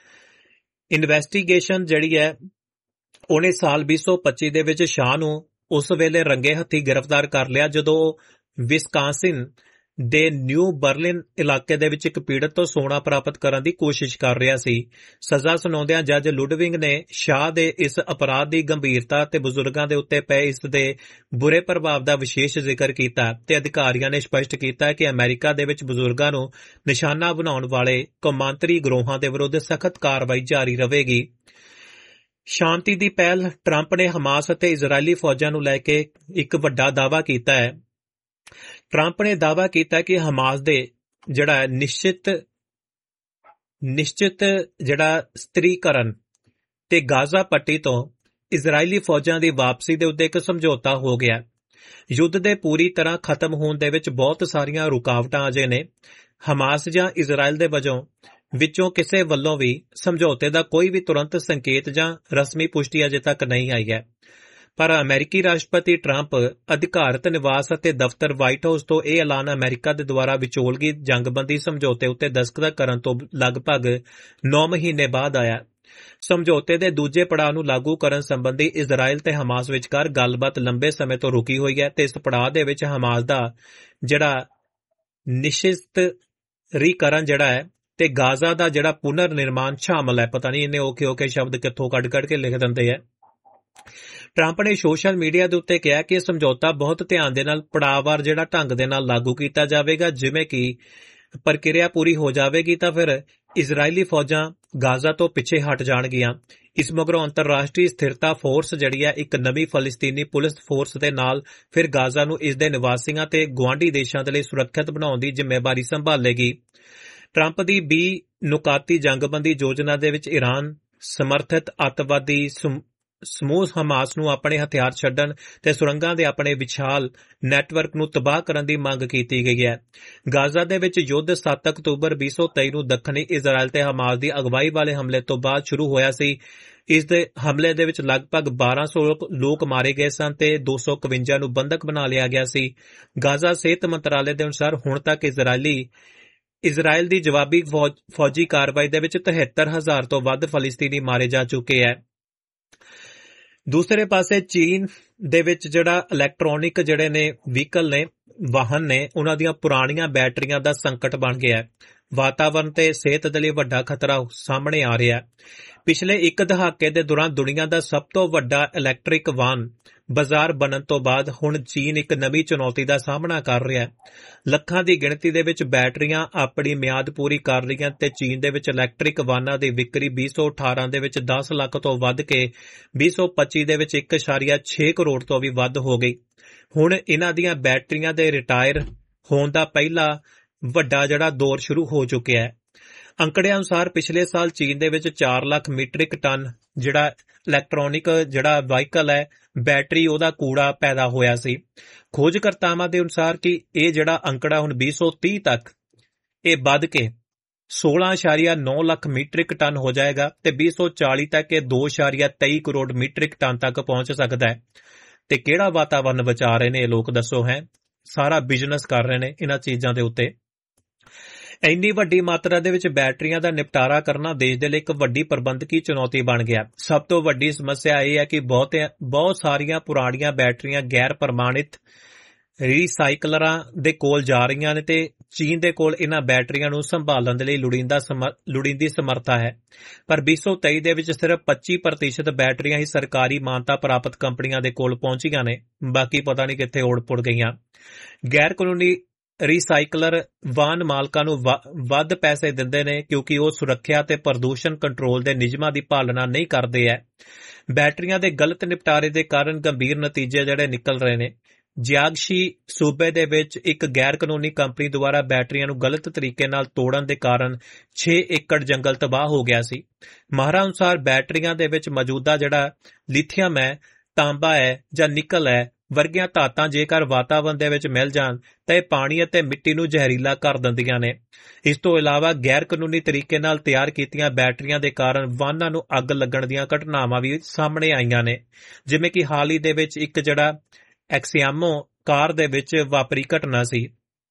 ਇਨਵੈਸਟੀਗੇਸ਼ਨ ਜਿਹੜੀ ਹੈ ਉਹਨੇ ਸਾਲ ਵੀਹ ਸੌ ਪੱਚੀ ਦੇ ਵਿੱਚ ਸ਼ਾਹ ਨੂੰ ਉਸ ਵੇਲੇ ਰੰਗੇ ਹੱਥੀਂ ਗ੍ਰਿਫਤਾਰ ਕਰ ਲਿਆ ਜਦੋਂ ਵਿਸਕਾਂਸਿਨ ਦੇ ਨਿਊ ਬਰਲਿਨ ਇਲਾਕੇ ਦੇ ਵਿੱਚ ਇੱਕ ਪੀੜਤ ਤੋਂ ਸੋਨਾ ਪ੍ਰਾਪਤ ਕਰਨ ਦੀ ਕੋਸ਼ਿਸ਼ ਕਰ ਰਿਹਾ ਸੀ। ਸਜ਼ਾ ਸੁਣਾਉਂਦਿਆਂ ਜੱਜ ਲੁਡਵਿੰਗ ਨੇ ਸ਼ਾਹ ਦੇ ਇਸ ਅਪਰਾਧ ਦੀ ਗੰਭੀਰਤਾ ਤੇ ਬਜ਼ੁਰਗਾਂ ਦੇ ਉੱਤੇ ਪਏ ਇਸ ਦੇ ਬੁਰੇ ਪ੍ਰਭਾਵ ਦਾ ਵਿਸ਼ੇਸ਼ ਜ਼ਿਕਰ ਕੀਤਾ ਤੇ ਅਧਿਕਾਰੀਆਂ ਨੇ ਸਪਸ਼ਟ ਕੀਤਾ ਕਿ ਅਮਰੀਕਾ ਦੇ ਵਿੱਚ ਬਜ਼ੁਰਗਾਂ ਨੂੰ ਨਿਸ਼ਾਨਾ ਬਣਾਉਣ ਵਾਲੇ ਕੌਮਾਂਤਰੀ ਗਰੋਹਾਂ ਦੇ ਵਿਰੁੱਧ ਸਖਤ ਕਾਰਵਾਈ ਜਾਰੀ ਰਹੇਗੀ। ਸ਼ਾਂਤੀ ਦੀ ਪਹਿਲ ਟਰੰਪ ਨੇ ਹਮਾਸ ਅਤੇ ਇਜ਼ਰਾਈਲੀ ਫੌਜਾਂ ਨੂੰ ਲੈ ਕੇ ਇੱਕ ਵੱਡਾ ਦਾਅਵਾ ਕੀਤਾ ਹੈ। ਟਰੰਪ ਨੇ ਦਾਅਵਾ ਕੀਤਾ ਕਿ ਹਮਾਸ ਦੇ ਜਿਹੜਾ ਨਿਸ਼ਚਿਤ ਨਿਸ਼ਚਿਤ ਜਿਹੜਾ ਸਥਿਰੀਕਰਨ ਤੇ ਗਾਜ਼ਾ ਪੱਟੀ ਤੋਂ ਇਜ਼ਰਾਈਲੀ ਫੌਜਾਂ ਦੀ ਵਾਪਸੀ ਦੇ ਉੱਤੇ ਇੱਕ ਸਮਝੌਤਾ ਹੋ ਗਿਆ। ਯੁੱਧ ਦੇ ਪੂਰੀ ਤਰ੍ਹਾਂ ਖਤਮ ਹੋਣ ਦੇ ਵਿੱਚ ਬਹੁਤ ਸਾਰੀਆਂ ਰੁਕਾਵਟਾਂ ਅਜੇ ਨੇ। ਹਮਾਸ ਜਾਂ ਇਜ਼ਰਾਈਲ ਦੇ ਵਜੋਂ ਵਿੱਚੋਂ ਕਿਸੇ ਵੱਲੋਂ ਵੀ ਸਮਝੌਤੇ ਦਾ ਕੋਈ ਵੀ ਤੁਰੰਤ ਸੰਕੇਤ ਜਾਂ ਰਸਮੀ ਪੁਸ਼ਟੀ ਅਜੇ ਤੱਕ ਨਹੀਂ ਆਈ ਹੈ। ਪਰ ਅਮਰੀਕੀ ਰਾਸ਼ਟਰਪਤੀ ਟਰੰਪ ਅਧਿਕਾਰਤ ਨਿਵਾਸ ਅਤੇ ਦਫ਼ਤਰ ਵਾਈਟ ਹਾਊਸ ਤੋਂ ਇਹ ਐਲਾਨ ਅਮਰੀਕਾ ਦੇ ਦੁਆਰਾ ਵਿਚੋਲਗੀ ਜੰਗਬੰਦੀ ਸਮਝੌਤੇ ਉੱਤੇ ਦਸਤਖਤ ਕਰਨ ਤੋਂ ਲਗਭਗ ਨੌ ਮਹੀਨੇ ਬਾਅਦ ਆਇਆ। ਸਮਝੌਤੇ ਦੇ ਦੂਜੇ ਪੜਾਅ ਨੂੰ ਲਾਗੂ ਕਰਨ ਸੰਬੰਧੀ ਇਜ਼ਰਾਈਲ ਤੇ ਹਮਾਸ ਵਿਚਕਾਰ ਗੱਲਬਾਤ ਲੰਬੇ ਸਮੇਂ ਤੋਂ ਰੁਕੀ ਹੋਈ ਹੈ ਤੇ ਇਸ ਪੜਾਅ ਦੇ ਵਿੱਚ ਹਮਾਸ ਦਾ ਜਿਹੜਾ ਨਿਸ਼ਚਿਤਰੀਕਰਨ ਜਿਹੜਾ ਹੈ ਤੇ ਗਾਜ਼ਾ ਦਾ ਜਿਹੜਾ ਪੁਨਰ ਨਿਰਮਾਣ ਸ਼ਾਮਲ ਹੈ। ਪਤਾ ਨਹੀਂ ਇਹਨੇ ਔਖੇ ਔਖੇ ਸ਼ਬਦ ਕਿੱਥੋਂ ਕੱਢ ਕੱਢ ਕੇ ਲਿਖ ਦਿੰਦੇ ਹੈ। ਟਰੰਪ ਨੇ ਸੋਸ਼ਲ ਮੀਡੀਆ ਦੇ ਉੱਤੇ ਕਿਹਾ ਕਿ ਇਹ ਸਮਝੌਤਾ ਬਹੁਤ ਧਿਆਨ ਦੇ ਨਾਲ ਪੜਾਅਵਾਰ ਜਿਹੜਾ ਢੰਗ ਦੇ ਨਾਲ ਲਾਗੂ ਕੀਤਾ ਜਾਵੇਗਾ। ਜਿਵੇਂ ਕਿ ਪ੍ਰਕਿਰਿਆ ਪੂਰੀ ਹੋ ਜਾਵੇਗੀ ਤਾਂ ਫਿਰ ਇਜ਼ਰਾਈਲੀ ਫੌਜਾਂ ਗਾਜ਼ਾ ਤੋਂ ਪਿੱਛੇ ਹਟ ਜਾਣਗੀਆਂ। ਇਸ ਮਗਰੋਂ ਅੰਤਰਰਾਸ਼ਟਰੀ ਸਥਿਰਤਾ ਫੋਰਸ ਜਿਹੜੀ ਹੈ ਇੱਕ ਨਵੀਂ ਫਲਸਤੀਨੀ ਪੁਲਿਸ ਫੋਰਸ ਦੇ ਨਾਲ ਫਿਰ ਗਾਜ਼ਾ ਨੂੰ ਇਸ ਦੇ ਨਿਵਾਸੀਆਂ ਤੇ ਗੁਆਂਢੀ ਦੇਸ਼ਾਂ ਦੇ ਲਈ ਸੁਰੱਖਿਅਤ ਬਣਾਉਣ ਦੀ ਜ਼ਿੰਮੇਵਾਰੀ ਸੰਭਾਲੇਗੀ। ਟਰੰਪ ਦੀ ਵੀਹ ਨੁਕਾਤੀ ਜੰਗਬੰਦੀ ਯੋਜਨਾ ਦੇ ਵਿੱਚ ਇਰਾਨ ਸਮਰਥਿਤ ਅੱਤਵਾਦੀ ਸਮੂਹ ਹਮਾਸ ਨੂੰ ਆਪਣੇ ਹਥਿਆਰ ਛੱਡਣ ਤੇ ਸੁਰੰਗਾਂ ਦੇ ਆਪਣੇ ਵਿਸ਼ਾਲ ਨੈਟਵਰਕ ਨੂੰ ਤਬਾਹ ਕਰਨ ਦੀ ਮੰਗ ਕੀਤੀ ਗਈ ਹੈ। ਗਾਜ਼ਾ ਦੇ ਵਿੱਚ ਯੁੱਧ ਸੱਤ ਅਕਤੂਬਰ ਵੀਹ ਸੌ ਤੇਈ ਨੂੰ ਦੱਖਣੀ ਇਜ਼ਰਾਈਲ ਤੇ ਹਮਾਸ ਦੀ ਅਗਵਾਈ ਵਾਲੇ ਹਮਲੇ ਤੋਂ ਬਾਅਦ ਸ਼ੁਰੂ ਹੋਇਆ ਸੀ। ਇਸ ਦੇ ਹਮਲੇ ਦੇ ਵਿੱਚ ਲਗਭਗ ਬਾਰਾਂ ਸੌ ਲੋਕ ਮਾਰੇ ਗਏ ਸਨ ਤੇ ਦੋ ਸੌ ਇਕਵੰਜਾ ਨੂੰ ਬੰਦਕ ਬਣਾ ਲਿਆ ਗਿਆ ਸੀ। ਗਾਜ਼ਾ ਸਿਹਤ ਮੰਤਰਾਲੇ ਦੇ ਅਨੁਸਾਰ ਹੁਣ ਤੱਕ ਇਜ਼ਰਾਈਲੀ ਇਜ਼ਰਾਈਲ ਦੀ ਜਵਾਬੀ ਫੌਜੀ ਕਾਰਵਾਈ ਦੇ ਵਿੱਚ ਤਿਹੱਤਰ ਹਜ਼ਾਰ ਤੋਂ ਵੱਧ ਫਲਸਤੀਨੀ ਮਾਰੇ ਜਾ ਚੁੱਕੇ ਹੈ। ਦੂਸਰੇ ਪਾਸੇ ਚੀਨ ਦੇ ਵਿੱਚ ਜਿਹੜਾ ਇਲੈਕਟ੍ਰੋਨਿਕ ਜਿਹੜੇ ਨੇ ਵਹੀਕਲ ਨੇ ਵਾਹਨ ਨੇ ਉਹਨਾਂ ਦੀਆਂ ਪੁਰਾਣੀਆਂ ਬੈਟਰੀਆਂ ਦਾ ਸੰਕਟ ਬਣ ਗਿਆ ਹੈ। ਵਾਤਾਵਰਣ ਤੇ ਸਿਹਤ ਦੇ ਲਈ ਵੱਡਾ ਖਤਰਾ ਸਾਹਮਣੇ ਆ ਰਿਹਾ ਹੈ। ਪਿਛਲੇ ਇੱਕ ਦਹਾਕੇ ਦੇ ਦੌਰਾਨ ਦੁਨੀਆ ਦਾ ਸਭ ਤੋਂ ਵੱਡਾ ਇਲੈਕਟ੍ਰਿਕ ਵਾਹਨ ਬਾਜ਼ਾਰ ਬਣਨ ਤੋਂ ਬਾਅਦ ਹੁਣ ਚੀਨ ਇੱਕ ਨਵੀਂ ਚੁਣੌਤੀ ਦਾ ਸਾਹਮਣਾ ਕਰ ਰਿਹਾ ਹੈ। ਲੱਖਾਂ ਦੀ ਗਿਣਤੀ ਦੇ ਵਿੱਚ ਬੈਟਰੀਆਂ ਆਪਣੀ ਮਿਆਦ ਪੂਰੀ ਕਰ ਰਹੀਆਂ ਤੇ ਚੀਨ ਦੇ ਵਿੱਚ ਇਲੈਕਟ੍ਰਿਕ ਵਾਹਨਾਂ ਦੀ ਵਿਕਰੀ ਵੀਹ ਸੌ ਅਠਾਰਾਂ ਦੇ ਵਿੱਚ ਦਸ ਲੱਖ ਤੋਂ ਵੱਧ ਕੇ ਵੀਹ ਸੌ ਪੱਚੀ ਦੇ ਵਿੱਚ ਇੱਕ ਇਸ਼ਾਰੀਆ ਛੇ ਕਰੋੜ ਤੋਂ ਵੀ ਵੱਧ ਹੋ ਗਈ। ਹੁਣ ਇਹਨਾਂ ਦੀਆਂ ਬੈਟਰੀਆਂ ਦੇ ਰਿਟਾਇਰ ਹੋਣ ਦਾ ਪਹਿਲਾ ਵੱਡਾ ਜਿਹੜਾ ਦੌਰ ਸ਼ੁਰੂ ਹੋ ਚੁੱਕਿਆ ਹੈ। ਅੰਕੜਿਆਂ ਅਨੁਸਾਰ ਪਿਛਲੇ ਸਾਲ ਚੀਨ ਦੇ ਵਿੱਚ ਚਾਰ ਲੱਖ ਮੀਟ੍ਰਿਕ ਟਨ ਜਿਹੜਾ ਇਲੈਕਟ੍ਰੋਨਿਕ ਜਿਹੜਾ ਵਾਹੀਕਲ ਹੈ ਬੈਟਰੀ ਉਹਦਾ ਕੂੜਾ ਪੈਦਾ ਹੋਇਆ ਸੀ। ਖੋਜਕਰਤਾਵਾਂ ਦੇ ਅਨੁਸਾਰ ਕਿ ਇਹ ਜਿਹੜਾ ਅੰਕੜਾ ਹੁਣ ਵੀਹ ਸੌ ਤੀਹ ਤੱਕ ਇਹ ਵੱਧ ਕੇ ਸੋਲਾਂ ਇਸ਼ਾਰੀਆ ਨੌ ਲੱਖ ਮੀਟ੍ਰਿਕ ਟਨ ਹੋ ਜਾਏਗਾ ਤੇ ਵੀਹ ਸੌ ਚਾਲੀ ਤੱਕ ਇਹ ਦੋ ਇਸ਼ਾਰੀਆ ਤੇਈ ਕਰੋੜ ਮੀਟ੍ਰਿਕ ਟਨ ਤੱਕ ਪਹੁੰਚ ਸਕਦਾ ਹੈ। ਤੇ ਕਿਹੜਾ ਵਾਤਾਵਰਨ ਬਚਾ ਰਹੇ ਨੇ ਇਹ ਲੋਕ ਦੱਸੋ ਹੈ। ਸਾਰਾ ਬਿਜ਼ਨਸ ਕਰ ਰਹੇ ਨੇ ਇਹਨਾਂ ਚੀਜ਼ਾਂ ਦੇ ਉੱਤੇ। ਇੰਨੀ ਵੱਡੀ ਮਾਤਰਾ ਦੇ ਵਿੱਚ ਬੈਟਰੀਆਂ ਦਾ ਨਿਪਟਾਰਾ ਕਰਨਾ ਦੇਸ਼ ਦੇ ਲਈ ਇੱਕ ਵੱਡੀ ਪ੍ਰਬੰਧਕੀ ਚੁਣੌਤੀ ਬਣ ਗਿਆ। ਸਭ ਤੋਂ ਵੱਡੀ ਸਮੱਸਿਆ ਇਹ ਹੈ ਕਿ ਬਹੁਤ ਬਹੁਤ ਸਾਰੀਆਂ ਪੁਰਾਣੀਆਂ ਬੈਟਰੀਆਂ ਗੈਰ ਪ੍ਰਮਾਣਿਤ ਰੀਸਾਈਕਲਰਾਂ ਦੇ ਕੋਲ ਜਾ ਰਹੀਆਂ ਨੇ ਤੇ ਚੀਨ ਦੇ ਕੋਲ ਇਹਨਾਂ ਬੈਟਰੀਆਂ ਨੂੰ ਸੰਭਾਲਣ ਦੇ ਲਈ ਲੋੜੀਂਦਾ ਲੋੜੀਂਦੀ ਸਮਰੱਥਾ ਹੈ। ਪਰ ਵੀਹ ਸੌ ਤੇਈ ਦੇ ਵਿੱਚ ਸਿਰਫ ਪੱਚੀ ਪ੍ਰਤੀਸ਼ਤ ਬੈਟਰੀਆਂ ਹੀ ਸਰਕਾਰੀ ਮਾਨਤਾ ਪ੍ਰਾਪਤ ਕੰਪਨੀਆਂ ਦੇ ਕੋਲ ਪਹੁੰਚੀਆਂ ਨੇ। ਬਾਕੀ ਪਤਾ ਨਹੀਂ ਕਿੱਥੇ ਉੜ ਪੁੜ ਗਈਆਂ। ਗੈਰ ਕਾਨੂੰਨੀ ਰੀਸਾਈਕਲਰ ਵਾਹਨ ਮਾਲਕਾਂ ਨੂੰ ਵੱਧ ਪੈਸੇ ਦਿੰਦੇ ਨੇ ਕਿਉਂਕਿ ਉਹ ਸੁਰੱਖਿਆ ਤੇ ਪ੍ਰਦੂਸ਼ਣ ਕੰਟਰੋਲ ਦੇ ਨਿਯਮਾਂ ਦੀ ਪਾਲਣਾ ਨਹੀਂ ਕਰਦੇ ਹੈ। ਬੈਟਰੀਆਂ ਦੇ ਗਲਤ ਨਿਪਟਾਰੇ ਦੇ ਕਾਰਨ ਗੰਭੀਰ ਨਤੀਜੇ ਜਿਹੜੇ ਨਿਕਲ ਰਹੇ ਨੇ। ਜਿਆਂਗਸ਼ੀ ਸੂਬੇ ਦੇ ਵਿੱਚ ਇੱਕ ਗੈਰ ਕਾਨੂੰਨੀ ਕੰਪਨੀ ਦੁਆਰਾ ਬੈਟਰੀਆਂ ਨੂੰ ਗਲਤ ਤਰੀਕੇ ਨਾਲ ਤੋੜਨ ਦੇ ਕਾਰਨ ਛੇ ਏਕੜ ਜੰਗਲ ਤਬਾਹ ਹੋ ਗਿਆ ਸੀ। ਮਾਹਰਾਂ ਅਨੁਸਾਰ ਬੈਟਰੀਆਂ ਦੇ ਵਿੱਚ ਮੌਜੂਦਾ ਜਿਹੜਾ ਲਿਥੀਅਮ ਹੈ, ਤਾਂਬਾ ਹੈ ਜਾਂ ਨਿਕਲ ਹੈ ਵਰਗੀਆਂ ਧਾਤਾਂ ਜੇਕਰ ਵਾਤਾਵਰਨ ਦੇ ਵਿੱਚ ਮਿਲ ਜਾਣ ਤਾਂ ਇਹ ਪਾਣੀ ਅਤੇ ਮਿੱਟੀ ਨੂੰ ਜ਼ਹਿਰੀਲਾ ਕਰ ਦਿੰਦੀਆਂ ਨੇ। ਇਸ ਤੋਂ ਇਲਾਵਾ ਗੈਰ ਕਾਨੂੰਨੀ ਤਰੀਕੇ ਨਾਲ ਤਿਆਰ ਕੀਤੀਆਂ ਬੈਟਰੀਆਂ ਦੇ ਕਾਰਨ ਵਾਹਨਾਂ ਨੂੰ ਅੱਗ ਲੱਗਣ ਦੀਆਂ ਘਟਨਾਵਾਂ ਵੀ ਸਾਹਮਣੇ ਆਈਆਂ ਨੇ। ਜਿਵੇਂ ਕਿ ਹਾਲ ਹੀ ਦੇ ਵਿੱਚ ਇੱਕ ਜਿਹੜਾ ਐਕਸੀਆਮੋ ਕਾਰ ਦੇ ਵਿੱਚ ਵਾਪਰੀ ਘਟਨਾ ਸੀ।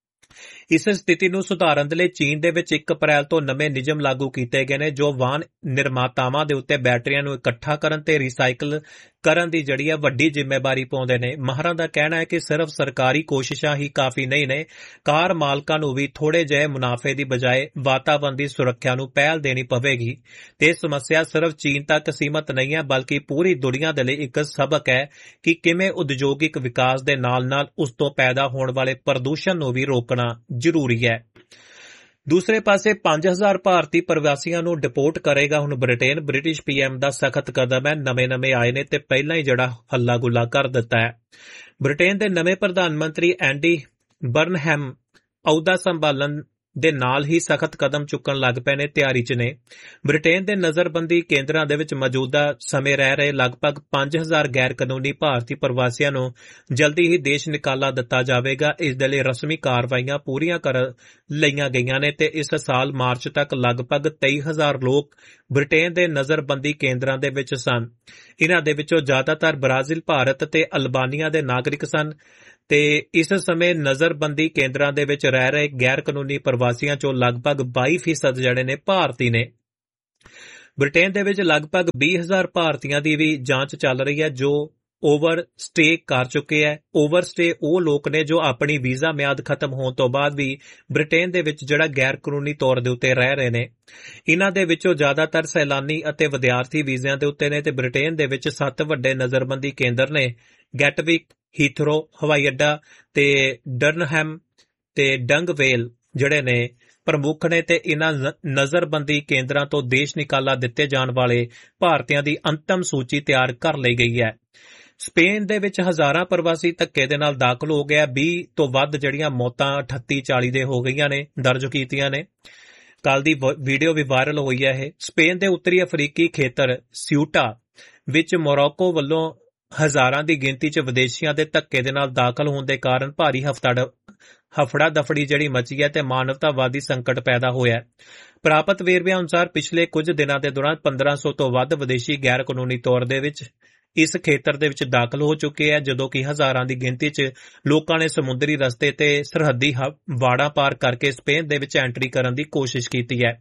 ਇਸ ਸਥਿਤੀ ਨੂੰ ਸੁਧਾਰਨ ਦੇ ਲਈ ਚੀਨ ਦੇ ਵਿੱਚ ਇੱਕ ਅਪ੍ਰੈਲ ਤੋਂ ਨਵੇਂ ਨਿਯਮ ਲਾਗੂ ਕੀਤੇ ਗਏ ਨੇ ਜੋ ਵਾਹਨ ਨਿਰਮਾਤਾਵਾਂ ਦੇ ਉੱਤੇ ਬੈਟਰੀਆਂ ਨੂੰ ਇਕੱਠਾ ਕਰਨ ਤੇ ਰੀਸਾਈਕਲ ਕਰਨ ਦੀ ਜਿਹੜੀ ਹੈ ਵੱਡੀ ਜ਼ਿੰਮੇਵਾਰੀ ਪਾਉਂਦੇ ਨੇ। ਮਾਹਰਾਂ ਦਾ ਕਹਿਣਾ ਹੈ ਕਿ ਸਿਰਫ ਸਰਕਾਰੀ ਕੋਸ਼ਿਸ਼ਾਂ ਹੀ ਕਾਫੀ ਨਹੀਂ ਨੇ, ਕਾਰ ਮਾਲਕਾਂ ਨੂੰ ਵੀ ਥੋੜੇ ਜਿਹੇ ਮੁਨਾਫੇ ਦੀ ਬਜਾਏ ਵਾਤਾਵਰਨ ਦੀ ਸੁਰੱਖਿਆ ਨੂੰ ਪਹਿਲ ਦੇਣੀ ਪਵੇਗੀ। ਤੇ ਇਹ ਸਮੱਸਿਆ ਸਿਰਫ ਚੀਨ ਤੱਕ ਸੀਮਤ ਨਹੀਂ ਹੈ ਬਲਕਿ ਪੂਰੀ ਦੁਨੀਆ ਦੇ ਲਈ ਇੱਕ ਸਬਕ ਹੈ ਕਿ ਕਿਵੇਂ ਉਦਯੋਗਿਕ ਵਿਕਾਸ ਦੇ ਨਾਲ ਨਾਲ ਉਸ ਤੋਂ ਪੈਦਾ ਹੋਣ ਵਾਲੇ ਪ੍ਰਦੂਸ਼ਣ ਨੂੰ ਵੀ ਰੋਕਣਾ ਜ਼ਰੂਰੀ ਹੈ। ਦੂਸਰੇ ਪਾਸੇ ਪੰਜ ਹਜ਼ਾਰ ਭਾਰਤੀ ਪ੍ਰਵਾਸੀਆਂ ਨੂੰ ਡਿਪੋਰਟ ਕਰੇਗਾ ਹੁਣ ਬ੍ਰਿਟੇਨ। ਬ੍ਰਿਟਿਸ਼ ਪੀਐਮ ਦਾ ਸਖਤ ਕਦਮ ਹੈ। ਨਵੇਂ ਨਵੇਂ ਆਏ ਨੇ ਤੇ ਪਹਿਲਾਂ ਹੀ ਜਿਹੜਾ ਹੱਲਾ ਗੁੱਲਾ ਕਰ ਦਿੱਤਾ ਹੈ। ਬ੍ਰਿਟੇਨ ਦੇ ਨਵੇਂ ਪ੍ਰਧਾਨ ਮੰਤਰੀ ਐਂਡੀ ਬਰਨਹੈਮ ਅਹੁਦਾ ਸੰਭਾਲਣ ਦੇ ਨਾਲ ਹੀ ਸਖਤ ਕਦਮ ਚੁੱਕਣ ਲੱਗ ਪਏ ਨੇ, ਤਿਆਰੀ 'ਚ ਨੇ। ਬ੍ਰਿਟੇਨ ਦੇ ਨਜ਼ਰਬੰਦੀ ਕੇਂਦਰਾਂ ਦੇ ਵਿੱਚ ਮੌਜੂਦਾ ਸਮੇਂ ਰਹਿ ਰਹੇ ਲਗਭਗ ਪੰਜ ਹਜ਼ਾਰ ਗੈਰ ਕਾਨੂੰਨੀ ਭਾਰਤੀ ਪ੍ਰਵਾਸੀਆਂ ਨੂੰ ਜਲਦੀ ਹੀ ਦੇਸ਼ ਨਿਕਾਲਾ ਦਿੱਤਾ ਜਾਵੇਗਾ। ਇਸ ਦੇ ਲਈ ਰਸਮੀ ਕਾਰਵਾਈਆਂ ਪੂਰੀਆਂ ਕਰ ਲਈਆਂ ਗਈਆਂ ਨੇ ਤੇ ਇਸ ਸਾਲ ਮਾਰਚ ਤੱਕ ਲਗਭਗ ਤੇਈ ਹਜ਼ਾਰ ਲੋਕ ਬ੍ਰਿਟੇਨ ਦੇ ਨਜ਼ਰਬੰਦੀ ਕੇਂਦਰਾਂ ਦੇ ਵਿੱਚ ਸਨ। ਇਹਨਾਂ ਦੇ ਵਿੱਚੋਂ ਜ਼ਿਆਦਾਤਰ ਬ੍ਰਾਜ਼ੀਲ, ਭਾਰਤ ਤੇ ਅਲਬਾਨੀਆ ਦੇ ਨਾਗਰਿਕ ਸਨ ਤੇ ਇਸ ਸਮੇਂ ਨਜ਼ਰਬੰਦੀ ਕੇਂਦਰਾਂ ਦੇ ਵਿੱਚ ਰਹਿ ਰਹੇ ਗੈਰ ਕਾਨੂੰਨੀ ਪ੍ਰਵਾਸੀਆਂ ਚੋਂ ਲਗਭਗ ਬਾਈ ਫੀਸਦ ਜਿਹੜੇ ਨੇ ਭਾਰਤੀ ਨੇ। ਬ੍ਰਿਟੇਨ ਦੇ ਵਿੱਚ ਲਗਭਗ ਵੀਹ ਹਜ਼ਾਰ ਭਾਰਤੀਆਂ ਦੀ ਵੀ ਜਾਂਚ ਚੱਲ ਰਹੀ ਹੈ ਜੋ ਓਵਰ ਸਟੇ ਕਰ ਚੁੱਕੇ ਹੈ। ਓਵਰ ਸਟੇ ਉਹ ਲੋਕ ਨੇ ਜੋ ਆਪਣੀ ਵੀਜ਼ਾ ਮਿਆਦ ਖਤਮ ਹੋਣ ਤੋਂ ਬਾਅਦ ਵੀ ਬ੍ਰਿਟੇਨ ਦੇ ਵਿੱਚ ਜਿਹੜਾ ਗੈਰ ਕਾਨੂੰਨੀ ਤੌਰ ਦੇ ਉੱਤੇ ਰਹਿ ਰਹੇ ਨੇ। ਇਹਨਾਂ ਦੇ ਵਿੱਚੋਂ ਜ਼ਿਆਦਾਤਰ ਸੈਲਾਨੀ ਅਤੇ ਵਿਦਿਆਰਥੀ ਵੀਜ਼ਿਆਂ ਦੇ ਉੱਤੇ ਨੇ ਤੇ ਬ੍ਰਿਟੇਨ ਦੇ ਵਿੱਚ ਸੱਤ ਵੱਡੇ ਨਜ਼ਰਬੰਦੀ ਕੇਂਦਰ ਨੇ। ਗੈਟਵਿਕ, ਹੀਥਰੋ ਹਵਾਈ ਅੱਡਾ ਤੇ ਡਰਨਹੈਮ ਤੇ ਡੰਗਵੇਲ ਜਿਹੜੇ ਨੇ ਪ੍ਰਮੁੱਖ ਨੇ ਤੇ ਇਹਨਾਂ ਨਜ਼ਰਬੰਦੀ ਕੇਂਦਰਾਂ ਤੋਂ ਦੇਸ਼ ਨਿਕਾਲਾ ਦਿੱਤੇ ਜਾਣ ਵਾਲੇ ਭਾਰਤੀਆਂ ਦੀ ਅੰਤਮ ਸੂਚੀ ਤਿਆਰ ਕਰ ਲਈ ਗਈ ਹੈ। ਸਪੇਨ ਦੇ ਵਿੱਚ ਹਜ਼ਾਰਾਂ ਪ੍ਰਵਾਸੀ ਧੱਕੇ ਦੇ ਨਾਲ ਦਾਖਲ ਹੋ ਗਿਆ। ਵੀਹ ਤੋਂ ਵੱਧ ਜਿਹੜੀਆਂ ਮੌਤਾਂ ਅਠੱਤੀ ਚਾਲੀ ਦੇ ਹੋ ਗਈਆਂ ਨੇ, ਦਰਜ ਕੀਤੀਆਂ ਨੇ। ਕੱਲ ਦੀ ਵੀਡੀਓ ਵੀ ਵਾਇਰਲ ਹੋਈ ਹੈ। ਇਹ ਸਪੇਨ ਦੇ ਉੱਤਰੀ ਅਫਰੀਕੀ ਖੇਤਰ ਸਿਊਟਾ ਵਿੱਚ ਮੋਰੋਕੋ ਵੱਲੋਂ ਹਜ਼ਾਰਾਂ ਦੀ ਗਿਣਤੀ 'ਚ ਵਿਦੇਸ਼ੀਆਂ ਦੇ ਧੱਕੇ ਦੇ ਨਾਲ ਦਾਖਲ ਹੋਣ ਦੇ ਕਾਰਨ ਭਾਰੀ ਹਫੜਾ ਹਫੜਾ ਦਫੜੀ ਜਿਹੜੀ ਮਚੀ ਹੈ ਤੇ ਮਾਨਵਤਾਵਾਦੀ ਸੰਕਟ ਪੈਦਾ ਹੋਇਆ। ਪ੍ਰਾਪਤ ਵੇਰਵਿਆਂ ਅਨੁਸਾਰ ਪਿਛਲੇ ਕੁਝ ਦਿਨਾਂ ਦੇ ਦੌਰਾਨ ਪੰਦਰਾਂ ਸੌ ਤੋਂ ਵੱਧ ਵਿਦੇਸ਼ੀ ਗੈਰ ਕਾਨੂੰਨੀ ਤੌਰ ਦੇ ਵਿੱਚ ਇਸ ਖੇਤਰ ਦੇ ਵਿੱਚ ਦਾਖਲ ਹੋ ਚੁੱਕੇ ਹੈ, ਜਦੋਂ ਕਿ ਹਜ਼ਾਰਾਂ ਦੀ ਗਿਣਤੀ 'ਚ ਲੋਕਾਂ ਨੇ ਸਮੁੰਦਰੀ ਰਸਤੇ ਤੇ ਸਰਹੱਦੀ ਵਾੜਾਂ ਪਾਰ ਕਰਕੇ ਸਪੇਨ ਦੇ ਵਿੱਚ ਐਂਟਰੀ ਕਰਨ ਦੀ ਕੋਸ਼ਿਸ਼ ਕੀਤੀ ਹੈ।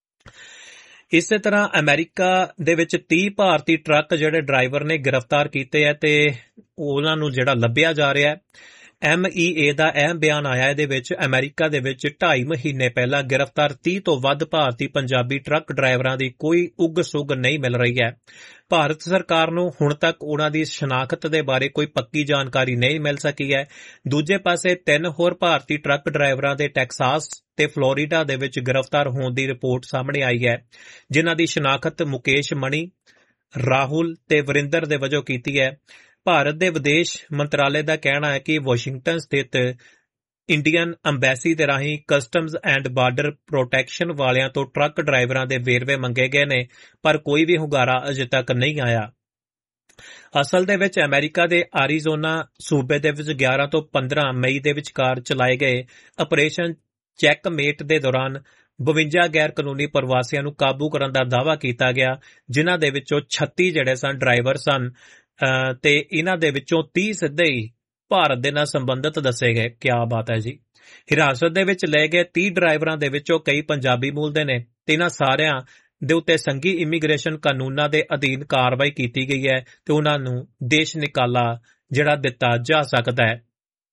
ਇਸੇ ਤਰ੍ਹਾਂ ਅਮਰੀਕਾ ਦੇ ਵਿੱਚ ਤੀਹ ਭਾਰਤੀ ਟਰੱਕ ਜਿਹੜੇ ਡਰਾਈਵਰ ਨੇ ਗ੍ਰਿਫਤਾਰ ਕੀਤੇ ਹੈ ਤੇ ਉਹਨਾਂ ਨੂੰ ਜਿਹੜਾ ਲੱਭਿਆ ਜਾ ਰਿਹਾ ਹੈ। ਐਮ ਈ ਏ ਦਾ ਅਹਿਮ ਬਿਆਨ ਆਇਆ ਇਹਦੇ ਵਿੱਚ। ਅਮਰੀਕਾ ਦੇ ਵਿੱਚ ਢਾਈ ਮਹੀਨੇ ਪਹਿਲਾਂ ਗ੍ਰਿਫਤਾਰ ਤੀਹ ਤੋਂ ਵੱਧ ਭਾਰਤੀ ਪੰਜਾਬੀ ਟਰੱਕ ਡਰਾਈਵਰਾਂ ਦੀ ਕੋਈ ਉੱਗ ਸੁੱਗ ਨਹੀਂ ਮਿਲ ਰਹੀ ਹੈ। ਭਾਰਤ ਸਰਕਾਰ ਨੂੰ ਹੁਣ ਤੱਕ ਉਹਨਾਂ ਦੀ ਸ਼ਨਾਖਤ ਦੇ ਬਾਰੇ ਕੋਈ ਪੱਕੀ ਜਾਣਕਾਰੀ ਨਹੀਂ ਮਿਲ ਸਕੀ ਹੈ। ਦੂਜੇ ਪਾਸੇ ਤਿੰਨ ਹੋਰ ਭਾਰਤੀ ਟਰੱਕ ਡਰਾਈਵਰਾਂ ਦੇ ਟੈਕਸਾਸ ਤੇ ਫਲੋਰੀਡਾ ਦੇ ਵਿੱਚ ਗ੍ਰਿਫਤਾਰ ਹੋਣ ਦੀ ਰਿਪੋਰਟ ਸਾਹਮਣੇ ਆਈ ਹੈ, ਜਿਨ੍ਹਾਂ ਦੀ ਸ਼ਨਾਖਤ ਮੁਕੇਸ਼ ਮਣੀ, ਰਾਹੁਲ ਤੇ ਵਰਿੰਦਰ ਦੇ ਵਜੋਂ ਕੀਤੀ ਹੈ। ਭਾਰਤ ਦੇ ਵਿਦੇਸ਼ ਮੰਤਰਾਲੇ ਦਾ ਕਹਿਣਾ ਹੈ ਕਿ ਵਾਸ਼ਿੰਗਟਨ ਸਥਿਤ ਇੰਡੀਅਨ ਅੰਬੈਸੀ ਦੇ ਰਾਹੀਂ ਕਸਟਮਜ਼ ਐਂਡ ਬਾਰਡਰ ਪ੍ਰੋਟੈਕਸ਼ਨ ਵਾਲਿਆਂ ਤੋਂ ਟਰੱਕ ਡਰਾਈਵਰਾਂ ਦੇ ਵੇਰਵੇ ਮੰਗੇ ਗਏ ਨੇ, ਪਰ ਕੋਈ ਵੀ ਹੁੰਗਾਰਾ ਅਜੇ ਤੱਕ ਨਹੀਂ ਆਇਆ। ਅਸਲ ਦੇ ਵਿੱਚ ਅਮਰੀਕਾ ਦੇ ਐਰੀਜ਼ੋਨਾ ਸੂਬੇ ਦੇ ਵਿੱਚ ਗਿਆਰਾਂ ਤੋਂ ਪੰਦਰਾਂ ਮਈ ਦੇ ਵਿਚਕਾਰ ਚਲਾਏ ਗਏ ਆਪਰੇਸ਼ਨ ਚੈੱਕਮੇਟ ਦੇ ਦੌਰਾਨ ਬਵੰਜਾ ਗੈਰ ਕਾਨੂੰਨੀ ਪ੍ਰਵਾਸੀਆਂ ਨੂੰ ਕਾਬੂ ਕਰਨ ਦਾ ਦਾਅਵਾ ਕੀਤਾ ਗਿਆ, ਜਿਨ੍ਹਾਂ ਦੇ ਵਿੱਚੋਂ ਛੱਤੀ ਜਿਹੜੇ ਸਨ ਡਰਾਈਵਰ ਸਨ ਤੇ ਇਹਨਾਂ ਦੇ ਵਿੱਚੋਂ ਤੀਹ ਸਿੱਧੇ ਹੀ ਭਾਰਤ ਦੇ ਨਾਲ ਸੰਬੰਧਿਤ ਦੱਸੇ ਗਏ। ਕਿਆ ਬਾਤ ਹੈ ਜੀ। ਹਿਰਾਸਤ ਦੇ ਵਿੱਚ ਲਏ ਗਏ ਤੀਹ ਡਰਾਈਵਰਾਂ ਦੇ ਵਿੱਚੋਂ ਕਈ ਪੰਜਾਬੀ ਮੂਲ ਦੇ ਨੇ ਤੇ ਇਹਨਾਂ ਸਾਰਿਆਂ ਦੇ ਉੱਤੇ ਸੰਘੀ ਇਮੀਗ੍ਰੇਸ਼ਨ ਕਾਨੂੰਨਾਂ ਦੇ ਅਧੀਨ ਕਾਰਵਾਈ ਕੀਤੀ ਗਈ ਹੈ ਤੇ ਉਹਨਾਂ ਨੂੰ ਦੇਸ਼ ਨਿਕਾਲਾ ਜਿਹੜਾ ਦਿੱਤਾ ਜਾ ਸਕਦਾ ਹੈ।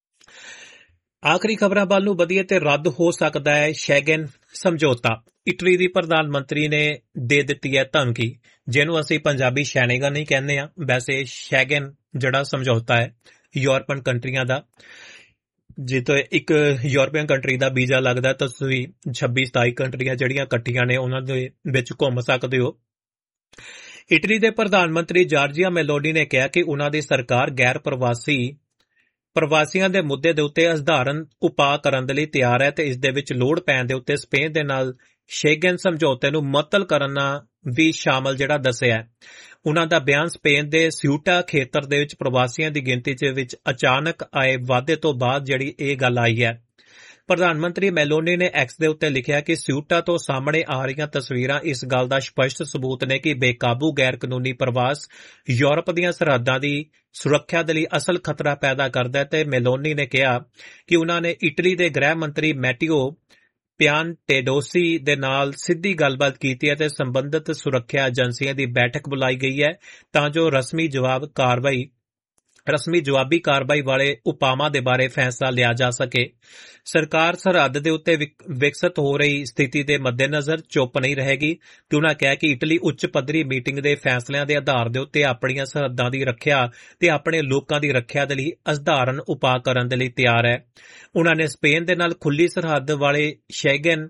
ਆਖਰੀ ਖਬਰਾਂ ਵੱਲ ਨੂੰ ਵਧੀਏ ਤੇ ਰੱਦ ਹੋ ਸਕਦਾ ਹੈ ਸ਼ੈਂਗਨ ਸਮਝੌਤਾ। ਇਟਲੀ ਦੀ ਪ੍ਰਧਾਨ ਮੰਤਰੀ ਨੇ ਦੇ ਦਿੱਤੀ ਹੈ ਧਮਕੀ, ਜਿਹਨੂੰ ਅਸੀਂ ਪੰਜਾਬੀ ਸ਼ੈਨੇਗਨ ਨਹੀਂ ਕਹਿੰਦੇ ਆ। ਵੈਸੇ ਸ਼ੈਂਗਨ ਜਿਹੜਾ ਸਮਝੌਤਾ ਹੈ ਯੂਰਪੀਅਨ ਕੰਟਰੀਆਂ ਦਾ, ਜਿੱਥੇ ਇੱਕ ਯੂਰਪੀਅਨ ਕੰਟਰੀ ਦਾ ਵੀਜ਼ਾ ਲੱਗਦਾ ਤਾਂ ਤੁਸੀਂ ਛੱਬੀ ਸਤਾਈ ਕੰਟਰੀਆਂ ਜਿਹੜੀਆਂ ਇਕੱਠੀਆਂ ਨੇ ਉਹਨਾਂ ਦੇ ਵਿੱਚ ਘੁੰਮ ਸਕਦੇ ਹੋ। ਇਟਲੀ ਦੇ ਪ੍ਰਧਾਨ ਮੰਤਰੀ ਜਾਰਜੀਆ ਮੈਲੋਨੀ ਨੇ ਕਿਹਾ ਕਿ ਉਹਨਾਂ ਦੀ ਸਰਕਾਰ ਗੈਰ ਪ੍ਰਵਾਸੀ ਪ੍ਰਵਾਸੀਆਂ ਦੇ ਮੁੱਦੇ ਦੇ ਉੱਤੇ ਅਸਧਾਰਨ ਉਪਾਅ ਕਰਨ ਦੇ ਲਈ ਤਿਆਰ ਹੈ ਤੇ ਇਸ ਦੇ ਵਿੱਚ ਲੋੜ ਪੈਣ ਦੇ ਉੱਤੇ ਸਪੇਨ ਦੇ ਨਾਲ ਸ਼ੈਂਗਨ ਸਮਝੌਤੇ ਨੂੰ ਮੁਅੱਤਲ ਕਰਨਾ ਵੀ ਸ਼ਾਮਲ ਜਿਹੜਾ ਦੱਸਿਆ। ਉਹਨਾਂ ਦਾ ਬਿਆਨ ਸਪੇਨ ਦੇ ਸਿਊਟਾ ਖੇਤਰ ਦੇ ਵਿੱਚ ਪ੍ਰਵਾਸੀਆਂ ਦੀ ਗਿਣਤੀ ਦੇ ਵਿੱਚ ਅਚਾਨਕ ਆਏ ਵਾਧੇ ਤੋਂ ਬਾਅਦ ਜਿਹੜੀ ਇਹ ਗੱਲ ਆਈ ਹੈ। ਪ੍ਰਧਾਨ ਮੰਤਰੀ ਮੈਲੋਨੀ ਨੇ ਐਕਸ ਦੇ ਉੱਤੇ ਲਿਖਿਆ ਕਿ ਸਿਊਟਾ ਤੋਂ ਸਾਹਮਣੇ ਆ ਰਹੀਆਂ ਤਸਵੀਰਾਂ ਇਸ ਗੱਲ ਦਾ ਸਪਸ਼ਟ ਸਬੂਤ ਨੇ ਕਿ ਬੇਕਾਬੂ ਗੈਰ ਕਾਨੂੰਨੀ ਪ੍ਰਵਾਸ ਯੂਰਪ ਦੀਆਂ ਸਰਹੱਦਾਂ ਦੀ ਸੁਰੱਖਿਆ ਦੇ ਲਈ ਅਸਲ ਖਤਰਾ ਪੈਦਾ ਕਰਦਾ ਹੈ ਤੇ ਮੈਲੋਨੀ ਨੇ ਕਿਹਾ ਕਿ ਉਹਨਾਂ ਨੇ ਇਟਲੀ ਦੇ ਗ੍ਰਹਿ ਮੰਤਰੀ ਮੈਟੀਓ ਪਿਆਨਟੇਡੋਸੀ ਦੇ ਨਾਲ ਸਿੱਧੀ ਗੱਲਬਾਤ ਕੀਤੀ ਹੈ ਤੇ ਸੰਬੰਧਿਤ ਸੁਰੱਖਿਆ ਏਜੰਸੀਆਂ ਦੀ ਬੈਠਕ ਬੁਲਾਈ ਗਈ ਹੈ ਤਾਂ ਜੋ ਰਸਮੀ ਜਵਾਬ ਕਾਰਵਾਈ ਰਸਮੀ ਜਵਾਬੀ ਕਾਰਵਾਈ ਵਾਲੇ ਉਪਾਵਾਂ ਦੇ ਬਾਰੇ ਫੈਸਲਾ ਲਿਆ ਜਾ ਸਕੇ। ਸਰਕਾਰ ਸਰਹੱਦ ਦੇ ਉੱਤੇ ਵਿਕਸਿਤ ਹੋ ਰਹੀ ਸਥਿਤੀ ਦੇ ਮੱਦੇਨਜ਼ਰ ਚੁੱਪ ਨਹੀਂ ਰਹੇਗੀ ਤੇ ਉਹਨਾਂ ਕਿਹਾ ਕਿ ਇਟਲੀ ਉੱਚ ਪੱਧਰੀ ਮੀਟਿੰਗ ਦੇ ਫੈਸਲਿਆਂ ਦੇ ਆਧਾਰ ਦੇ ਉੱਤੇ ਆਪਣੀਆਂ ਸਰਹੱਦਾਂ ਦੀ ਰੱਖਿਆ ਤੇ ਆਪਣੇ ਲੋਕਾਂ ਦੀ ਰੱਖਿਆ ਦੇ ਲਈ ਅਸਧਾਰਨ ਉਪਾਅ ਕਰਨ ਦੇ ਲਈ ਤਿਆਰ ਹੈ। ਉਹਨਾਂ ਨੇ ਸਪੇਨ ਦੇ ਨਾਲ ਖੁੱਲੀ ਸਰਹੱਦ ਵਾਲੇ ਸ਼ੈਂਗਨ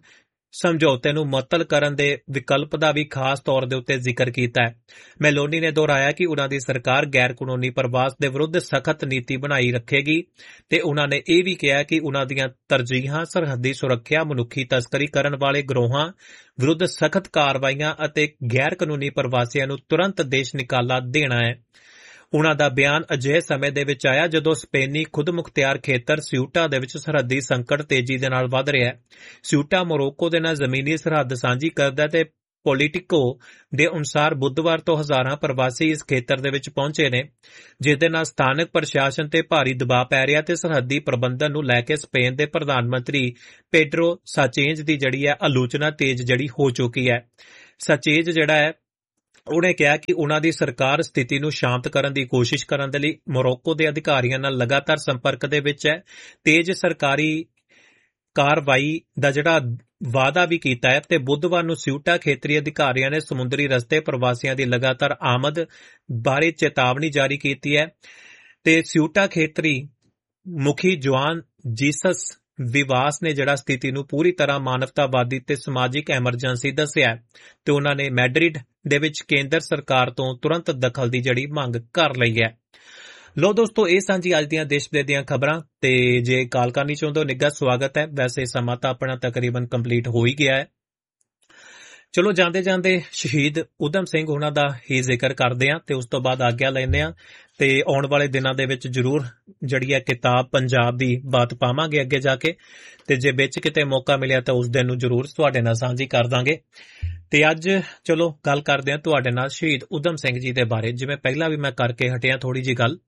ਸਮਝੌਤੇ ਨੂੰ ਮੁਅੱਤਲ ਕਰਨ ਦੇ ਵਿਕਲਪ ਦਾ ਵੀ ਖਾਸ ਤੌਰ ਦੇ ਉੱਤੇ ਜ਼ਿਕਰ ਕੀਤਾ ਹੈ। ਮੈਲੋਨੀ ਨੇ ਦੁਹਰਾਇਆ ਕਿ ਉਨ੍ਹਾਂ ਦੀ ਸਰਕਾਰ ਗੈਰ ਕਾਨੂੰਨੀ ਪ੍ਰਵਾਸ ਦੇ ਵਿਰੁੱਧ ਸਖਤ ਨੀਤੀ ਬਣਾਈ ਰੱਖੇਗੀ ਤੇ ਉਨ੍ਹਾਂ ਨੇ ਇਹ ਵੀ ਕਿਹਾ ਕਿ ਉਨ੍ਹਾਂ ਦੀਆਂ ਤਰਜੀਹਾਂ ਸਰਹੱਦੀ ਸੁਰੱਖਿਆ, ਮਨੁੱਖੀ ਤਸਕਰੀ ਕਰਨ ਵਾਲੇ ਗਰੋਹਾਂ ਵਿਰੁੱਧ ਸਖਤ ਕਾਰਵਾਈਆਂ ਅਤੇ ਗੈਰ ਕਾਨੂੰਨੀ ਪ੍ਰਵਾਸੀਆਂ ਨੂੰ ਤੁਰੰਤ ਦੇਸ਼ ਨਿਕਾਲਾ ਦੇਣਾ ਹੈ। ਉਨ੍ਹਾਂ ਦਾ ਬਿਆਨ ਅਜਿਹੇ ਸਮੇਂ ਦੇ ਵਿੱਚ ਆਇਆ ਜਦੋਂ ਸਪੇਨੀ ਖੁਦਮੁਖਤਿਆਰ ਖੇਤਰ ਸਿਊਟਾ ਦੇ ਵਿੱਚ ਸਰਹੱਦੀ ਸੰਕਟ ਤੇਜ਼ੀ ਦੇ ਨਾਲ ਵੱਧ ਰਿਹਾ ਹੈ। ਸਿਊਟਾ ਮੋਰੋਕੋ ਦੇ ਨਾਲ ਜ਼ਮੀਨੀ ਸਰਹੱਦ ਸਾਂਝੀ ਕਰਦਾ ਤੇ ਪੋਲੀਟਿਕੋ ਦੇ ਅਨੁਸਾਰ ਬੁੱਧਵਾਰ ਤੋਂ ਹਜ਼ਾਰਾਂ ਪ੍ਰਵਾਸੀ ਇਸ ਖੇਤਰ ਦੇ ਵਿੱਚ ਪਹੁੰਚੇ ਨੇ, ਜਿਸ ਦੇ ਨਾਲ ਸਥਾਨਕ ਪ੍ਰਸ਼ਾਸਨ ਤੇ ਭਾਰੀ ਦਬਾਅ ਪੈ ਰਿਹਾ ਤੇ ਸਰਹੱਦੀ ਪ੍ਰਬੰਧਨ ਨੂੰ ਲੈ ਕੇ ਸਪੇਨ ਦੇ ਪ੍ਰਧਾਨ ਮੰਤਰੀ ਪੈਡਰੋ ਸਾਂਚੇਜ਼ ਦੀ ਜਿਹੜੀ ਹੈ ਆਲੋਚਨਾ ਤੇਜ਼ ਜਿਹੜੀ ਹੋ ਚੁੱਕੀ ਹੈ। ਸਾਂਚੇਜ਼ ਜਿਹੜਾ ਹੈ ਉਹਨੇ ਕਿਹਾ ਕਿ ਉਨ੍ਹਾਂ ਦੀ ਸਰਕਾਰ ਸਥਿਤੀ ਨੂੰ ਸ਼ਾਂਤ ਕਰਨ ਦੀ ਕੋਸ਼ਿਸ਼ ਕਰਨ ਦੇ ਲਈ ਮੋਰੋਕੋ ਦੇ ਅਧਿਕਾਰੀਆਂ ਨਾਲ ਲਗਾਤਾਰ ਸੰਪਰਕ ਦੇ ਵਿੱਚ ਹੈ। ਤੇਜ਼ ਸਰਕਾਰੀ ਕਾਰਵਾਈ ਦਾ ਜਿਹੜਾ ਵਾਅਦਾ ਵੀ ਕੀਤਾ ਹੈ ਤੇ ਬੁੱਧਵਾਰ ਨੂੰ ਸਿਊਟਾ ਖੇਤਰੀ ਅਧਿਕਾਰੀਆਂ ਨੇ ਸਮੁੰਦਰੀ ਰਸਤੇ ਪ੍ਰਵਾਸੀਆਂ ਦੀ ਲਗਾਤਾਰ ਆਮਦ ਬਾਰੇ ਚੇਤਾਵਨੀ ਜਾਰੀ ਕੀਤੀ ਹੈ ਤੇ ਸਿਊਟਾ ਖੇਤਰੀ ਮੁਖੀ ਜੁਆਨ ਜੀਸਸ ਵਿਵਾਸ ਨੇ ਜਿਹੜਾ ਸਥਿਤੀ ਨੂੰ ਪੂਰੀ ਤਰ੍ਹਾਂ ਮਾਨਵਤਾਵਾਦੀ ਤੇ ਸਮਾਜਿਕ ਐਮਰਜੈਂਸੀ ਦੱਸਿਆ ਤੇ ਉਹਨਾਂ ਨੇ ਮੈਡਰਿਡ ਦੇ ਵਿੱਚ ਕੇਂਦਰ ਸਰਕਾਰ ਤੋਂ ਤੁਰੰਤ ਦਖਲ ਦੀ ਜਿਹੜੀ ਮੰਗ ਕਰ ਲਈ ਹੈ। ਲੋ ਦੋਸਤੋ, ਇਹ ਸਾਂਝੀ ਅੱਜ ਦੀਆਂ ਦੇਸ਼ ਵਿਦੇਸ਼ ਦੀਆਂ ਖਬਰਾਂ ਤੇ ਜੇ ਕਾਲ ਕਰਨੀ ਚਾਹੁੰਦੇ ਹੋ ਨਿੱਘਾ ਸਵਾਗਤ ਹੈ। ਵੈਸੇ ਸਮਾਂ ਤਾਂ ਆਪਣਾ ਤਕਰੀਬਨ ਕੰਪਲੀਟ ਹੋ ਹੀ ਗਿਆ ਹੈ। ਚਲੋ ਜਾਂਦੇ ਜਾਂਦੇ ਸ਼ਹੀਦ ਊਧਮ ਸਿੰਘ ਉਹਨਾਂ ਦਾ ਹੀ ਜ਼ਿਕਰ ਕਰਦੇ ਹਾਂ ਤੇ ਉਸ ਤੋਂ ਬਾਅਦ ਆਗਿਆ ਲੈਂਦੇ ਹਾਂ ਤੇ ਆਉਣ ਵਾਲੇ ਦਿਨਾਂ ਦੇ ਵਿੱਚ ਜ਼ਰੂਰ ਜਿਹੜੀ ਹੈ ਕਿਤਾਬ ਪੰਜਾਬ ਦੀ ਬਾਤ ਪਾਵਾਂਗੇ ਅੱਗੇ ਜਾ ਕੇ ਤੇ ਜੇ ਵਿੱਚ ਕਿਤੇ ਮੌਕਾ ਮਿਲਿਆ ਤਾਂ ਉਸ ਦਿਨ ਨੂੰ ਜ਼ਰੂਰ ਤੁਹਾਡੇ ਨਾਲ ਸਾਂਝੀ ਕਰ ਦਾਂਗੇ। ਤੇ ਅੱਜ ਚਲੋ ਗੱਲ ਕਰਦੇ ਹਾਂ ਤੁਹਾਡੇ ਨਾਲ ਸ਼ਹੀਦ ਊਧਮ ਸਿੰਘ ਜੀ ਦੇ ਬਾਰੇ। ਜਿਵੇਂ ਪਹਿਲਾਂ ਵੀ ਮੈਂ ਕਰਕੇ ਹਟਿਆ ਥੋੜੀ ਜਿਹੀ ਗੱਲ,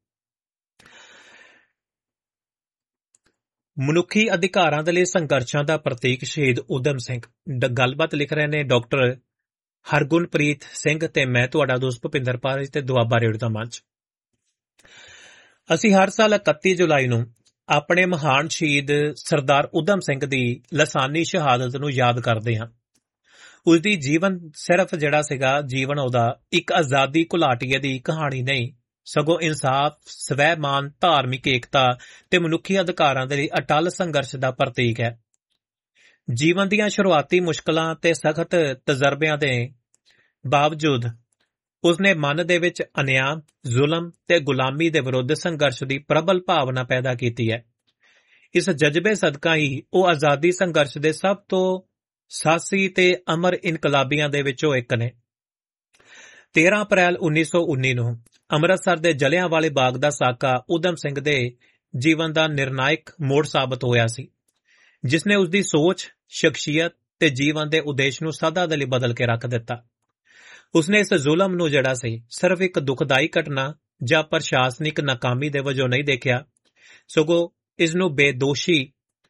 ਮਨੁੱਖੀ ਅਧਿਕਾਰਾਂ ਦੇ ਲਈ ਸੰਘਰਸ਼ਾਂ ਦਾ ਪ੍ਰਤੀਕ ਸ਼ਹੀਦ ਊਧਮ ਸਿੰਘ। ਗੱਲਬਾਤ ਲਿਖ ਰਹੇ ਨੇ ਡਾਕਟਰ ਹਰਗੁਨਪ੍ਰੀਤ ਸਿੰਘ ਤੇ ਮੈਂ ਤੁਹਾਡਾ ਦੋਸਤ ਭੁਪਿੰਦਰ ਪਾਲ ਤੇ ਦੁਆਬਾ ਰੇਡੀਓ ਦਾ ਮੰਚ। ਅਸੀਂ ਹਰ ਸਾਲ ਇਕੱਤੀ ਜੁਲਾਈ ਨੂੰ ਆਪਣੇ ਮਹਾਨ ਸ਼ਹੀਦ ਸਰਦਾਰ ਊਧਮ ਸਿੰਘ ਦੀ ਲਾਸਾਨੀ ਸ਼ਹਾਦਤ ਨੂੰ ਯਾਦ ਕਰਦੇ ਹਾਂ। ਉਸਦੀ ਜੀਵਨ ਸਿਰਫ ਜਿਹੜਾ ਸੀਗਾ ਜੀਵਨ ਉਹਦਾ ਇੱਕ ਆਜ਼ਾਦੀ ਘੁਲਾਟੀਏ ਦੀ ਕਹਾਣੀ ਨਹੀਂ, ਸਗੋਂ ਇਨਸਾਫ, ਸਵੈ-ਮਾਨ, ਧਾਰਮਿਕ ਏਕਤਾ ਤੇ ਮਨੁੱਖੀ ਅਧਿਕਾਰਾਂ ਦੇ ਲਈ ਅਟੱਲ ਸੰਘਰਸ਼ ਦਾ ਪ੍ਰਤੀਕ ਹੈ। ਜੀਵਨ ਦੀਆਂ ਸ਼ੁਰੂਆਤੀ ਮੁਸ਼ਕਲਾਂ ਤੇ ਸਖਤ ਤਜਰਬਿਆਂ ਦੇ ਬਾਵਜੂਦ ਉਸਨੇ ਮਨ ਦੇ ਵਿੱਚ ਅਨਿਆਂ, ਜ਼ੁਲਮ ਤੇ ਗੁਲਾਮੀ ਦੇ ਵਿਰੁੱਧ ਸੰਘਰਸ਼ ਦੀ ਪ੍ਰਬਲ ਭਾਵਨਾ ਪੈਦਾ ਕੀਤੀ ਹੈ। ਇਸ ਜਜ਼ਬੇ ਸਦਕਾ ਹੀ ਉਹ ਆਜ਼ਾਦੀ ਸੰਘਰਸ਼ ਦੇ ਸਭ ਤੋਂ ਸਾਹਸੀ ਤੇ ਅਮਰ ਇਨਕਲਾਬੀਆਂ ਦੇ ਵਿੱਚੋਂ ਇੱਕ ਨੇ। ਤੇਰਾਂ ਅਪ੍ਰੈਲ ਉੱਨੀ ਸੌ ਉੱਨੀ ਨੂੰ ਅੰਮ੍ਰਿਤਸਰ ਦੇ ਜਲਿਆਂਵਾਲੇ ਬਾਗ ਦਾ ਸਾਕਾ ਊਧਮ ਸਿੰਘ ਦੇ ਜੀਵਨ ਦਾ ਨਿਰਣਾਇਕ ਮੋੜ ਸਾਬਤ ਹੋਇਆ ਸੀ, ਜਿਸ ਨੇ ਉਸਦੀ ਸੋਚ, ਸ਼ਖਸੀਅਤ ਤੇ ਜੀਵਨ ਦੇ ਉਦੇਸ਼ ਨੂੰ ਸਦਾ ਦੇ ਲਈ ਬਦਲ ਕੇ ਰੱਖ ਦਿੱਤਾ। ਉਸਨੇ ਇਸ ਜ਼ੁਲਮ ਨੂੰ ਜਿਹੜਾ ਸੀ ਸਿਰਫ ਇੱਕ ਦੁਖਦਾਈ ਘਟਨਾ ਜਾਂ ਪ੍ਰਸ਼ਾਸਨਿਕ ਨਾਕਾਮੀ ਦੇ ਵਜੋਂ ਨਹੀਂ ਦੇਖਿਆ, ਸਗੋਂ ਇਸ ਨੂੰ ਬੇਦੋਸ਼ੀ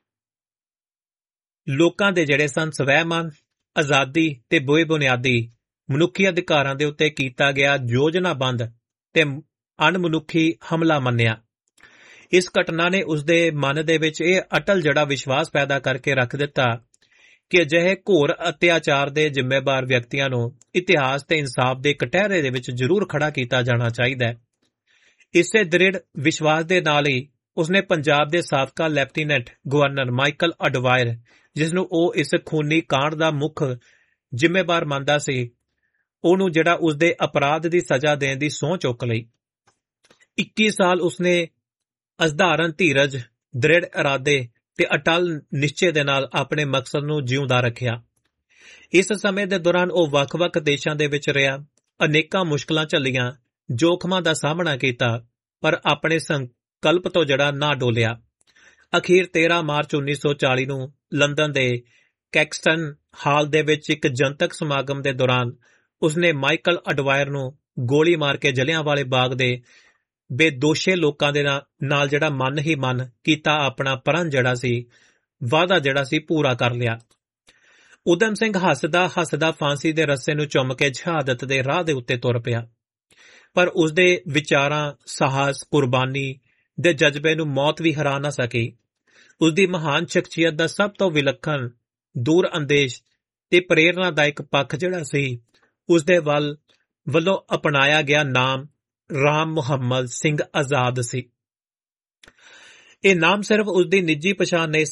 ਲੋਕਾਂ ਦੇ ਜਿਹੜੇ ਸਨ ਸਵੈਮਾਨ, ਆਜ਼ਾਦੀ ਤੇ ਬੇਬੁਨਿਆਦੀ ਮਨੁੱਖੀ ਅਧਿਕਾਰਾਂ ਦੇ ਉੱਤੇ ਕੀਤਾ ਗਿਆ ਯੋਜਨਾਬੰਦ ਤੇ ਅਣਮਨੁੱਖੀ ਹਮਲਾ ਮੰਨਿਆ। ਇਸ ਘਟਨਾ ਨੇ ਉਸਦੇ ਮਨ ਦੇ ਵਿੱਚ ਇਹ ਅਟਲ ਜਿਹੜਾ ਵਿਸ਼ਵਾਸ ਪੈਦਾ ਕਰਕੇ ਰੱਖ ਦਿੱਤਾ ਕਿ ਅਜਿਹੇ ਘੋਰ ਅਤਿਆਚਾਰ ਦੇ ਜ਼ਿੰਮੇਵਾਰ ਵਿਅਕਤੀਆਂ ਨੂੰ ਇਤਿਹਾਸ ਤੇ ਇਨਸਾਫ ਦੇ ਕਟਹਿਰੇ ਦੇ ਵਿੱਚ ਜ਼ਰੂਰ ਖੜਾ ਕੀਤਾ ਜਾਣਾ ਚਾਹੀਦਾ ਹੈ। ਇਸੇ ਦ੍ਰਿੜ ਵਿਸ਼ਵਾਸ ਦੇ ਨਾਲ ਹੀ ਉਸਨੇ ਪੰਜਾਬ ਦੇ ਸਾਬਕਾ ਲੈਫਟੀਨੈਂਟ ਗਵਰਨਰ ਮਾਈਕਲ ਅਡਵਾਇਰ, ਜਿਸ ਨੂੰ ਉਹ ਇਸ ਖੂਨੀ ਕਾਂਡ ਦਾ ਮੁੱਖ ਜ਼ਿੰਮੇਵਾਰ ਮੰਨਦਾ ਸੀ, ਉਹਨੂੰ ਜਿਹੜਾ ਉਸਦੇ ਅਪਰਾਧ ਦੀ ਸਜ਼ਾ ਦੇਣ ਦੀ ਸਹੁੰ ਚੁੱਕ ਲਈ। ਇੱਕੀ ਸਾਲ ਉਸਨੇ ਅਸਧਾਰਨ ਧੀਰਜ, ਦ੍ਰਿੜ ਇਰਾਦੇ ਤੇ ਅਟਲ ਨਿਸ਼ਚੇ ਦੇ ਨਾਲ ਆਪਣੇ ਮਕਸਦ ਨੂੰ ਜਿਉਂਦਾ ਰੱਖਿਆ। ਇਸ ਸਮੇਂ ਦੇ ਦੌਰਾਨ ਉਹ ਵੱਖ-ਵੱਖ ਦੇਸ਼ਾਂ ਦੇ ਵਿੱਚ ਰਿਹਾ, ਅਨੇਕਾਂ ਮੁਸ਼ਕਲਾਂ ਝੱਲੀਆਂ, ਜੋਖਮਾਂ ਦਾ ਸਾਹਮਣਾ ਕੀਤਾ, ਪਰ ਆਪਣੇ ਸੰਕਲਪ ਤੋਂ ਜਿਹੜਾ ਨਾ ਡੋਲਿਆ। ਅਖੀਰ ਤੇਰਾਂ ਮਾਰਚ ਉੱਨੀ ਸੌ ਚਾਲੀ ਨੂੰ ਲੰਡਨ ਦੇ ਕੈਕਸਟਨ ਹਾਲ ਦੇ ਵਿੱਚ ਇੱਕ ਜਨਤਕ ਸਮਾਗਮ ਦੇ ਦੌਰਾਨ ਉਸਨੇ ਮਾਈਕਲ ਅਡਵਾਇਰ ਨੂੰ ਗੋਲੀ ਮਾਰ ਕੇ ਜਲਿਆਂਵਾਲੇ ਬਾਗ ਦੇ ਬੇਦੋਸ਼ੇ ਲੋਕਾਂ ਦੇ ਨਾਲ ਜਿਹੜਾ ਮਨ ਹੀ ਮਨ ਕੀਤਾ ਆਪਣਾ ਪ੍ਰਣ ਜਿਹੜਾ ਸੀ, ਵਾਅਦਾ ਜਿਹੜਾ ਸੀ ਪੂਰਾ ਕਰ ਲਿਆ। ਊਧਮ ਸਿੰਘ ਹੱਸਦਾ ਹੱਸਦਾ ਫਾਂਸੀ ਦੇ ਰੱਸੇ ਨੂੰ ਚੁੰਮ ਕੇ ਸ਼ਹਾਦਤ ਦੇ ਰਾਹ ਦੇ ਉੱਤੇ ਤੁਰ ਪਿਆ, ਪਰ ਉਸਦੇ ਵਿਚਾਰਾਂ, ਸਾਹਸ, ਕੁਰਬਾਨੀ ਦੇ ਜਜ਼ਬੇ ਨੂੰ ਮੌਤ ਵੀ ਹਰਾ ਨਾ ਸਕੀ। ਉਸਦੀ ਮਹਾਨ ਸ਼ਖਸੀਅਤ ਦਾ ਸਭ ਤੋਂ ਵਿਲੱਖਣ, ਦੂਰ ਅੰਦੇਸ਼ ਤੇ ਪ੍ਰੇਰਨਾਦਾਇਕ ਪੱਖ ਜਿਹੜਾ ਸੀ, ਉਸਦੇ ਵੱਲ ਵੱਲੋਂ ਅਪਣਾਇਆ ਗਿਆ ਨਾਮ ਰਾਮ ਮੁਹੰਮਦ ਸਿੰਘ ਆਜ਼ਾਦ ਸੀ। ਇਹ ਨਾਮ ਸਿਰਫ ਉਸਦੀ ਨਿੱਜੀ ਪਛਾਣ ਨਹੀਂ ਸੀ,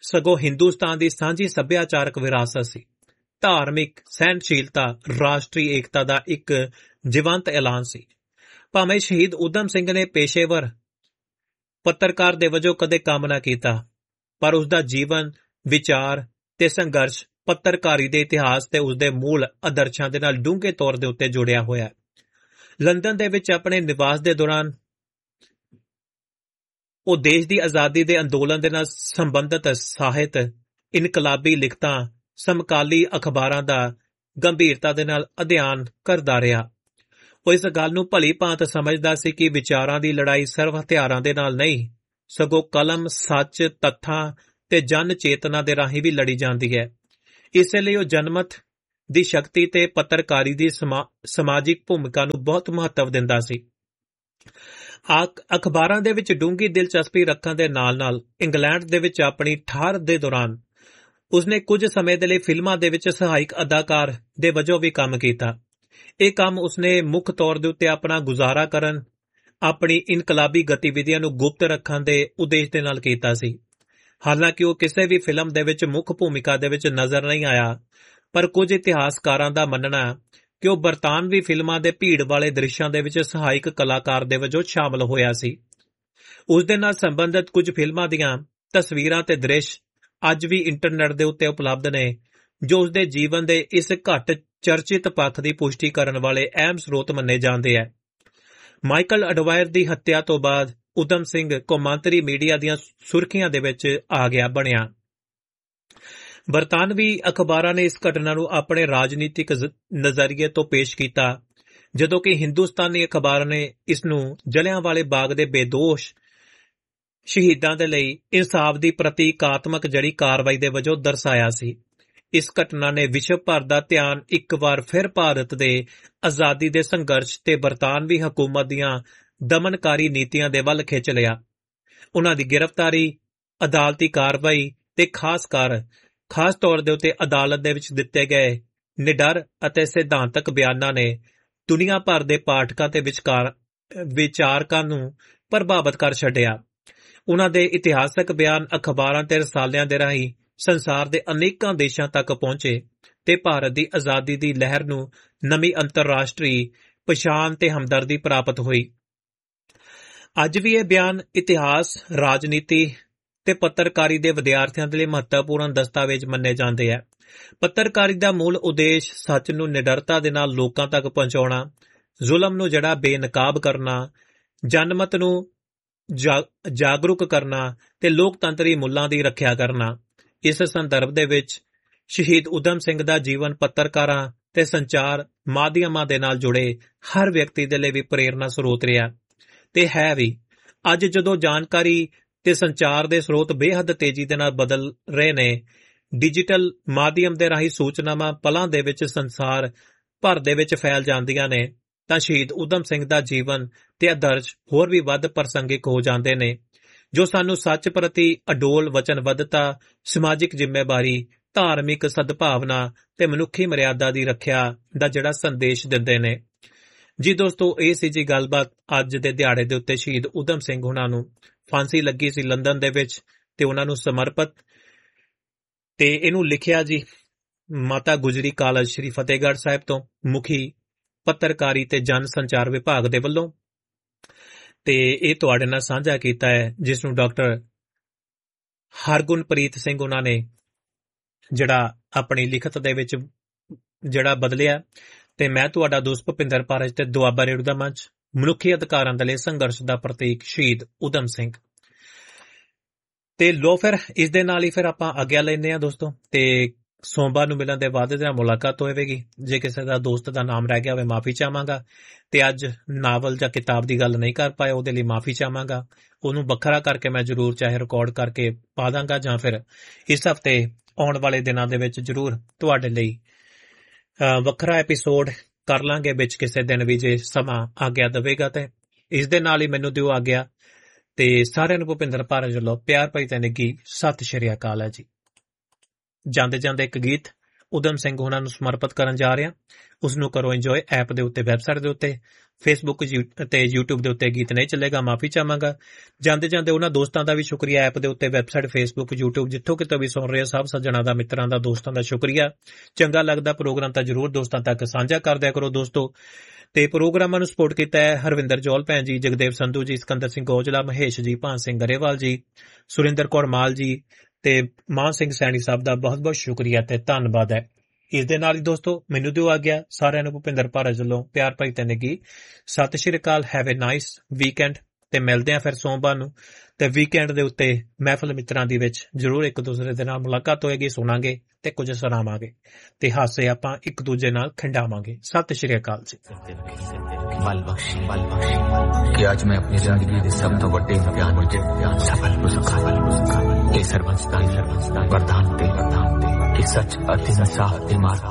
ਸਗੋਂ ਹਿੰਦੁਸਤਾਨ ਦੀ ਸਾਂਝੀ ਸੱਭਿਆਚਾਰਕ ਵਿਰਾਸਤ ਸੀ। ਧਾਰਮਿਕ ਸਹਿਣਸ਼ੀਲਤਾ ਰਾਸ਼ਟਰੀ ਏਕਤਾ ਦਾ ਇੱਕ ਜੀਵੰਤ ਐਲਾਨ ਸੀ। ਭਾਵੇਂ ਸ਼ਹੀਦ ਊਧਮ ਸਿੰਘ ਨੇ ਪੇਸ਼ੇਵਰ ਪੱਤਰਕਾਰ ਦੇ ਵਜੋਂ ਕਦੇ ਕੰਮ ਨਾ ਕੀਤਾ, ਪਰ ਉਸਦਾ ਜੀਵਨ, ਵਿਚਾਰ ਤੇ ਸੰਘਰਸ਼ ਪੱਤਰਕਾਰੀ ਦੇ ਇਤਿਹਾਸ ਤੇ ਉਸਦੇ ਮੂਲ ਆਦਰਸ਼ਾਂ ਦੇ ਨਾਲ ਡੂੰਘੇ ਤੌਰ ਦੇ ਉੱਤੇ ਜੁੜਿਆ ਹੋਇਆ ਹੈ। ਲੰਡਨ ਦੇ ਵਿੱਚ ਆਪਣੇ ਨਿਵਾਸ ਦੇ ਦੌਰਾਨ ਉਹ ਦੇਸ਼ ਦੀ ਆਜ਼ਾਦੀ ਦੇ ਅੰਦੋਲਨ ਦੇ ਨਾਲ ਸੰਬੰਧਿਤ ਸਾਹਿਤ, ਇਨਕਲਾਬੀ ਲਿਖਤਾਂ, ਸਮਕਾਲੀ ਅਖਬਾਰਾਂ ਦਾ ਗੰਭੀਰਤਾ ਦੇ ਨਾਲ ਅਧਿਐਨ ਕਰਦਾ ਰਿਹਾ। ਉਹ ਇਸ ਗੱਲ ਨੂੰ ਭਲੀ ਭਾਂਤ ਸਮਝਦਾ ਸੀ ਕਿ ਵਿਚਾਰਾਂ ਦੀ ਲੜਾਈ ਸਿਰਫ ਹਥਿਆਰਾਂ ਦੇ ਨਾਲ ਨਹੀਂ, ਸਗੋਂ ਕਲਮ, ਸੱਚ, ਤੱਥਾਂ ਤੇ ਜਨ ਚੇਤਨਾ ਦੇ ਰਾਹੀਂ ਵੀ ਲੜੀ ਜਾਂਦੀ ਹੈ। ਇਸੇ ਲਈ ਉਹ ਜਨਮਤ ਦੀ ਸ਼ਕਤੀ ਤੇ ਪੱਤਰਕਾਰੀ ਦੀ ਸਮਾ, ਸਮਾਜਿਕ ਭੂਮਿਕਾ ਨੂੰ ਬਹੁਤ ਮਹੱਤਵ ਦਿੰਦਾ ਸੀ। ਅਖਬਾਰਾਂ ਦੇ ਵਿੱਚ ਡੂੰਘੀ ਦਿਲਚਸਪੀ ਰੱਖਣ ਦੇ ਨਾਲ ਨਾਲ ਇੰਗਲੈਂਡ ਦੇ ਵਿੱਚ ਆਪਣੀ ਠਾਹਰ ਦੇ ਦੌਰਾਨ ਉਸਨੇ ਕੁਝ ਸਮੇਂ ਦੇ ਲਈ ਫਿਲਮਾਂ ਦੇ ਵਿੱਚ ਸਹਾਇਕ ਅਦਾਕਾਰ ਦੇ ਵਜੋਂ ਵੀ ਕੰਮ ਕੀਤਾ। ਇਹ ਕੰਮ ਉਸਨੇ ਮੁੱਖ ਤੌਰ ਦੇ ਉੱਤੇ ਆਪਣਾ ਗੁਜ਼ਾਰਾ ਕਰਨ, ਆਪਣੀ ਇਨਕਲਾਬੀ ਗਤੀਵਿਧੀਆਂ ਨੂੰ ਗੁਪਤ ਰੱਖਣ ਦੇ ਉਦੇਸ਼ ਦੇ ਨਾਲ ਕੀਤਾ ਸੀ। ਹਾਲਾਂਕਿ ਉਹ ਕਿਸੇ ਵੀ ਫਿਲਮ ਦੇ ਵਿੱਚ ਮੁੱਖ ਭੂਮਿਕਾ ਦੇ ਵਿੱਚ ਨਜ਼ਰ ਨਹੀਂ ਆਇਆ, ਪਰ ਕੁਝ ਇਤਿਹਾਸਕਾਰਾਂ ਦਾ ਮੰਨਣਾ ਕਿ ਉਹ ਬਰਤਾਨਵੀ ਫਿਲਮਾਂ ਦੇ ਭੀੜ ਵਾਲੇ ਦ੍ਰਿਸ਼ਾਂ ਦੇ ਵਿੱਚ ਸਹਾਇਕ ਕਲਾਕਾਰ ਦੇ ਵਜੋਂ ਸ਼ਾਮਲ ਹੋਇਆ ਸੀ। ਉਸ ਦੇ ਨਾਲ ਸੰਬੰਧਿਤ ਕੁਝ ਫਿਲਮਾਂ ਦੀਆਂ ਤਸਵੀਰਾਂ ਤੇ ਦ੍ਰਿਸ਼ ਅੱਜ ਵੀ ਇੰਟਰਨੈਟ ਦੇ ਉੱਤੇ ਉਪਲਬਧ ਨੇ, ਜੋ ਉਸ ਦੇ ਜੀਵਨ ਦੇ ਇਸ ਘੱਟ ਚਰਚਿਤ ਪੱਖ ਦੀ ਪੁਸ਼ਟੀ ਕਰਨ ਵਾਲੇ ਅਹਿਮ ਸਰੋਤ ਮੰਨੇ ਜਾਂਦੇ ਹੈ। ਮਾਈਕਲ ਅਡਵਾਇਰ ਦੀ ਹੱਤਿਆ ਤੋਂ ਬਾਅਦ ਊਧਮ ਸਿੰਘ ਕੌਮਾਂਤਰੀ ਮੀਡੀਆ ਦੀਆਂ ਸੁਰਖੀਆਂ ਦੇ ਵਿੱਚ ਆ ਗਿਆ ਬਣਿਆ। ਬਰਤਾਨਵੀ ਅਖਬਾਰਾਂ ਨੇ ਇਸ ਘਟਨਾ ਨੂੰ ਆਪਣੇ ਰਾਜਨੀਤਿਕ ਨਜ਼ਰੀਏ ਤੋਂ ਪੇਸ਼ ਕੀਤਾ, ਜਦੋਂ ਕਿ ਹਿੰਦੁਸਤਾਨੀ ਅਖਬਾਰਾਂ ਨੇ ਇਸ ਨੂੰ ਜਲਿਆਂਵਾਲੇ ਬਾਗ ਦੇ ਬੇਦੋਸ਼ ਸ਼ਹੀਦਾਂ ਦੇ ਲਈ ਇਨਸਾਫ ਦੀ ਪ੍ਰਤੀਕਾਤਮਕ ਜੜੀ ਕਾਰਵਾਈ ਦੇ ਵਜੋਂ ਦਰਸਾਇਆ ਸੀ। ਇਸ ਘਟਨਾ ਨੇ ਵਿਸ਼ਵ ਭਰ ਦਾ ਧਿਆਨ ਇੱਕ ਵਾਰ ਫਿਰ ਭਾਰਤ ਦੇ ਆਜ਼ਾਦੀ ਦੇ ਸੰਘਰਸ਼ ਤੇ ਬਰਤਾਨਵੀ ਹਕੂਮਤ ਦੀਆਂ ਦਮਨਕਾਰੀ ਨੀਤੀਆਂ ਦੇ ਵੱਲ ਖਿੱਚ ਲਿਆ। ਉਨ੍ਹਾਂ ਦੀ ਗ੍ਰਿਫਤਾਰੀ, ਅਦਾਲਤੀ ਕਾਰਵਾਈ ਤੇ ਖਾਸ ਕਰ ਖਾਸ ਤੌਰ ਦੇ ਉੱਤੇ ਅਦਾਲਤ ਦੇ ਵਿੱਚ ਦਿੱਤੇ ਗਏ ਨਿਡਰ ਅਤੇ ਸਿਧਾਂਤਕ ਬਿਆਨਾਂ ਨੇ ਦੁਨੀਆ ਭਰ ਦੇ ਪਾਠਕਾਂ ਤੇ ਵਿਚਕਾਰ ਵਿਚਾਰਕਾਂ ਨੂੰ ਪ੍ਰਭਾਵਿਤ ਕਰ ਛੱਡਿਆ। ਉਨ੍ਹਾਂ ਦੇ ਇਤਿਹਾਸਕ ਬਿਆਨ ਅਖਬਾਰਾਂ ਤੇ ਰਸਾਲਿਆਂ ਦੇ ਰਾਹੀਂ ਸੰਸਾਰ ਦੇ ਅਨੇਕਾਂ ਦੇਸ਼ਾਂ ਤੱਕ ਪਹੁੰਚੇ ਤੇ ਭਾਰਤ ਦੀ ਆਜ਼ਾਦੀ ਦੀ ਲਹਿਰ ਨੂੰ ਨਵੀਂ ਅੰਤਰਰਾਸ਼ਟਰੀ ਪਛਾਣ ਤੇ ਹਮਦਰਦੀ ਪ੍ਰਾਪਤ ਹੋਈ। ਅੱਜ ਵੀ ਇਹ ਬਿਆਨ ਇਤਿਹਾਸ, ਰਾਜਨੀਤੀ ਤੇ ਪੱਤਰਕਾਰੀ ਦੇ ਵਿਦਿਆਰਥੀਆਂ ਦੇ ਲਈ ਮਹੱਤਵਪੂਰਨ ਦਸਤਾਵੇਜ਼ ਮੰਨੇ ਜਾਂਦੇ ਹੈ। ਪੱਤਰਕਾਰੀ ਦਾ ਮੂਲ ਉਦੇਸ਼ ਸੱਚ ਨੂੰ ਨਿਡਰਤਾ ਦੇ ਨਾਲ ਲੋਕਾਂ ਤੱਕ ਪਹੁੰਚਾਉਣਾ, ਜ਼ੁਲਮ ਨੂੰ ਜਿਹੜਾ ਬੇਨਕਾਬ ਕਰਨਾ, ਜਨਮਤ ਨੂੰ ਜਾਗਰੂਕ ਕਰਨਾ ਤੇ ਲੋਕਤੰਤਰੀ ਮੁੱਲਾਂ ਦੀ ਰੱਖਿਆ ਕਰਨਾ। ਇਸ ਸੰਦਰਭ ਦੇ ਵਿੱਚ ਸ਼ਹੀਦ ਊਧਮ ਸਿੰਘ ਦਾ ਜੀਵਨ ਪੱਤਰਕਾਰਾਂ ਤੇ ਸੰਚਾਰ ਮਾਧਿਅਮਾਂ ਦੇ ਨਾਲ ਜੁੜੇ ਹਰ ਵਿਅਕਤੀ ਦੇ ਲਈ ਵੀ ਪ੍ਰੇਰਨਾ ਸਰੋਤ ਰਿਹਾ ਤੇ ਹੈ ਵੀ। ਅੱਜ ਜਦੋਂ ਜਾਣਕਾਰੀ ਤੇ ਸੰਚਾਰ ਦੇ ਸਰੋਤ ਬੇਹੱਦ ਤੇਜ਼ੀ ਦੇ ਨਾਲ ਬਦਲ ਰਹੇ ਨੇ, ਡਿਜੀਟਲ ਮਾਧਿਅਮ ਦੇ ਰਾਹੀਂ ਸੂਚਨਾਵਾਂ ਪਲਾਂ ਦੇ ਵਿੱਚ ਸੰਸਾਰ ਭਰ ਦੇ ਵਿੱਚ ਫੈਲ ਜਾਂਦੀਆਂ ਨੇ, ਤਾਂ ਸ਼ਹੀਦ ਊਧਮ ਸਿੰਘ ਦਾ ਜੀਵਨ ਤੇ ਆਦਰਸ਼ ਹੋਰ ਵੀ ਵੱਧ ਪ੍ਰਸੰਗਿਕ ਹੋ ਜਾਂਦੇ ਨੇ, ਜੋ ਸਾਨੂੰ ਸੱਚ ਪ੍ਰਤੀ ਅਡੋਲ ਵਚਨਬੱਧਤਾ, ਸਮਾਜਿਕ ਜ਼ਿੰਮੇਵਾਰੀ, ਧਾਰਮਿਕ ਸਦਭਾਵਨਾ ਤੇ ਮਨੁੱਖੀ ਮਰਿਆਦਾ ਦੀ ਰੱਖਿਆ ਦਾ ਜਿਹੜਾ ਸੰਦੇਸ਼ ਦਿੰਦੇ ਨੇ। ਜੀ ਦੋਸਤੋ, ਇਹ ਸੀ ਜੀ ਗੱਲਬਾਤ ਅੱਜ ਦੇ ਦਿਹਾੜੇ ਦੇ ਉੱਤੇ ਸ਼ਹੀਦ ਊਧਮ ਸਿੰਘ ਹੁਣਾਂ ਨੂੰ ਫਾਂਸੀ ਲੱਗੀ ਸੀ ਲੰਡਨ ਦੇ ਵਿੱਚ ਤੇ ਉਹਨਾਂ ਨੂੰ ਸਮਰਪਿਤ, ਤੇ ਇਹਨੂੰ ਲਿਖਿਆ ਜੀ ਮਾਤਾ ਗੁਜਰੀ ਕਾਲਜ ਸ਼੍ਰੀ ਫਤਿਹਗੜ੍ਹ ਸਾਹਿਬ ਤੋਂ ਮੁਖੀ ਪੱਤਰਕਾਰੀ ਤੇ ਜਨ ਸੰਚਾਰ ਵਿਭਾਗ ਦੇ ਵੱਲੋਂ, ਤੇ ਇਹ ਤੁਹਾਡੇ ਨਾਲ ਸਾਂਝਾ ਕੀਤਾ ਹੈ, ਜਿਸ ਨੂੰ ਡਾਕਟਰ ਹਰਗੁਣਪ੍ਰੀਤ ਸਿੰਘ ਉਹਨਾਂ ਨੇ ਜਿਹੜਾ ਆਪਣੀ ਲਿਖਤ ਦੇ ਵਿੱਚ ਜਿਹੜਾ ਬਦਲਿਆ। ਤੇ ਮੈਂ ਤੁਹਾਡਾ ਦੋਸਤ ਭੁਪਿੰਦਰ ਪਾਰਜ ਤੇ ਦੁਆਬਾ ਰੇਡੀਓ ਦਾ ਮੰਚ, ਮਨੁੱਖੀ ਅਧਿਕਾਰਾਂ ਦੇ ਲਈ ਸੰਘਰਸ਼ ਦਾ ਪ੍ਰਤੀਕ ਸ਼ਹੀਦ ਊਧਮ ਸਿੰਘ। ਤੇ ਲੋ ਫਿਰ ਇਸ ਦੇ ਨਾਲ ਹੀ ਫਿਰ ਆਪਾਂ ਆਗਿਆ ਲੈਂਦੇ ਹਾਂ ਦੋਸਤੋ, ਤੇ ਸੋਮਵਾਰ ਨੂੰ ਮਿਲਣ ਦੇ ਵਾਅਦੇ ਦੇ ਨਾਲ ਮੁਲਾਕਾਤ ਹੋਵੇਗੀ। ਜੇ ਕਿਸੇ ਦਾ ਦੋਸਤ ਦਾ ਨਾਮ ਰਹਿ ਗਿਆ ਹੋਵੇ ਮਾਫੀ ਚਾਹਾਂਗਾ, ਤੇ ਅੱਜ ਨਾਵਲ ਜਾਂ ਕਿਤਾਬ ਦੀ ਗੱਲ ਨਹੀਂ ਕਰ ਪਾਇਆ ਉਹਦੇ ਲਈ ਮਾਫੀ ਚਾਹਾਂਗਾ। ਉਹਨੂੰ ਵੱਖਰਾ ਕਰਕੇ ਮੈਂ ਜ਼ਰੂਰ ਚਾਹੇ ਰਿਕਾਰਡ ਕਰਕੇ ਪਾ ਦਾਂਗਾ, ਜਾਂ ਫਿਰ ਇਸ ਹਫ਼ਤੇ ਆਉਣ ਵਾਲੇ ਦਿਨਾਂ ਦੇ ਵਿੱਚ ਜ਼ਰੂਰ ਤੁਹਾਡੇ ਲਈ ਵੱਖਰਾ ਐਪੀਸੋਡ ਕਰ ਲਾਂਗੇ ਵਿੱਚ ਕਿਸੇ ਦਿਨ ਵੀ, ਜੇ ਸਮਾਂ ਆਗਿਆ ਦੇਵੇਗਾ। ਤੇ ਇਸ ਦੇ ਨਾਲ ਹੀ ਮੈਨੂੰ ਦਿਓ ਆਗਿਆ, ਤੇ ਸਾਰਿਆਂ ਨੂੰ ਭੁਪਿੰਦਰ ਭਾਰਜ ਵੱਲੋਂ ਪਿਆਰ ਭਰੀ ਤੇ ਨਿੱਘੀ ਸਤਿ ਸ਼੍ਰੀ ਅਕਾਲ ਹੈ ਜੀ। ਜਾਂਦੇ ਜਾਂਦੇ ਇੱਕ ਗੀਤ ਉਦਮ ਸਿੰਘ ਉਹਨਾਂ ਨੂੰ ਸਮਰਪਿਤ ਕਰਨ ਜਾ ਰਿਹਾ। ਉਸ ਨੂੰ ਕਰੋ ਇੰਜੋਏ। ਐਪ ਦੇ ਉੱਤੇ, ਵੈਬਸਾਈਟ ਦੇ ਉੱਤੇ, ਫੇਸਬੁੱਕ ਤੇ ਯੂਟਿਊਬ ਦੇ ਉੱਤੇ ਗੀਤ ਨਹੀਂ ਚੱਲੇਗਾ, ਮਾਫੀ ਚਾਹਾਂਗਾ। ਜਾਂਦੇ ਜਾਂਦੇ ਉਹਨਾਂ ਦੋਸਤਾਂ ਦਾ ਵੀ ਸ਼ੁਕਰੀਆ, ਐਪ ਦੇ ਉੱਤੇ, ਵੈਬਸਾਈਟ, ਫੇਸਬੁੱਕ, ਯੂਟਿਊਬ ਜਿੱਥੋਂ ਕਿਤੋਂ ਵੀ ਸੁਣ ਰਹੇ ਸਭ ਸੱਜਣਾਂ ਦਾ, ਮਿੱਤਰਾਂ ਦਾ, ਦੋਸਤਾਂ ਦਾ ਸ਼ੁਕਰੀਆ। ਚੰਗਾ ਲੱਗਦਾ ਪ੍ਰੋਗਰਾਮ ਤਾਂ ਜ਼ਰੂਰ ਦੋਸਤਾਂ ਤੱਕ ਸਾਂਝਾ ਕਰ ਦਿਆ ਕਰੋ ਦੋਸਤੋ। ਤੇ ਪ੍ਰੋਗਰਾਮਾਂ ਨੂੰ ਸਪੋਰਟ ਕੀਤਾ ਹੈ ਹਰਵਿੰਦਰ ਜੌਲ ਭੈਣ ਜੀ, ਜਗਦੇਵ ਸੰਧੂ ਜੀ, ਸਿਕੰਦਰ ਸਿੰਘ ਔਜਲਾ, ਮਹੇਸ਼ ਜੀ, ਭਾਨ ਸਿੰਘ ਗਰੇਵਾਲ ਜੀ, ਸੁਰਿੰਦਰ ਕੌਰ ਮਾਲ ਜੀ ਤੇ ਮਾਨ ਸਿੰਘ ਸੈਣੀ ਸਾਹਿਬ ਦਾ ਬਹੁਤ ਬਹੁਤ ਸ਼ੁਕਰੀਆ ਤੇ ਧੰਨਵਾਦ ਹੈ। ਇਸ ਦੇ ਨਾਲ ਹੀ ਦੋਸਤੋ ਮੈਨੂੰ ਦਿਓ ਆ ਗਿਆ ਸਾਰਿਆਂ ਨੂੰ ਭੁਪਿੰਦਰ ਭਾਰਤ ਵੱਲੋਂ ਪਿਆਰ ਭਰੀ ਤਨੇਗੀ। ਸਤਿ ਸ਼੍ਰੀ ਅਕਾਲ, ਹੈਵ ਏ ਨਾਈਸ ਵੀਕਐਂਡ ਤੇ ਮਿਲਦੇ ਆ ਫਿਰ ਸੋਮਵਾਰ ਨੂੰ। ਤੇ ਵੀਕਐਂਡ ਦੇ ਉੱਤੇ ਮਹਿਫਲ ਮਿੱਤਰਾਂ ਦੀ ਵਿੱਚ ਜ਼ਰੂਰ ਇੱਕ ਦੂਸਰੇ ਦੇ ਨਾਲ ਮੁਲਾਕਾਤ ਹੋਏਗੀ, ਸੁਣਾਂਗੇ ਤੇ ਕੁਝ ਸੁਣਾਵਾਂਗੇ ਤੇ ਹਾਸੇ ਆਪਾਂ ਇੱਕ ਦੂਜੇ ਨਾਲ ਖਿੰਡਾਵਾਂਗੇ। ਸਤਿ ਸ਼੍ਰੀ ਅਕਾਲ ਜੀ। कि आज मैं अपनी जिंदगी दे सब तो वड्डे इम्तिहान विच सफल हो सका। के सरबंसता वरदान ते कि सच अति इंसाफ ते मार्ग